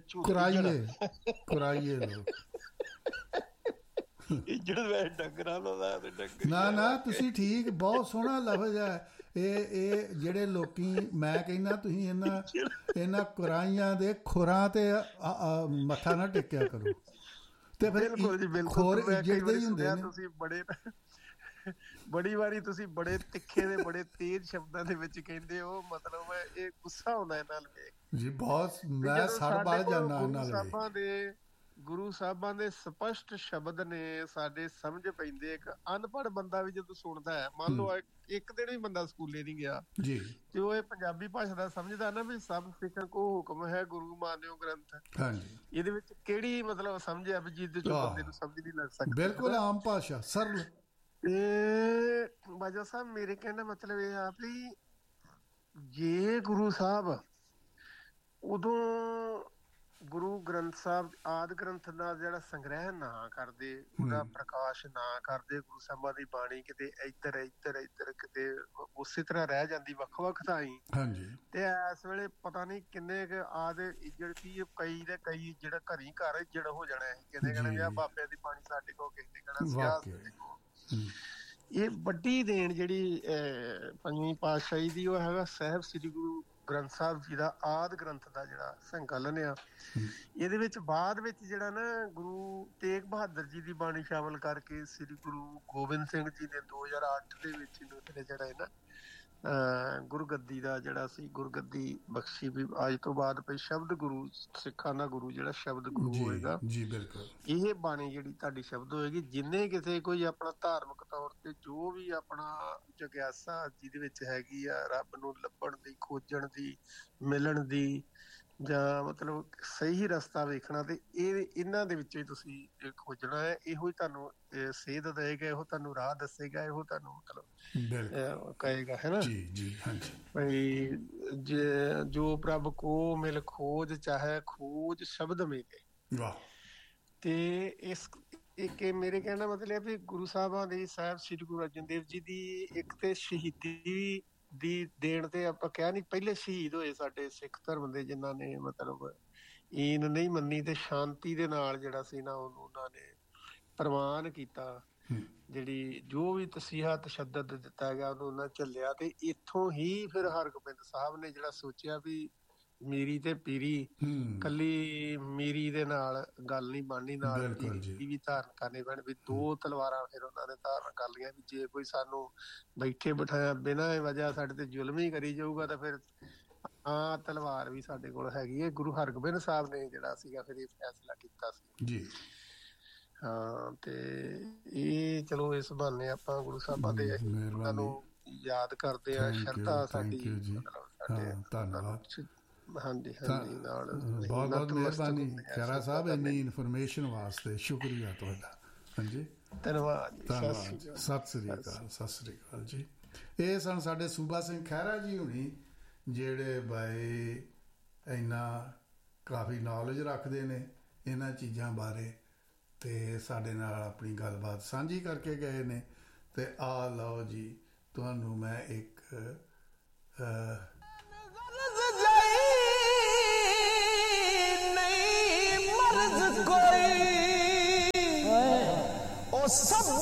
ਨਾ ਤੁਸੀਂ ਠੀਕ, ਬਹੁਤ ਸੋਹਣਾ ਲਫ਼ਜ਼ ਹੈ ਇਹ ਜਿਹੜੇ ਲੋਕੀ, ਮੈਂ ਕਹਿੰਦਾ ਤੁਸੀਂ ਇਹਨਾਂ ਕੁਰਾਈਆਂ ਦੇ ਖੁਰਾਂ ਤੇ ਮੱਥਾ ਨਾ ਟੇਕਿਆ ਕਰੋ। ਤੇ ਫਿਰ ਖੁਰ ਇੱਜੜਦੇ ਹੀ ਹੁੰਦੇ ਨੇ। ਤੁਸੀਂ ਬੜੀ ਵਾਰੀ ਤੁਸੀਂ ਬੜੇ ਤਿੱਖੇ ਤੇ ਬੜੇ ਤੇਜ਼ ਸ਼ਬਦਾਂ ਦੇ ਵਿੱਚ ਕਹਿੰਦੇ ਹੋ, ਮਤਲਬ ਇਹ ਗੁੱਸਾ ਆਉਂਦਾ ਇਹਨਾਂ ਨੂੰ ਜੀ ਬਹੁਤ। ਮੈਂ ਸੜ ਬਲ ਜਾਂਦਾ ਇਹਨਾਂ ਨਾਲ। ਗੁਰੂ ਸਾਹਿਬਾਂ ਦੇ ਸਪਸ਼ਟ ਸ਼ਬਦ ਨੇ ਸਾਡੇ ਸਮਝ ਪੈਂਦੇ। ਇੱਕ ਅਨਪੜ੍ਹ ਬੰਦਾ ਵੀ ਜਦੋਂ ਸੁਣਦਾ ਹੈ, ਮੰਨ ਲਓ ਇੱਕ ਦਿਨ ਵੀ ਬੰਦਾ ਸਕੂਲੇ ਨਹੀਂ ਗਿਆ ਜੀ, ਤੇ ਉਹ ਇਹ ਪੰਜਾਬੀ ਭਾਸ਼ਾ ਦਾ ਸਮਝਦਾ ਨਾ ਵੀ ਸਭ ਸਿੱਖਣ ਕੋ ਹੁਕਮ ਹੈ ਗੁਰੂ ਮਾਨਿਓ ਗ੍ਰੰਥ। ਹਾਂਜੀ। ਇਹਦੇ ਵਿੱਚ ਕਿਹੜੀ ਮਤਲਬ ਸਮਝ ਆ ਵੀ ਜਿਹਦੇ ਚੋਂ ਬੰਦੇ ਨੂੰ ਸਮਝ ਨਹੀਂ ਲੱਗ ਸਕਦੀ। ਬਿਲਕੁਲ ਆਮ ਭਾਸ਼ਾ, ਸਰਲ। ਤੇ ਬਾਜਾ ਸਾਹਿਬ ਮੇਰੇ ਕਹਿਣ ਦਾ ਮਤਲਬ ਇਹ ਆ ਵੀ ਜੇ ਗੁਰੂ ਸਾਹਿਬ ਉਦੋਂ ਗੁਰੂ ਗ੍ਰੰਥ ਸਾਹਿਬ ਆਦਿ ਗ੍ਰੰਥ ਦਾ ਜਿਹੜਾ ਸੰਗ੍ਰਹਿ ਨਾ ਕਰਦੇ, ਉਹਦਾ ਪ੍ਰਕਾਸ਼ ਨਾ ਕਰਦੇ, ਗੁਰੂ ਸਾਹਿਬਾਂ ਦੀ ਬਾਣੀ ਕਿਤੇ ਇੱਧਰ ਕਿਤੇ ਉਸੇ ਤਰ੍ਹਾਂ ਰਹਿ ਜਾਂਦੀ ਵੱਖ ਵੱਖ ਥਾਈਂ, ਤੇ ਇਸ ਵੇਲੇ ਪਤਾ ਨਹੀਂ ਕਿੰਨੇ ਕੁ ਆਦਿ ਜਿਹੜੀ ਕਈ ਦੇ ਕਈ ਜਿਹੜਾ ਘਰੀ ਘਰ ਇੱਜੜ ਹੋ ਜਾਣਾ ਹੈ। ਕਿਤੇ ਕਹਿਣਾ ਵੀ ਆਹ ਬਾਬੇ ਦੀ ਬਾਣੀ ਸਾਡੇ ਕੋਲ, ਕਿਸੇ ਨੇ ਕਹਿਣਾ ਸਿਆਸਤ। ਇਹ ਵੱਡੀ ਦੇਣ ਜਿਹੜੀ 5ਵੀਂ ਪਾਤਸ਼ਾਹੀ ਦੀ ਉਹ ਹੈਗਾ ਸਾਹਿਬ ਸ੍ਰੀ ਗੁਰੂ ਗ੍ਰੰਥ ਸਾਹਿਬ ਜੀ ਦਾ ਆਦਿ ਗ੍ਰੰਥ ਦਾ ਜਿਹੜਾ ਸੰਕਲਨ ਆ। ਇਹਦੇ ਵਿੱਚ ਬਾਅਦ ਵਿੱਚ ਜਿਹੜਾ ਨਾ ਗੁਰੂ ਤੇਗ ਬਹਾਦਰ ਜੀ ਦੀ ਬਾਣੀ ਸ਼ਾਮਲ ਕਰਕੇ ਸ੍ਰੀ ਗੁਰੂ ਗੋਬਿੰਦ ਸਿੰਘ ਜੀ ਨੇ 2008 ਦੇ ਵਿੱਚ ਜਿਹੜਾ ਹੈ ਨਾ ਗੁਰਗੱਦੀ ਦਾ ਜਿਹੜਾ ਸੀ, ਗੁਰਗੱਦੀ ਬਖਸ਼ੀ ਵੀ ਅੱਜ ਤੋਂ ਬਾਅਦ ਪਈ ਸ਼ਬਦ ਗੁਰੂ, ਸਿੱਖਾਂ ਦਾ ਗੁਰੂ ਜਿਹੜਾ ਸ਼ਬਦ ਗੁਰੂ ਹੋਏਗਾ ਜੀ। ਬਿਲਕੁਲ ਇਹ ਬਾਣੀ ਜਿਹੜੀ ਤੁਹਾਡੀ ਸ਼ਬਦ ਹੋਏਗੀ। ਜਿੰਨੇ ਕਿਸੇ ਕੋਈ ਆਪਣਾ ਧਾਰਮਿਕ ਤੌਰ ਤੇ ਜੋ ਵੀ ਆਪਣਾ ਜਗਿਆਸਾ ਜਿਹਦੇ ਵਿੱਚ ਹੈਗੀ ਆ ਰੱਬ ਨੂੰ ਲੱਭਣ ਦੀ, ਖੋਜਣ ਦੀ, ਮਿਲਣ ਦੀ, ਜਾਂ ਮਤਲਬ ਸਹੀ ਰਸਤਾ ਵੇਖਣਾ, ਤੇ ਇਹਨਾਂ ਦੇ ਵਿੱਚੋਂ ਹੀ ਤੁਸੀਂ ਖੋਜਣਾ ਹੈ। ਇਹੋ ਹੀ ਤੁਹਾਨੂੰ ਸੇਧ ਦੇਗਾ, ਇਹੋ ਤੁਹਾਨੂੰ ਰਾਹ ਦੱਸੇਗਾ, ਇਹੋ ਤੁਹਾਨੂੰ ਮਤਲਬ ਕਹੇਗਾ, ਹੈ ਨਾ ਜੀ। ਭਾਈ ਜੋ ਪ੍ਰਭ ਕੋ ਮਿਲ ਖੋਜ ਚਾਹੇ ਖੋਜ ਸ਼ਬਦ ਮਿਲੇ। ਤੇ ਇਸ ਇੱਕ ਮੇਰੇ ਕਹਿਣ ਦਾ ਮਤਲਬ ਵੀ ਗੁਰੂ ਸਾਹਿਬਾਂ ਦੀ, ਸਾਹਿਬ ਸ੍ਰੀ ਗੁਰੂ ਅਰਜਨ ਦੇਵ ਜੀ ਦੀ ਇੱਕ ਤੇ ਸ਼ਹੀਦੀ ਦੀ ਦੇਣ ਤੇ ਆਪਾਂ ਕਹਿ ਨਹੀਂ, ਪਹਿਲੇ ਸ਼ਹੀਦ ਹੋਏ ਸਾਡੇ ਸਿੱਖ ਧਰਮ ਦੇ ਜਿਨ੍ਹਾਂ ਨੇ ਮਤਲਬ ਈਨ ਨਹੀਂ ਮੰਨੀ ਤੇ ਸ਼ਾਂਤੀ ਦੇ ਨਾਲ ਜਿਹੜਾ ਸੀ ਨਾ ਉਹਨੂੰ ਉਹਨਾਂ ਨੇ ਪ੍ਰਵਾਨ ਕੀਤਾ। ਜਿਹੜੀ ਜੋ ਵੀ ਤਸੀਹਾ ਤਸ਼ੱਦਦ ਦਿੱਤਾ ਗਿਆ ਉਹਨੂੰ ਉਹਨਾਂ ਝੱਲਿਆ। ਤੇ ਇੱਥੋਂ ਹੀ ਫਿਰ ਹਰਗੋਬਿੰਦ ਸਾਹਿਬ ਨੇ ਜਿਹੜਾ ਸੋਚਿਆ ਵੀ ਮੀਰੀ ਤੇ ਪੀਰੀ, ਕੱਲੀ ਮੀਰੀ ਦੇ ਨਾਲ ਗੱਲ ਨਹੀਂ ਬਣਨੀ, ਨਾਲ ਪੀਰੀ ਵੀ ਧਾਰਨ ਕਰਨੇ ਪੈਣ। ਵੀ 2 ਤਲਵਾਰਾਂ ਫਿਰ ਉਹਨਾਂ ਨੇ ਧਾਰਨ ਕਰ ਲਈਆਂ ਵੀ ਜੇ ਕੋਈ ਸਾਨੂੰ ਬੈਠੇ ਬਿਠਾਇਆ ਬਿਨਾਂ ਵਜ੍ਹਾ ਸਾਡੇ ਤੇ ਜ਼ੁਲਮ ਹੀ ਕਰੀ ਜਾਊਗਾ ਤਾਂ ਫਿਰ ਤਲਵਾਰ ਵੀ ਸਾਡੇ ਕੋਲ ਹੈਗੀ ਹੈ। ਗੁਰੂ ਹਰਗੋਬਿੰਦ ਸਾਹਿਬ ਨੇ ਜਿਹੜਾ ਸੀਗਾ ਫਿਰ ਇਹ ਫੈਸਲਾ ਕੀਤਾ ਸੀ ਜੀ। ਹਾਂ, ਤੇ ਇਹ ਚਲੋ ਇਸ ਬਹਾਨੇ ਆਪਾਂ ਗੁਰੂ ਸਾਹਿਬਾਂ ਦੇ ਉਹਨਾਂ ਨੂੰ ਯਾਦ ਕਰਦੇ ਆ। ਸ਼ਰਧਾ ਸਾਡੀ ਧੰਨਵਾਦ। ਹਾਂਜੀ ਨਾਲ ਬਹੁਤ ਬਹੁਤ ਮਿਹਰਬਾਨੀ ਖਹਿਰਾ ਸਾਹਿਬ, ਇੰਨੀ ਇਨਫੋਰਮੇਸ਼ਨ ਵਾਸਤੇ ਸ਼ੁਕਰੀਆ ਤੁਹਾਡਾ। ਹਾਂਜੀ ਧੰਨਵਾਦ, ਸਤਿ ਸ੍ਰੀ ਅਕਾਲ। ਸਤਿ ਸ੍ਰੀ ਅਕਾਲ ਜੀ। ਇਹ ਸਨ ਸਾਡੇ ਸੂਬਾ ਸਿੰਘ ਖਹਿਰਾ ਜੀ ਹੁਣੀ, ਜਿਹੜੇ ਬਾਈ ਇੰਨਾ ਕਾਫੀ ਨੌਲੇਜ ਰੱਖਦੇ ਨੇ ਇਹਨਾਂ ਚੀਜ਼ਾਂ ਬਾਰੇ, ਤੇ ਸਾਡੇ ਨਾਲ ਆਪਣੀ ਗੱਲਬਾਤ ਸਾਂਝੀ ਕਰਕੇ ਗਏ ਨੇ। ਤੇ ਆ ਲਓ ਜੀ, ਤੁਹਾਨੂੰ ਮੈਂ ਇੱਕ कोई ओ सब